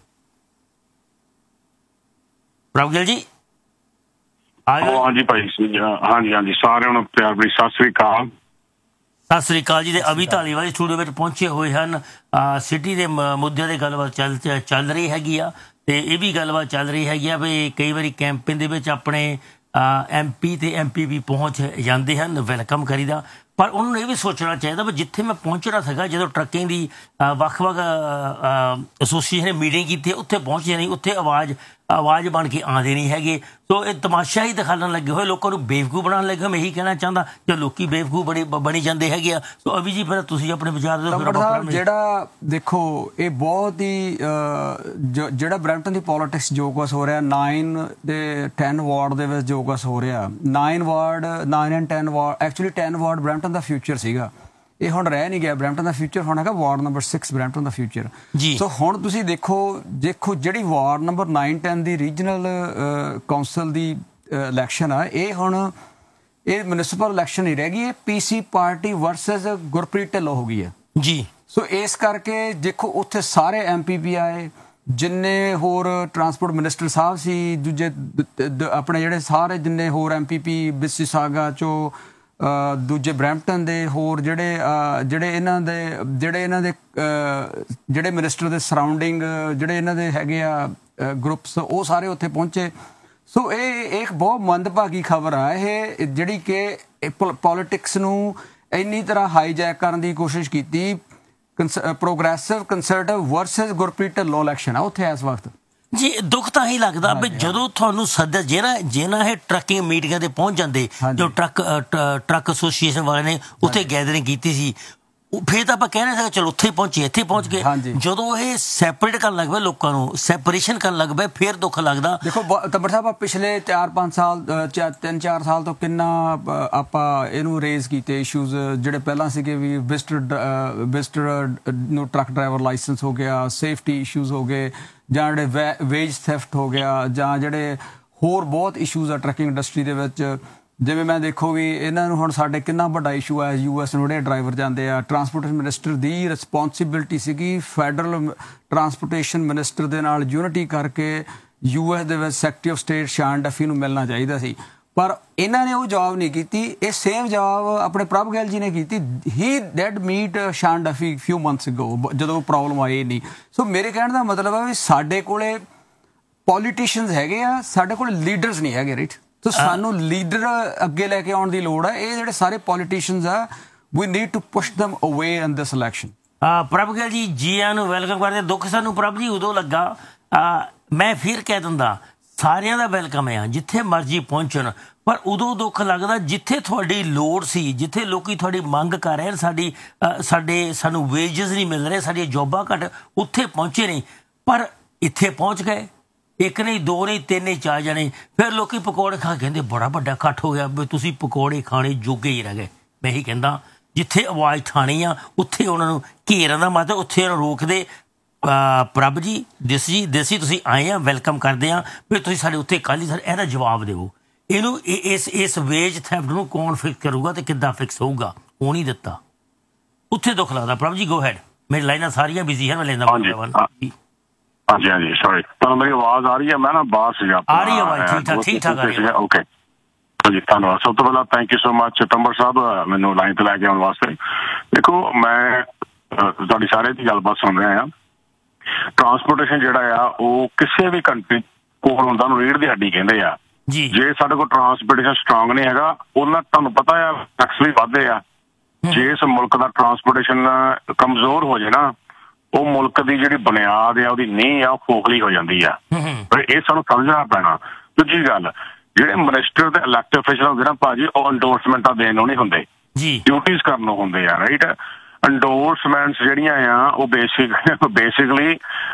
ਪ੍ਰਭਗਿਲ ਜੀ ਹਾਂਜੀ ਭਾਈ, ਹਾਂਜੀ ਸਾਰਿਆਂ ਨੂੰ ਪਿਆਰ ਭਰੀ ਸਤਿ ਸ੍ਰੀ ਅਕਾਲ। ਸਤਿ ਸ੍ਰੀ ਅਕਾਲ ਜੀ। ਤੇ ਅਭੀ ਧਾਲੀਵਾਲ ਸਟੂਡੀਓ ਵਿੱਚ ਪਹੁੰਚੇ ਹੋਏ ਹਨ। ਸਿਟੀ ਦੇ ਮੁੱਦਿਆਂ ਦੀ ਗੱਲਬਾਤ ਚੱਲ ਰਹੀ ਹੈਗੀ ਆ, ਤੇ ਇਹ ਵੀ ਗੱਲਬਾਤ ਚੱਲ ਰਹੀ ਹੈਗੀ ਆ ਵੀ ਕਈ ਵਾਰੀ ਕੈਂਪੇਨ ਦੇ ਵਿੱਚ ਆਪਣੇ MP ਤੇ MP ਵੀ ਪਹੁੰਚ ਜਾਂਦੇ ਹਨ, ਵੈਲਕਮ ਕਰੀਦਾ। ਪਰ ਉਹਨਾਂ ਨੂੰ ਇਹ ਵੀ ਸੋਚਣਾ ਚਾਹੀਦਾ ਵੀ ਜਿੱਥੇ ਮੈਂ ਪਹੁੰਚਣਾ ਸੀਗਾ, ਜਦੋਂ ਟਰੱਕਿੰਗ ਦੀ ਵੱਖ-ਵੱਖ ਐਸੋਸੀਏਸ਼ਨ ਨੇ ਮੀਟਿੰਗ ਕੀਤੀ, ਉੱਥੇ ਪਹੁੰਚੇ ਨਹੀਂ, ਉੱਥੇ ਆਵਾਜ਼ ਬਣ ਕੇ ਆਉਂਦੇ ਨਹੀਂ ਹੈਗੇ। ਸੋ ਇਹ ਤਮਾਸ਼ਾ ਹੀ ਦਿਖਾਉਣ ਲੱਗੇ ਹੋਏ, ਲੋਕਾਂ ਨੂੰ ਬੇਵਕੂਫ ਬਣਾਉਣ ਲੱਗੇ ਹੋਏ। ਮੈਂ ਇਹੀ ਕਹਿਣਾ ਚਾਹੁੰਦਾ ਕਿ ਲੋਕੀ ਬੇਵਕੂਫ ਬਣੀ ਜਾਂਦੇ ਹੈਗੇ ਆ। ਸੋ ਅਭੀ ਜੀ ਫਿਰ ਤੁਸੀਂ ਆਪਣੇ ਵਿਚਾਰ ਦਿਓ। ਜਿਹੜਾ ਦੇਖੋ ਇਹ ਬਹੁਤ ਹੀ ਜਿਹੜਾ ਬਰੈਂਪਟਨ ਦੀ ਪੋਲਿਟਿਕਸ ਜੋ ਕੁਛ ਹੋ ਰਿਹਾ, 9 ਤੇ 10 ਵਾਰਡ ਦੇ ਵਿੱਚ ਜੋ ਕੁਛ ਹੋ ਰਿਹਾ, 9 and 10 ward, actually 10 ward Brampton the future ਸੀਗਾ, ਇਹ ਹੁਣ ਰਹਿ ਨਹੀਂ ਗਿਆ। ਬਰੈਂਪਟਨ ਦਾ ਫਿਊਚਰ ਹੁਣ ਹੈਗਾ ਵਾਰਡ ਨੰਬਰ 6 ਬਰੈਂਪਟਨ ਦਾ ਫਿਊਚਰ। ਸੋ ਹੁਣ ਤੁਸੀਂ ਦੇਖੋ ਜਿਹੜੀ ਵਾਰਡ ਨੰਬਰ 9-10 ਦੀ ਰੀਜਨਲ ਕੌਂਸਲ ਦੀ ਇਲੈਕਸ਼ਨ ਆ, ਇਹ ਹੁਣ ਇਹ ਮਿਊਨਿਸਪਲ ਇਲੈਕਸ਼ਨ ਨਹੀਂ ਰਹਿ ਗਈ, ਇਹ PC party versus Gurpreet Dhillon ਹੋ ਗਈ ਹੈ ਜੀ। ਸੋ ਇਸ ਕਰਕੇ ਦੇਖੋ ਉੱਥੇ ਸਾਰੇ MPP ਆਏ, ਜਿੰਨੇ ਹੋਰ ਟਰਾਂਸਪੋਰਟ ਮਿਨਿਸਟਰ ਸਾਹਿਬ ਸੀ, ਦੂਜੇ ਆਪਣੇ ਜਿਹੜੇ ਸਾਰੇ ਜਿੰਨੇ ਹੋਰ MPP ਬਿਸੀਸਾਗਾ ਚੋਂ, ਦੂਜੇ ਬਰੈਂਪਟਨ ਦੇ ਹੋਰ ਜਿਹੜੇ ਇਹਨਾਂ ਦੇ ਮਿਨਿਸਟਰ ਦੇ ਸਰਾਊਂਡਿੰਗ ਜਿਹੜੇ ਇਹਨਾਂ ਦੇ ਹੈਗੇ ਆ ਗਰੁੱਪਸ, ਉਹ ਸਾਰੇ ਉੱਥੇ ਪਹੁੰਚੇ। ਸੋ ਇਹ ਇੱਕ ਬਹੁਤ ਮੰਦਭਾਗੀ ਖਬਰ ਆ ਇਹ, ਜਿਹੜੀ ਕਿ ਪੋਲੀਟਿਕਸ ਨੂੰ ਇੰਨੀ ਤਰ੍ਹਾਂ ਹਾਈਜੈਕ ਕਰਨ ਦੀ ਕੋਸ਼ਿਸ਼ ਕੀਤੀ। Progressive conservative versus Gurpreet Dhillon election ਆ ਉੱਥੇ ਇਸ ਵਕਤ ਜੀ। ਦੁੱਖ ਤਾਂ ਹੀ ਲੱਗਦਾ ਵੀ ਜਦੋਂ ਤੁਹਾਨੂੰ ਸੱਦਾ ਜਿਹਨਾਂ ਇਹ ਟਰੱਕਿੰਗ ਮੀਟਿੰਗਾਂ ਤੇ ਪਹੁੰਚ ਜਾਂਦੇ, ਜੋ ਟਰੱਕ ਐਸੋਸੀਏਸ਼ਨ ਵਾਲਿਆਂ ਨੇ ਉੱਥੇ ਗੈਦਰਿੰਗ ਕੀਤੀ ਸੀ, ਫਿਰ ਤਾਂ ਆਪਾਂ ਕਹਿ ਨਹੀਂ ਸਕਦੇ ਚਲੋ ਉੱਥੇ ਪਹੁੰਚੇ, ਇੱਥੇ ਪਹੁੰਚ ਗਏ। ਜਦੋਂ ਇਹ ਸੈਪਰੇਟ ਕਰਨ ਲੱਗ ਪਏ, ਲੋਕਾਂ ਨੂੰ ਸੈਪਰੇਸ਼ਨ ਕਰਨ ਲੱਗ ਪਏ, ਫਿਰ ਦੁੱਖ ਲੱਗਦਾ। ਦੇਖੋ ਤੱਬੜ ਸਾਹਿਬ, ਪਿਛਲੇ 4-5 ਸਾਲ 3-4 ਸਾਲ ਤੋਂ ਕਿੰਨਾ ਆਪਾਂ ਇਹਨੂੰ ਰੇਜ਼ ਕੀਤੇ ਇਸ਼ੂਜ਼, ਜਿਹੜੇ ਪਹਿਲਾਂ ਸੀਗੇ ਵੀ ਵਿਜ਼ਟਰ ਨੂੰ ਟਰੱਕ ਡਰਾਈਵਰ ਲਾਇਸੈਂਸ ਹੋ ਗਿਆ, ਸੇਫਟੀ ਇਸ਼ੂਜ਼ ਹੋ ਗਏ, ਜਾਂ ਜਿਹੜੇ ਵੇਜ ਥੈਫਟ ਹੋ ਗਿਆ, ਜਾਂ ਜਿਹੜੇ ਹੋਰ ਬਹੁਤ ਇਸ਼ੂਜ਼ ਆ ਟਰੱਕਿੰਗ ਇੰਡਸਟਰੀ ਦੇ ਵਿੱਚ। ਜਿਵੇਂ ਮੈਂ ਦੇਖੋ ਵੀ ਇਹਨਾਂ ਨੂੰ ਹੁਣ ਸਾਡੇ ਕਿੰਨਾ ਵੱਡਾ ਇਸ਼ੂ ਹੈ, US ਨੂੰ ਜਿਹੜੇ ਡਰਾਈਵਰ ਜਾਂਦੇ ਆ, ਟਰਾਂਸਪੋਰਟੇਸ਼ਨ ਮਿਨਿਸਟਰ ਦੀ ਰਿਸਪੌਂਸਿਬਿਲਿਟੀ ਸੀਗੀ ਫੈਡਰਲ ਟਰਾਂਸਪੋਰਟੇਸ਼ਨ ਮਿਨਿਸਟਰ ਦੇ ਨਾਲ ਯੂਨਿਟੀ ਕਰਕੇ US ਦੇ ਵਿੱਚ secretary of state Shan Duffy ਨੂੰ ਮਿਲਣਾ ਚਾਹੀਦਾ ਸੀ, ਪਰ ਇਹਨਾਂ ਨੇ ਉਹ ਜਵਾਬ ਨਹੀਂ ਕੀਤੀ। ਇਹ ਸੇਮ ਜਵਾਬ ਆਪਣੇ ਪ੍ਰਭਗਿਲ ਜੀ ਨੇ ਕੀਤੀ। ਹੀ did meat Shan Duffy ਫਿਊ months ਅਗੋ, ਜਦੋਂ ਪ੍ਰੋਬਲਮ ਆਈ ਨਹੀਂ। ਸੋ ਮੇਰੇ ਕਹਿਣ ਦਾ ਮਤਲਬ ਹੈ ਵੀ ਸਾਡੇ ਕੋਲੇ ਪੋਲੀਟੀਸ਼ੀਅਨਸ ਹੈਗੇ ਆ, ਸਾਡੇ ਕੋਲ ਲੀਡਰਸ ਨਹੀਂ ਹੈਗੇ, ਰਾਈਟ। ਸੋ ਸਾਨੂੰ ਲੀਡਰ ਅੱਗੇ ਲੈ ਕੇ ਆਉਣ ਦੀ ਲੋੜ ਹੈ। ਇਹ ਜਿਹੜੇ ਸਾਰੇ ਪੋਲੀਟੀਸ਼ੀਅਨਸ ਆ, ਵੀ need to push them away in this election। ਪ੍ਰਭਗਿਲ ਜੀ ਆਇਆਂ ਨੂੰ ਵੈਲਕਮ ਕਰਦੇ। ਦੁੱਖ ਸਾਨੂੰ ਪ੍ਰਭ ਜੀ ਉਦੋਂ ਲੱਗਾ, ਮੈਂ ਫਿਰ ਕਹਿ ਦਿੰਦਾ ਸਾਰਿਆਂ ਦਾ ਵੈਲਕਮ ਆ ਜਿੱਥੇ ਮਰਜ਼ੀ ਪਹੁੰਚਣ, ਪਰ ਉਦੋਂ ਦੁੱਖ ਲੱਗਦਾ ਜਿੱਥੇ ਤੁਹਾਡੀ ਲੋੜ ਸੀ, ਜਿੱਥੇ ਲੋਕੀ ਤੁਹਾਡੀ ਮੰਗ ਕਰ ਰਹੇ, ਸਾਨੂੰ ਵੇਜਸ ਨਹੀਂ ਮਿਲ ਰਹੇ, ਸਾਡੀਆਂ ਜੋਬਾਂ ਘੱਟ, ਉੱਥੇ ਪਹੁੰਚੇ ਨਹੀਂ। ਪਰ ਇੱਥੇ ਪਹੁੰਚ ਗਏ, ਇੱਕ ਨਹੀਂ, ਦੋ ਨਹੀਂ, ਤਿੰਨ ਨਹੀਂ, 4 ਜਣੇ, ਫਿਰ ਲੋਕੀ ਪਕੌੜੇ ਖਾ ਕਹਿੰਦੇ ਬੜਾ ਵੱਡਾ ਇਕੱਠ ਹੋ ਗਿਆ, ਵੀ ਤੁਸੀਂ ਪਕੌੜੇ ਖਾਣੇ ਜੋਗੇ ਹੀ ਰਹਿ ਗਏ। ਮੈਂ ਇਹੀ ਕਹਿੰਦਾ ਜਿੱਥੇ ਆਵਾਜ਼ ਠਾਣੀ ਆ ਉੱਥੇ ਉਹਨਾਂ ਨੂੰ ਘੇਰਨ ਦਾ ਮਤਲਬ ਉੱਥੇ ਉਹਨਾਂ ਨੂੰ ਰੋਕਦੇ। ਪ੍ਰਭ ਜੀ ਦੇਸੀ ਤੁਸੀਂ ਆਏ ਆ, ਵੈਲਕਮ ਕਰਦੇ ਆ, ਵੀ ਤੁਸੀਂ ਸਾਡੇ ਉੱਥੇ ਕੱਲ੍ਹ ਹੀ ਇਹਦਾ ਜਵਾਬ ਦਿਓ। ਇਹਨੂੰ ਇਸ ਵੇਜ ਥੈਫਟ ਨੂੰ ਕੌਣ ਫਿਕਸ ਕਰੂਗਾ ਤੇ ਕਿੱਦਾਂ ਫਿਕਸ ਹੋਊਗਾ, ਉਹ ਨਹੀਂ ਦਿੱਤਾ। ਉੱਥੇ ਦੁੱਖ ਲੱਗਦਾ। ਪ੍ਰਭ ਜੀ ਗੋ ਹੈਡ, ਮੇਰੀ ਲਾਈਨਾਂ ਸਾਰੀਆਂ ਬਿਜ਼ੀ ਹਨ, ਮੈਂ ਲੈਂਦਾ। ਹਾਂਜੀ ਸੌਰੀ, ਤੁਹਾਨੂੰ ਮੇਰੀ ਆਵਾਜ਼ ਆ ਰਹੀ ਹੈ? ਮੈਂ ਨਾ ਬਾਹਰ ਸੀਗਾ। ਆ ਰਹੀ ਆਵਾਜ਼ ਠੀਕ ਠਾਕ ਆ ਰਹੀ ਹੈ। ਓਕੇ ਜੀ, ਧੰਨਵਾਦ। ਸਭ ਤੋਂ ਪਹਿਲਾਂ ਥੈਂਕ ਯੂ ਸੋ ਮਚ ਤੰਬਰ ਸਾਹਿਬ ਮੈਨੂੰ ਲਾਈਨ ਤੇ ਲੈ ਕੇ ਆਉਣ ਵਾਸਤੇ। ਦੇਖੋ, ਮੈਂ ਤੁਹਾਡੀ ਸਾਰੇ ਦੀ ਗੱਲਬਾਤ ਸੁਣ ਰਿਹਾ ਹਾਂ। ਟਰਾਂਸਪੋਰਟੇਸ਼ਨ ਜਿਹੜਾ ਆ ਉਹ ਕਿਸੇ ਵੀ ਕੰਟਰੀ ਕੋਲ ਹੁੰਦਾ, ਉਹਨੂੰ ਰੀੜ੍ਹ ਦੀ ਹੱਡੀ ਕਹਿੰਦੇ ਆ। ਜੇ ਸਾਡੇ ਕੋਲ ਟਰਾਂਸਪੋਰਟੇਸ਼ਨ ਸਟਰੋਂਗ ਨਹੀਂ ਹੈਗਾ, ਉਹਨਾਂ ਤੁਹਾਨੂੰ ਪਤਾ ਆ ਟੈਕਸ ਵੀ ਵੱਧਦੇ ਆ। ਜੇ ਇਸ ਮੁਲਕ ਦਾ ਟਰਾਂਸਪੋਰਟੇਸ਼ਨ ਕਮਜ਼ੋਰ ਹੋ ਜਾਏ ਨਾ, ਉਹ ਮੁਲਕ ਦੀ ਜਿਹੜੀ ਬੁਨਿਆਦ ਆ, ਉਹਦੀ ਨੀਂਹ ਆ, ਉਹ ਖੋਖਲੀ ਹੋ ਜਾਂਦੀ ਆ। ਪਰ ਇਹ ਸਾਨੂੰ ਸਮਝਣਾ ਪੈਣਾ। ਦੂਜੀ ਗੱਲ, ਜਿਹੜੇ ਮਿਨਿਸਟਰ ਤੇ ਇਲੈਕਟਿਡ ਅਫੀਸ਼ਲ ਹੁੰਦੇ ਨਾ ਭਾਜੀ, ਉਹ ਇੰਡੋਰਸਮੈਂਟਾਂ ਦੇਣ ਨੂੰ ਨਹੀਂ ਹੁੰਦੇ, ਡਿਊਟੀਜ਼ ਕਰਨ ਨੂੰ ਹੁੰਦੇ ਆ, ਰਾਈਟ। ਇੰਡੋਰਸਮੈਂਟਸ ਜਿਹੜੀਆਂ ਆ ਉਹ ਬੇਸਿਕਲੀ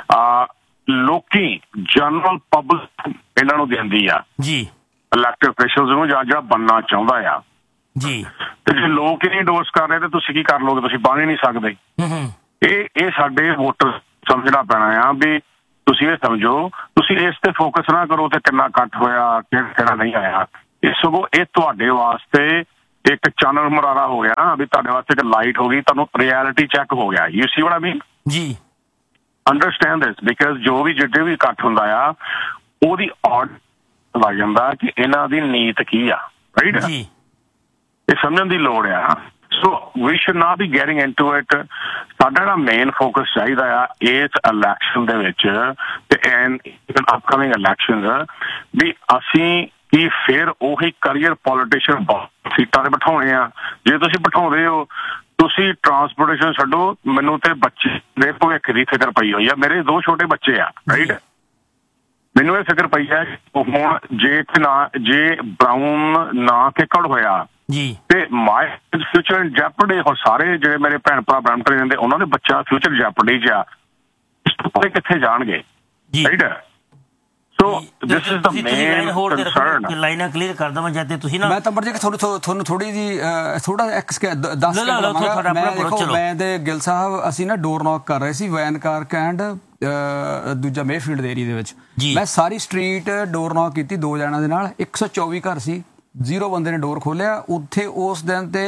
ਲੋਕੀ ਜਨਰਲ ਪਬਲਿਕ ਇਹਨਾਂ ਨੂੰ ਦਿੰਦੀ ਆ, ਇਲੈਕਟਿਡ ਅਫੀਸ਼ਲਸ ਨੂੰ, ਜਾਂ ਜਿਹੜਾ ਬਣਨਾ ਚਾਹੁੰਦਾ ਆ। ਜੀ। ਤੇ ਜੇ ਲੋਕ ਹੀ ਨਹੀਂ endorse ਕਰ ਰਹੇ ਤੇ ਤੁਸੀਂ ਕੀ ਕਰ ਲੋਗੇ? ਤੁਸੀਂ ਬਣ ਹੀ ਨਹੀਂ ਸਕਦੇ। ਇਹ ਸਾਡੇ ਵੋਟਰ ਸਮਝਣਾ ਪੈਣਾ ਆ ਵੀ ਤੁਸੀਂ ਇਹ ਸਮਝੋ, ਤੁਸੀਂ ਇਸ ਤੇ ਫੋਕਸ ਨਾ ਕਰੋ ਤੇ ਕਿੰਨਾ ਕੱਟ ਹੋਇਆ, ਕਿਹੜਾ ਨਹੀਂ ਆਇਆ। ਇਹ ਸਗੋਂ ਇਹ ਤੁਹਾਡੇ ਵਾਸਤੇ ਇੱਕ ਚਾਨਣ ਮੁਰਾਰਾ ਹੋ ਗਿਆ ਨਾ, ਵੀ ਤੁਹਾਡੇ ਵਾਸਤੇ ਇੱਕ ਲਾਈਟ ਹੋ ਗਈ, ਤੁਹਾਨੂੰ ਰਿਐਲਿਟੀ ਚੈੱਕ ਹੋ ਗਿਆ। ਯੂ ਸੀ ਵਾਟ ਆਈ ਮੀਨ? ਜੀ। ਅੰਡਰਸਟੈਂਡ ਦਿਸ, ਬਿਕਾਜ਼ ਜੋ ਵੀ ਜਿੱਡੇ ਵੀ ਇਕੱਠ ਹੁੰਦਾ ਆ ਉਹਦੀ ਆਰਡਰ ਲੱਗ ਜਾਂਦਾ ਕਿ ਇਹਨਾਂ ਦੀ ਨੀਤ ਕੀ ਆ, ਰਾਈਟ? ਜੀ। ਇਹ ਸਮਝਣ ਦੀ ਲੋੜ ਆ। ਸੋ ਵੀ should not be getting into it. ਸਾਡਾ ਜਿਹੜਾ ਮੇਨ ਫੋਕਸ ਚਾਹੀਦਾ ਆ ਇਸ ਇਲੈਕਸ਼ਨ ਦੇ ਵਿੱਚ ਤੇ ਅਪਕਮਿੰਗ ਇਲੈਕਸ਼ਨ, ਵੀ ਅਸੀਂ ਕੀ ਫਿਰ ਉਹੀ ਕਰੀਅਰ ਪੋਲੀਟੀਸ਼ੀਅਨ ਸੀਟਾਂ ਤੇ ਬਿਠਾਉਣੇ ਆ। ਜੇ ਤੁਸੀਂ ਬਿਠਾਉਂਦੇ ਹੋ, ਤੁਸੀਂ ਟਰਾਂਸਪੋਰਟੇਸ਼ਨ ਛੱਡੋ, ਮੈਨੂੰ ਤੇ ਬੱਚੇ ਦੇ ਭਵਿੱਖ ਦੀ ਫਿਕਰ ਪਈ ਹੋਈ ਆ। ਮੇਰੇ 2 ਛੋਟੇ ਬੱਚੇ ਆ, ਰਾਈਟ? ਮੈਨੂੰ ਇਹ ਫਿਕਰ ਪਈ ਹੈ ਹੁਣ ਜੇ ਬਰਾਊਨ ਨਾ ਕਿਕੜ ਹੋਇਆ ਜੀ ਤੇ ਮਾਈ ਫਿਊਚਰ ਇਨ ਜੈਪਰਡੀ। ਹੁਣ ਸਾਰੇ ਜਿਹੜੇ ਮੇਰੇ ਭੈਣ ਭਰਾ ਬ੍ਰੈਂਪਟਨ ਰਹਿੰਦੇ ਉਹਨਾਂ ਦੇ ਬੱਚਾ ਫਿਊਚਰ ਜੈਪਰਡੀ 'ਚ ਆ, ਕਿੱਥੇ ਜਾਣਗੇ, right? So this is the main concern. ਲਾਈਨਾਂ ਕਲੀਅਰ ਕਰ ਦਵਾਂ ਜਾਂ ਤੇ ਤੁਸੀਂ ਨਾ, ਮੈਂ ਤਾਂ ਬਰਜੇ ਤੁਹਾਨੂੰ ਥੋੜੀ ਜੀ ਥੋੜਾ 10 ਮੈਂ ਤੇ ਗਿੱਲ ਸਾਹਿਬ ਅਸੀਂ ਨਾ ਡੋਰ ਨੌਕ ਕਰ ਰਹੇ ਸੀ ਵੈਨ ਕਾਰਕ ਐਂਡ ਦੂਜਾ ਮੇਫੀਲਡ ਦੇ ਏਰੀਆ ਦੇ ਵਿੱਚ। ਮੈਂ ਸਾਰੀ ਸਟਰੀਟ ਡੋਰ ਨੌਕ ਕੀਤੀ 2 ਜਣਾਂ ਦੇ ਨਾਲ। 124 ਘਰ ਸੀ, 0 ਬੰਦੇ ਨੇ ਡੋਰ ਖੋਲਿਆ। ਉੱਥੇ ਉਸ ਦਿਨ ਤੇ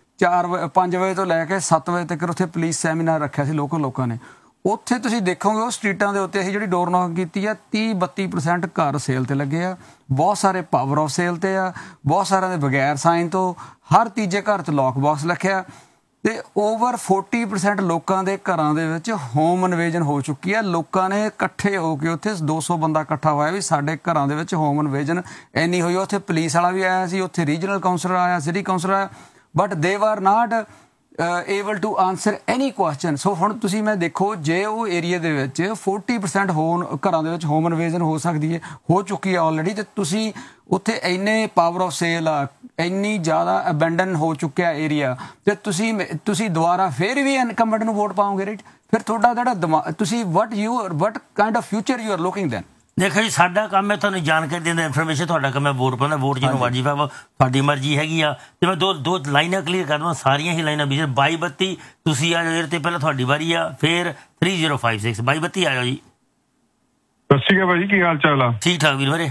5 ਵਜੇ ਤੋਂ ਲੈ ਕੇ 7 ਵਜੇ ਤੱਕ ਉੱਥੇ ਪੁਲਿਸ ਸੈਮੀਨਾਰ ਰੱਖਿਆ ਸੀ ਲੋਕਾਂ ਨੇ। ਉੱਥੇ ਤੁਸੀਂ ਦੇਖੋਗੇ ਉਹ ਸਟਰੀਟਾਂ ਦੇ ਉੱਤੇ ਅਸੀਂ ਜਿਹੜੀ ਡੋਰ ਨੌਕ ਕੀਤੀ ਆ 30-32% ਘਰ ਸੇਲ ਤੇ ਲੱਗੇ ਆ। ਬਹੁਤ ਸਾਰੇ ਪਾਵਰ ਆਫ ਸੇਲ ਤੇ ਆ, ਬਹੁਤ ਸਾਰਿਆਂ ਦੇ ਬਗੈਰ ਸਾਈਨ ਤੋਂ। ਹਰ ਤੀਜੇ ਘਰ 'ਚ ਲੌਕ ਬਾਕਸ ਰੱਖਿਆ ਤੇ ਓਵਰ 40% ਲੋਕਾਂ ਦੇ ਘਰਾਂ ਦੇ ਵਿੱਚ ਹੋਮ ਇਨਵੇਜਨ ਹੋ ਚੁੱਕੀ ਹੈ। ਲੋਕਾਂ ਨੇ ਇਕੱਠੇ ਹੋ ਕੇ ਉੱਥੇ 200 ਬੰਦਾ ਇਕੱਠਾ ਹੋਇਆ ਵੀ ਸਾਡੇ ਘਰਾਂ ਦੇ ਵਿੱਚ ਹੋਮ ਇਨਵੇਜਨ ਇੰਨੀ ਹੋਈ। ਉੱਥੇ ਪੁਲਿਸ ਵਾਲਾ ਵੀ ਆਇਆ ਸੀ, ਉੱਥੇ ਰੀਜਨਲ ਕਾਉਂਸਲਰ ਆਇਆ, ਸਿਟੀ ਕਾਉਂਸਲਰ ਆਇਆ, but they are not able to answer any question. ਸੋ ਹੁਣ ਤੁਸੀਂ ਮੈਂ ਦੇਖੋ, ਜੇ ਉਹ ਏਰੀਆ ਦੇ ਵਿੱਚ 40% ਘਰਾਂ ਦੇ ਵਿੱਚ ਹੋਮ ਇਨਵੇਜਨ ਹੋ ਸਕਦੀ ਹੈ, ਹੋ ਚੁੱਕੀ ਹੈ ਆਲਰੇਡੀ, ਤੇ ਤੁਸੀਂ ਉੱਥੇ ਇੰਨੇ ਪਾਵਰ ਆਫ ਸੇਲ ਆ, ਇੰਨੀ ਜ਼ਿਆਦਾ ਅਬੈਂਡਨ ਹੋ ਚੁੱਕਿਆ ਏਰੀਆ, ਤੇ ਤੁਸੀਂ ਦੁਬਾਰਾ ਫਿਰ ਵੀ ਇਨਕੰਬੈਂਟ ਨੂੰ ਵੋਟ ਪਾਓਗੇ, ਰਾਈਟ? ਫਿਰ ਤੁਹਾਡਾ ਜਿਹੜਾ ਦਿਮਾਗ, ਤੁਸੀਂ ਵਟ kind of future you are looking then? ਦੇਖੋ ਜੀ, ਸਾਡਾ ਕੰਮ ਹੈ ਤੁਹਾਨੂੰ ਜਾਣਕਾਰੀ ਦੇਣ ਦਾ, ਇਨਫੋਰਮੇਸ਼ਨ। ਤੁਹਾਡਾ ਕੰਮ ਹੈ ਵੋਟ ਪਾਉਣਾ। ਵੋਟ ਜਿਹਨੂੰ ਮਰਜ਼ੀ ਪਾਓ, ਤੁਹਾਡੀ ਮਰਜ਼ੀ ਹੈਗੀ ਆ। ਤੇ ਮੈਂ ਦੋ ਲਾਈਨਾਂ ਕਲੀਅਰ ਕਰ ਦਵਾਂ, ਸਾਰੀਆਂ ਹੀ ਲਾਈਨਾਂ 2232 ਤੁਸੀਂ ਆ ਜਾਓ ਤੇ ਪਹਿਲਾਂ ਤੁਹਾਡੀ ਵਾਰੀ ਆ, ਫਿਰ 3056 2232 ਆ ਜਾਓ ਜੀ। ਸਤਿ ਸ਼੍ਰੀ ਅਕਾਲ ਭਾਜੀ, ਕੀ ਹਾਲ ਚਾਲ ਆ? ਠੀਕ ਠਾਕ ਵੀਰ ਮੇਰੇ।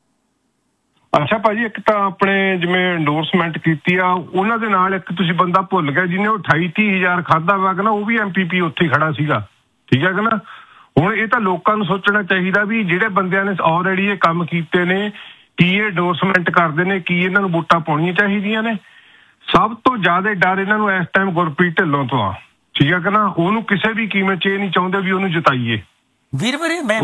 ਅੱਛਾ ਭਾਜੀ, ਇੱਕ ਤਾਂ ਆਪਣੇ ਜਿਵੇਂ ਇੰਡੋਰਸਮੈਂਟ ਕੀਤੀ ਆ ਉਹਨਾਂ ਦੇ ਨਾਲ ਇੱਕ ਤੁਸੀਂ ਬੰਦਾ ਭੁੱਲ ਗਿਆ ਜਿਹਨੇ ਉਹ 28-30 ਹਜ਼ਾਰ ਖਾਦਾ ਵਾ ਕਿ ਨਾ, ਉਹ ਵੀ MPP ਉੱਥੇ ਖੜਾ ਸੀਗਾ, ਠੀਕ ਹੈ ਕਿ ਨਾ? ਹੁਣ ਇਹ ਤਾਂ ਲੋਕਾਂ ਨੂੰ ਸੋਚਣਾ ਚਾਹੀਦਾ ਵੀ ਜਿਹੜੇ ਬੰਦਿਆਂ ਨੇ ਆਲਰੇਡੀ ਇਹ ਕੰਮ ਕੀਤੇ ਨੇ, ਕੀ ਇਹ ਇੰਡੋਰਸਮੈਂਟ ਕਰਦੇ ਨੇ, ਕੀ ਇਹਨਾਂ ਨੂੰ ਵੋਟਾਂ ਪਾਉਣੀਆਂ ਚਾਹੀਦੀਆਂ ਨੇ? ਸਭ ਤੋਂ ਜ਼ਿਆਦਾ ਡਰ ਇਹਨਾਂ ਨੂੰ ਇਸ ਟਾਈਮ ਗੁਰਪ੍ਰੀਤ ਢਿੱਲੋਂ ਤੋਂ ਆ, ਠੀਕ ਹੈ ਕਿ ਨਾ? ਉਹਨੂੰ ਕਿਸੇ ਵੀ ਕੀਮਤ 'ਚ ਇਹ ਨਹੀਂ ਚਾਹੁੰਦੇ ਵੀ ਉਹਨੂੰ ਜਿਤਾਈਏ। ਵੀਰ ਵੀਰੇ ਮੈਂ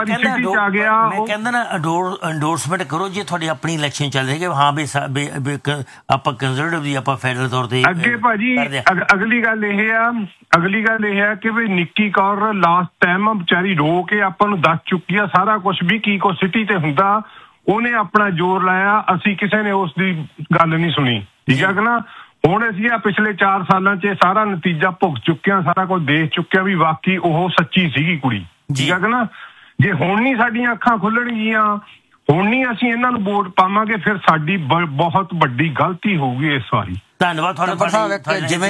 ਕਹਿੰਦਾ ਨਾ ਇੰਡੋਰਸਮੈਂਟ ਕਰੋ ਜੇ ਤੁਹਾਡੀ ਆਪਣੀ ਇਲੈਕਸ਼ਨ ਚੱਲ ਰਹੀ ਹੈ। ਹਾਂ ਵੀ ਆਪਾਂ ਕੰਜ਼ਰਵੇਟਿਵ ਦੀ ਆਪਾਂ ਫੈਡਰਲ ਤੌਰ ਤੇ ਅੱਗੇ ਭਾਜੀ ਅਗਲੀ ਗੱਲ ਇਹ ਆ ਕਿ ਵੀ ਨਿੱਕੀ ਕੌਰ ਲਾਸਟ ਟਾਈਮ ਵਿਚਾਰੀ ਰੋ ਕੇ ਆਪਾਂ ਨੂੰ ਦੱਸ ਚੁੱਕੀ ਆ ਸਾਰਾ ਕੁਝ ਵੀ ਕੀ ਕੁਛ ਸਿਟੀ ਤੇ ਹੁੰਦਾ। ਉਹਨੇ ਆਪਣਾ ਜ਼ੋਰ ਲਾਇਆ, ਅਸੀਂ ਕਿਸੇ ਨੇ ਉਸ ਦੀ ਗੱਲ ਨਹੀਂ ਸੁਣੀ, ਠੀਕ ਹੈ ਕਿ ਨਾ? ਹੁਣ ਅਸੀਂ ਆ ਪਿਛਲੇ 4 ਸਾਲਾਂ 'ਚ ਸਾਰਾ ਨਤੀਜਾ ਭੁਗਤ ਚੁੱਕੇ ਹਾਂ, ਸਾਰਾ ਕੁਝ ਦੇਖ ਚੁੱਕੇ ਹਾਂ ਵੀ ਵਾਕਈ ਉਹ ਸੱਚੀ ਸੀਗੀ ਕੁੜੀ, ਠੀਕ ਹੈ ਕਿ ਨਾ? ਜੇ ਹੁਣ ਨਹੀਂ ਸਾਡੀਆਂ ਅੱਖਾਂ ਖੁੱਲਣਗੀਆਂ, ਹੁਣ ਨਹੀਂ ਅਸੀਂ ਇਹਨਾਂ ਨੂੰ ਵੋਟ ਪਾਵਾਂਗੇ, ਫਿਰ ਸਾਡੀ ਬਹੁਤ ਵੱਡੀ ਗਲਤੀ ਹੋਊਗੀ ਇਸ ਵਾਰੀ। ਧੰਨਵਾਦ ਤੁਹਾਡਾ। ਜਿਵੇਂ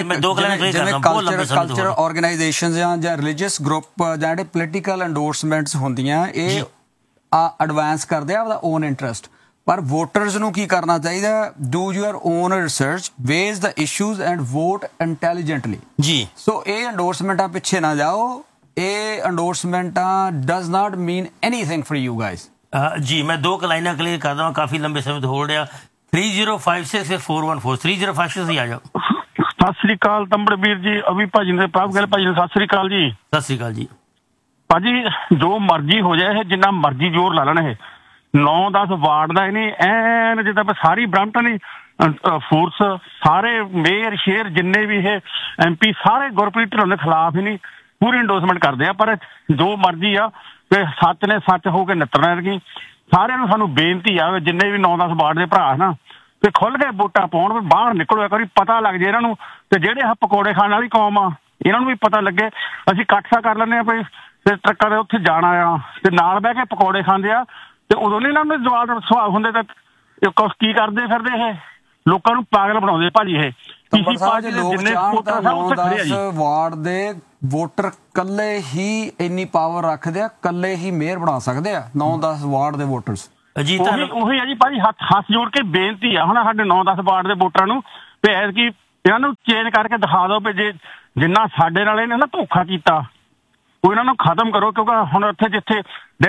ਕਲਚਰ ਆਰਗੇਨਾਈਜੇਸ਼ਨਸ ਜਾਂ ਰਿਲੀਜੀਅਸ ਗਰੁੱਪ ਜਾਂ ਜਿਹੜੇ ਪੋਲੀਟੀਕਲ ਐਂਡੋਰਸਮੈਂਟਸ ਹੁੰਦੀਆਂ, ਇਹ ਐਡਵਾਂਸ ਕਰਦੇ ਆ ਆਪਦਾ ਓਨ ਇੰਟਰਸਟ। ਪਰ ਵੋਟਰਸ ਨੂੰ ਕੀ ਕਰਨਾ ਚਾਹੀਦਾ? Do your on research, ways the issues and vote ਇੰਟੈਲੀਜੈਂਟਲੀ ਜੀ। ਸੋ ਇਹ ਐਂਡੋਰਸਮੈਂਟਾਂ ਪਿੱਛੇ ਨਾ ਜਾਓ। ਇਹ ਐਂਡੋਰਸਮੈਂਟਾਂ does not mean anything for you guys. ਜੀ ਮੈਂ 2 ਲਾਈਨਾਂ ਕਲੀਅਰ ਕਰ ਦਵਾਂ, ਕਾਫੀ ਲੰਬੇ ਸਮੇਂ ਤੋਂ ਹੋ ਰਿਹਾ। 3056 414 3056 ਆ ਜਾਓ। ਸਤਿ ਸ੍ਰੀ ਅਕਾਲ ਤੰਬੜ ਵੀਰ ਜੀ, ਅਭੀ ਭਾਜੀ ਨੇ ਪ੍ਰਭ ਗੱਲ ਭਾਜੀ ਨੇ ਸਤਿ ਸ੍ਰੀ ਅਕਾਲ ਜੀ। ਸਤਿ ਸ੍ਰੀ ਅਕਾਲ ਜੀ ਭਾਜੀ। ਜੋ ਮਰਜ਼ੀ ਹੋ ਜਾਏ, ਇਹ ਜਿੰਨਾ ਮਰਜ਼ੀ ਜ਼ੋਰ ਲਾ ਲੈਣ, ਇਹ 9-10 ਵਾਰਡ ਦਾ ਇਹਨੇ ਐਨ ਜਿੱਦਾਂ ਸਾਰੀ ਬ੍ਰੈਂਪਟਨ ਹੀ ਫੋਰਸ, ਸਾਰੇ ਮੇਅਰ ਸ਼ੇਰ ਜਿੰਨੇ ਵੀ ਇਹ MP ਸਾਰੇ ਗੁਰਪ੍ਰੀਤ ਢਿੱਲੋਂ ਦੇ ਖਿਲਾਫ ਹੀ ਨਹੀਂ, ਪੂਰੀ ਇੰਡੋਰਸਮੈਂਟ ਕਰਦੇ ਆ। ਪਰ ਜੋ ਮਰਜ਼ੀ ਆ ਤੇ ਸੱਚ ਨੇ ਸੱਚ ਹੋ ਕੇ ਨੱਤਣਾ ਰਹੀ। ਸਾਰਿਆਂ ਨੂੰ ਸਾਨੂੰ ਬੇਨਤੀ ਆ, ਜਿੰਨੇ ਵੀ 9-10 ਵਾਰਡ ਦੇ ਭਰਾ ਨਾ, ਤੇ ਖੁੱਲ ਕੇ ਵੋਟਾਂ ਪਾਉਣ, ਬਾਹਰ ਨਿਕਲੋ, ਇੱਕ ਵਾਰੀ ਪਤਾ ਲੱਗ ਜੇ ਇਹਨਾਂ ਨੂੰ। ਤੇ ਜਿਹੜੇ ਆਹ ਪਕੌੜੇ ਖਾਣ ਵਾਲੀ ਕੌਮ ਆ, ਇਹਨਾਂ ਨੂੰ ਵੀ ਪਤਾ ਲੱਗੇ। ਅਸੀਂ ਇਕੱਠਾ ਕਰ ਲੈਂਦੇ ਆ ਭਾਈ, ਤੇ ਟਰੱਕਾਂ ਦੇ ਉੱਥੇ ਜਾਣਾ ਆ ਤੇ ਨਾਲ ਬਹਿ ਕੇ ਪਕੌੜੇ ਖਾਂਦੇ ਆ, ਤੇ ਉਦੋਂ ਨਹੀਂ ਇਹਨਾਂ ਨੂੰ ਜਵਾਬ ਸਵਾਲ ਹੁੰਦੇ ਤਾਂ ਕੀ ਕਰਦੇ ਫਿਰਦੇ ਇਹ। ਲੋਕਾਂ ਨੂੰ ਪਾਗਲ ਬਣਾਉਂਦੇ ਭਾਜੀ ਇਹ ਤੰਬੜ ਸਾਹਿਬ ਜੇ ਲੋਕ ਚਾਹਣ ਤਾਂ 9-10 ਵਾਰਡ ਦੇ ਵੋਟਰ ਕੱਲੇ ਹੀ ਇੰਨੀ ਪਾਵਰ ਰੱਖਦੇ ਆ, ਕੱਲੇ ਹੀ ਮੇਅਰ ਬਣਾ ਸਕਦੇ ਆ 9-10 ਵਾਰਡ ਦੇ ਵੋਟਰਸ। ਉਹੀ ਹੈ ਜੀ ਭਾਜੀ, ਹੱਥ ਜੋੜ ਕੇ ਬੇਨਤੀ ਆ ਹੁਣ ਸਾਡੇ 9-10 ਵਾਰਡ ਦੇ ਵੋਟਰਾਂ ਨੂੰ ਵੀ ਐਤਕੀ ਇਹਨਾਂ ਨੂੰ ਚੇਂਜ ਕਰਕੇ ਦਿਖਾ ਦਿਓ ਵੀ ਜੇ ਜਿੰਨਾ ਸਾਡੇ ਨਾਲ ਇਹਨੇ ਨਾ ਧੋਖਾ ਕੀਤਾ ਉਹ ਇਹਨਾਂ ਨੂੰ ਖਤਮ ਕਰੋ, ਕਿਉਂਕਿ ਹੁਣ ਉੱਥੇ ਜਿੱਥੇ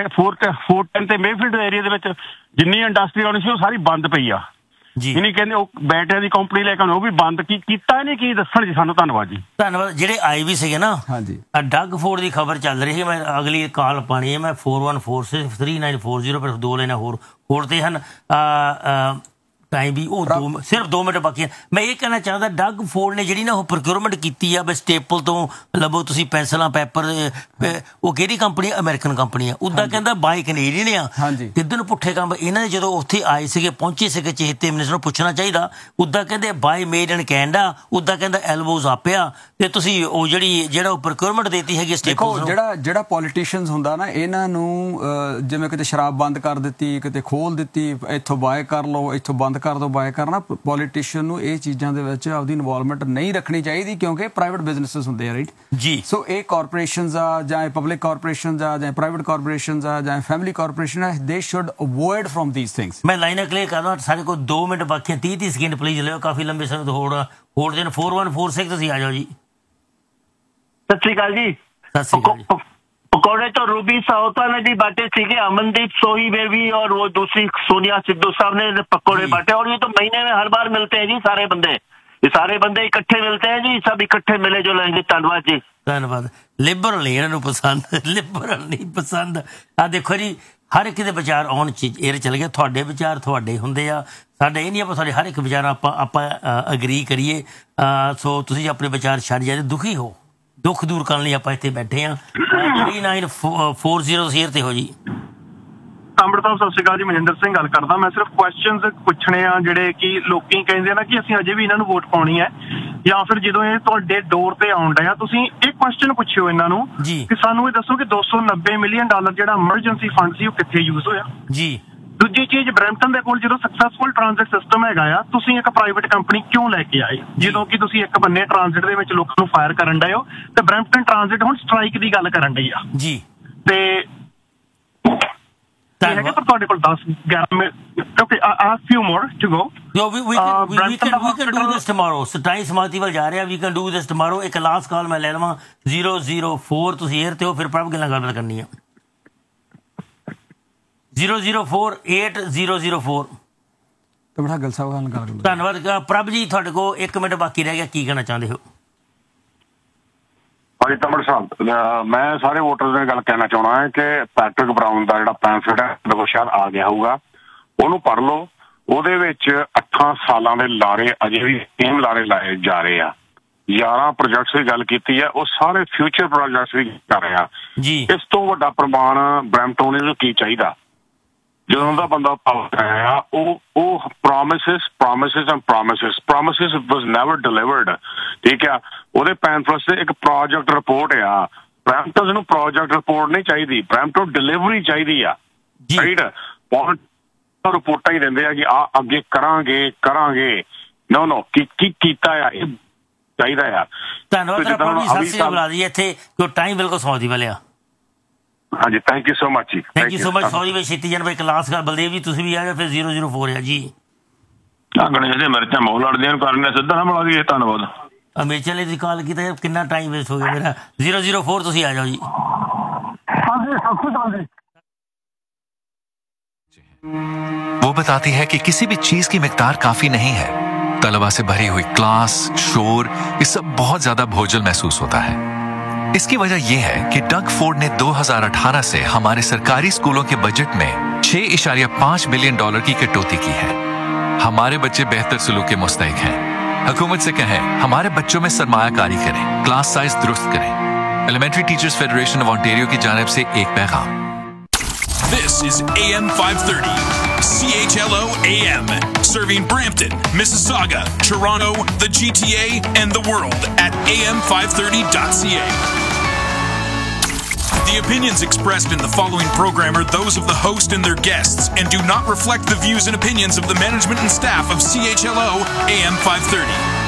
410 ਤੇ ਮੇਫੀਲਡ ਏਰੀਆ ਦੇ ਵਿੱਚ ਜਿੰਨੀ ਇੰਡਸਟਰੀ ਆਉਣੀ ਸੀ ਉਹ ਸਾਰੀ ਬੰਦ ਪਈ ਆ ਜੀ। ਨਹੀਂ ਕਹਿੰਦੇ ਉਹ ਬੈਟਰੀਆਂ ਦੀ ਕੰਪਨੀ ਲੈ ਕੇ ਉਹ ਵੀ ਬੰਦ ਕੀਤਾ ਨਹੀਂ, ਕੀ ਦੱਸਣ ਜੀ ਸਾਨੂੰ। ਧੰਨਵਾਦ ਜੀ। ਧੰਨਵਾਦ। ਜਿਹੜੇ ਆਏ ਵੀ ਸੀਗੇ ਨਾ, ਹਾਂਜੀ, ਡੱਗ ਫੋਰਡ ਦੀ ਖਬਰ ਚੱਲ ਰਹੀ ਹੈ, ਮੈਂ ਅਗਲੀ ਕਾਲ ਪਾਣੀ ਹੈ, ਮੈਂ 41463940 ਪਰ 2 ਲਾਈਨਾਂ ਹੋਰ ਤੇ ਹਨ ਟਾਈਮ ਵੀ ਉਹ ਸਿਰਫ 2 ਮਿੰਟ ਬਾਕੀ ਹੈ। ਮੈਂ ਇਹ ਕਹਿਣਾ ਚਾਹੁੰਦਾ ਡੱਗ ਫੋਰਡ ਨੇ ਜਿਹੜੀ ਨਾ ਉਹ ਪ੍ਰੋਕਿਊਰਮੈਂਟ ਕੀਤੀ ਆ ਬਈ ਸਟੇਪਲ ਤੋਂ ਲੱਭੋ ਤੁਸੀਂ ਪੈਨਸਲਾਂ ਪੈਪਰ, ਉਹ ਕਿਹੜੀ ਕੰਪਨੀ? ਅਮਰੀਕਨ ਕੰਪਨੀ ਆ। ਉੱਦਾਂ ਕਹਿੰਦਾ ਬਾਈ ਕੈਨੇਡੀਅਨ ਆ। ਕਿੱਦਾਂ ਨੂੰ ਪੁੱਠੇ ਕੰਮ ਇਹਨਾਂ ਦੇ ਜਦੋਂ ਉੱਥੇ ਆਏ ਸੀਗੇ ਪਹੁੰਚੇ ਸੀਗੇ ਚੇਤੇ ਮਿਨਿਸਟਰ ਨੂੰ ਪੁੱਛਣਾ ਚਾਹੀਦਾ। ਉੱਦਾਂ ਕਹਿੰਦੇ ਬਾਈ ਮੇਡ ਇਨ ਕੈਨੇਡਾ, ਉੱਦਾਂ ਕਹਿੰਦਾ ਐਲਬੋਜ਼ ਆਪਿਆ ਤੇ ਤੁਸੀਂ ਉਹ ਜਿਹੜਾ ਉਹ ਪ੍ਰੋਕਿਊਰਮੈਂਟ ਦੇਤੀ ਹੈਗੀ ਸਟੇਪਲ। ਜਿਹੜਾ ਪੋਲੀਟੀਸ਼ੀਅਨਸ ਹੁੰਦਾ ਨਾ ਇਹਨਾਂ ਨੂੰ ਜਿਵੇਂ ਕਿਤੇ ਸ਼ਰਾਬ ਬੰਦ ਕਰ ਦਿੱਤੀ, ਕਿਤੇ ਖੋਲ ਦਿੱਤੀ, ਇੱਥੋਂ ਬਾਏ ਕਰ ਲਓ, ਇੱਥੋਂ ਬੰਦ ਕਰ ਦੋ ਬਾਏ ਕਰਨਾ। ਪੋਲੀਟੀਸ਼ੀਅਨ ਨੂੰ ਇਹ ਚੀਜ਼ਾਂ ਦੇ ਵਿੱਚ ਆਪਦੀ ਇਨਵੋਲਵਮੈਂਟ ਨਹੀਂ ਰੱਖਣੀ ਚਾਹੀਦੀ ਕਿਉਂਕਿ ਪ੍ਰਾਈਵੇਟ ਬਿਜ਼ਨੈਸਸ ਹੁੰਦੇ ਆ, ਰਾਈਟ ਜੀ। ਸੋ ਇਹ ਕਾਰਪੋਰੇਸ਼ਨਸ ਆ ਜਾਂ ਪਬਲਿਕ ਕਾਰਪੋਰੇਸ਼ਨਸ ਆ ਜਾਂ ਪ੍ਰਾਈਵੇਟ ਕਾਰਪੋਰੇਸ਼ਨਸ ਆ ਜਾਂ ਫੈਮਿਲੀ ਕਾਰਪੋਰੇਸ਼ਨ ਆ, ਦੇ should avoid firm these things. ਮੈਂ ਲਾਈਨਾਂ ਕਲੀਅਰ ਕਰਦਾ, ਸਾਡੇ ਕੋਲ 2 ਮਿੰਟ ਬਾਕੀ ਹੈ, 30 ਸਕਿੰਟ ਪਲੀਜ਼ ਲਿਓ, ਕਾਫੀ ਲੰਬੇ ਸਮੇਂ ਤੋਂ ਹੋੜ ਦੇਣ। 4146 ਤੁਸੀਂ ਆ ਜਾਓ ਜੀ। ਸਤਿ ਸ਼੍ਰੀ ਅਕਾਲ ਜੀ। ਸਤਿ ਸ਼੍ਰੀ ਅਕਾਲ ਜੀ। पकौड़े तो रूबी साहौता ने भी बांटे सीखे, अमनदीप सोही में भी, और वो दूसरी सोनिया सिद्धू साहब ने पकौड़े बांटे, और ये तो महीने में हर बार मिलते हैं जी। सारे बंदे इकट्ठे मिलते हैं जी, सब इकट्ठे मिले जो लेंगे। धन्यवाद जी। ਧੰਨਵਾਦ। ਲਿਬਰਲ ਨਹੀਂ ਇਹਨਾਂ ਨੂੰ ਪਸੰਦ, ਲਿਬਰਲ ਨਹੀਂ ਪਸੰਦ। ਆ ਦੇਖੋ ਜੀ, ਹਰ ਇੱਕ ਦੇ ਵਿਚਾਰ ਆਉਣ ਇਹ ਚੱਲ ਗਿਆ। ਤੁਹਾਡੇ ਵਿਚਾਰ ਤੁਹਾਡੇ ਹੁੰਦੇ ਆ, ਸਾਡੇ ਇਹ ਨਹੀਂ ਆਪਾਂ ਸਾਡੇ ਹਰ ਇੱਕ ਵਿਚਾਰ ਆਪਾਂ ਅਗਰੀ ਕਰੀਏ। ਸੋ ਤੁਸੀਂ ਆਪਣੇ ਵਿਚਾਰ ਛੱਡ ਜਾਂਦੇ, ਦੁਖੀ ਹੋ, ਦੁੱਖ ਦੂਰ ਕਰਨ ਲਈ ਆਪਾਂ ਇੱਥੇ ਬੈਠੇ ਹਾਂ। 3940 ਸ਼ੇਅਰ ਤੇ ਹੋ ਜੀ। ਅੰਮ੍ਰਿਤ ਸਾਹਿਬ ਸਤਿ ਸ਼੍ਰੀ ਅਕਾਲ ਜੀ, ਮਨਿੰਦਰ ਸਿੰਘ ਗੱਲ ਕਰਦਾ। ਮੈਂ ਸਿਰਫ ਕੁਐਸਚਨਸ ਪੁੱਛਣੇ ਆ ਜਿਹੜੇ ਕਿ ਲੋਕੀ ਕਹਿੰਦੇ ਆ ਨਾ ਕਿ ਅਸੀਂ ਅਜੇ ਵੀ ਇਹਨਾਂ ਨੂੰ ਵੋਟ ਪਾਉਣੀ ਹੈ, ਜਾਂ ਫਿਰ ਜਦੋਂ ਇਹ ਤੁਹਾਡੇ ਡੋਰ ਤੇ ਆਉਣ ਡਿਆ ਤੁਸੀਂ ਇਹ ਕੁਐਸਚਨ ਪੁੱਛਿਓ ਇਹਨਾਂ ਨੂੰ ਕਿ ਸਾਨੂੰ ਇਹ ਦੱਸੋ ਕਿ $290 ਮਿਲੀਅਨ ਜਿਹੜਾ ਐਮਰਜੈਂਸੀ ਫੰਡ ਸੀ ਉਹ ਕਿੱਥੇ ਯੂਜ਼ ਹੋਇਆ ਜੀ। ਦੂਜੀ ਚੀਜ਼, ਬਰੈਂਪਟਨ ਦੇ ਕੋਲ ਜਦੋਂ ਸਕਸੈਸਫੁਲ ਟ੍ਰਾਂਜ਼ਿਟ ਸਿਸਟਮ ਹੈਗਾ ਆ, ਤੁਸੀਂ ਇੱਕ ਪ੍ਰਾਈਵੇਟ ਕੰਪਨੀ ਕਿਉਂ ਲੈ ਕੇ ਆਏ? ਜਦੋਂ ਕਿ ਤੁਸੀਂ ਇੱਕ ਬੰਨੇ ਟ੍ਰਾਂਜ਼ਿਟ ਦੇ ਵਿੱਚ ਲੋਕਾਂ ਨੂੰ ਫਾਇਰ ਕਰਨ ਡਏ ਹੋ ਤੇ ਬਰੈਂਪਟਨ ਟ੍ਰਾਂਜ਼ਿਟ ਹੁਣ ਸਟ੍ਰਾਈਕ ਦੀ ਗੱਲ ਕਰਨ ਡਈ ਆ ਜੀ। ਤੇ ਹੈਗਾ ਪਰ ਤੁਹਾਡੇ ਕੋਲ 10-11 ਮਿੰਟ। ਓਕੇ, ਆ ਫਿਊ ਮੋਰ to go. we can do this tomorrow. Time ਸਮਾਪਤੀ ਵੱਲ ਜਾ ਰਿਹਾ। we can do this tomorrow. ਇੱਕ ਲਾਸਟ ਕਾਲ ਮੈਂ ਲੈ ਲਵਾਂ। 004 ਤੁਸੀਂ ਏਅਰ ਤੇ ਹੋ, ਫਿਰ ਪ੍ਰਭ ਗੱਲਾਂ ਗੱਲਬਾਤ ਕਰਨੀ ਆ। 0048004 ਤਮੜਾ ਗੱਲ ਸਾਹਿਬ ਨਾਲ ਗੱਲ। ਧੰਨਵਾਦ ਪ੍ਰਭ ਜੀ। ਤੁਹਾਡੇ ਕੋਲ 1 ਮਿੰਟ ਬਾਕੀ ਰਹਿ ਗਿਆ, ਕੀ ਕਹਿਣਾ ਚਾਹੁੰਦੇ ਹੋ? ਹਾਂਜੀ ਤਮੜ ਸਾਹਿਬ, ਮੈਂ ਸਾਰੇ ਵੋਟਰਸ ਨਾਲ ਗੱਲ ਕਹਿਣਾ ਚਾਹੁੰਦਾ ਹਾਂ ਕਿ ਪੈਟਰਿਕ ਬਰਾਊਨ ਦਾ ਜਿਹੜਾ ਪੈਂਫਲੇਟ ਹੈ ਦੇਖੋ ਸ਼ਾਇਦ ਆ ਗਿਆ ਹੋਊਗਾ, ਉਹਨੂੰ ਪੜ੍ਹ ਲਓ। ਉਹਦੇ ਵਿੱਚ 8 ਸਾਲਾਂ ਦੇ ਲਾਰੇ ਅਜੇ ਵੀ ਸੇਮ ਲਾਰੇ ਲਾਏ ਜਾ ਰਹੇ ਆ। 11 ਪ੍ਰੋਜੈਕਟਸ ਦੀ ਗੱਲ ਕੀਤੀ ਹੈ, ਉਹ ਸਾਰੇ ਫਿਊਚਰ ਪ੍ਰੋਜੈਕਟਸ ਵੀ ਕਰ ਰਹੇ ਆ ਜੀ। ਇਸ ਤੋਂ ਵੱਡਾ ਪ੍ਰਮਾਣ ਬਰੈਂਪਟਨ ਨੂੰ ਕੀ ਚਾਹੀਦਾ? ਜਦੋਂ ਦਾ ਬੰਦਾ ਪਾਵਰ ਆਇਆ ਉਹ promises was never delivered, ਠੀਕ ਆ। ਉਹਦੇ ਪੈਨਫਲਸ ਤੇ ਇੱਕ ਪ੍ਰੋਜੈਕਟ ਰਿਪੋਰਟ ਆ। ਬਰੈਂਪਟਨ ਨੂੰ ਪ੍ਰੋਜੈਕਟ ਰਿਪੋਰਟ ਨਹੀਂ ਚਾਹੀਦੀ, ਬਰੈਂਪਟਨ ਡਿਲੀਵਰੀ ਚਾਹੀਦੀ ਆ, ਰਾਈਟ? ਰਿਪੋਰਟਾਂ ਹੀ ਦਿੰਦੇ ਆ ਕਿ ਆ ਅੱਗੇ ਕਰਾਂਗੇ। ਨੋ ਕੀ ਕੀਤਾ ਆ, ਇਹ ਚਾਹੀਦਾ ਆ। ਧੰਨਵਾਦ। ਸਤਿ ਸ੍ਰੀ ਅਕਾਲ ਬੁਲਾ ਦਈਏ ਇੱਥੇ, ਕਿਉਂ ਟਾਈਮ ਬਿਲਕੁਲ ਸਮਾਪਤੀ ਵਾਲਿਆ। ਹਾਂਜੀ, ਥੈਂਕ ਯੂ ਸੋ ਮਚ ਜੀ। Thank you so much. Sorry ਬਈ ਛੇਤੀ ਜਨ ਬਈ ਕਲਾਸ ਕਰ। ਬਲਦੇਵ ਜੀ ਤੁਸੀਂ ਵੀ ਆ ਜਾਓ, ਫਿਰ 004 ਆ ਜੀ। ਗਣੇਸ਼ ਜੀ ਮਿਰਚਾਂ ਮੋਹ ਲੜਦੀਆਂ ਨੂੰ ਕਰਨੇ ਸਿੱਧਾ ਨਾ ਮਿਲਾ ਦਈਏ। ਧੰਨਵਾਦ। ਹਮੇਸ਼ਾ ਲਈ ਤੁਸੀਂ ਕਾਲ ਕੀਤਾ, ਕਿੰਨਾ ਟਾਈਮ ਵੇਸਟ ਹੋ ਗਿਆ ਮੇਰਾ। 004 ਤੁਸੀਂ ਆ ਜਾਓ ਜੀ। वो बताती है कि किसी भी चीज की मिकदार काफी नहीं है। तलबा से भरी हुई क्लास, शोर, ये सब बहुत ज्यादा बोझिल महसूस होता है। इसकी वजह यह है कि डग फोर्ड ने 2018 से हमारे सरकारी स्कूलों के बजट में $6.5 बिलियन की कटौती की है। हमारे बच्चे बेहतर सलूक के मुस्तहिक हैं। हुकूमत से कहें हमारे बच्चों में सरमायाकारी करें, क्लास साइज दुरुस्त करें। Elementary teachers federation of Ontario की जानिब से एक पैगाम। This is AM 530, CHLO AM, serving Brampton, Mississauga, Toronto, the GTA, and the world at am530.ca. The opinions expressed in the following program are those of the host and their guests and do not reflect the views and opinions of the management and staff of CHLO AM 530.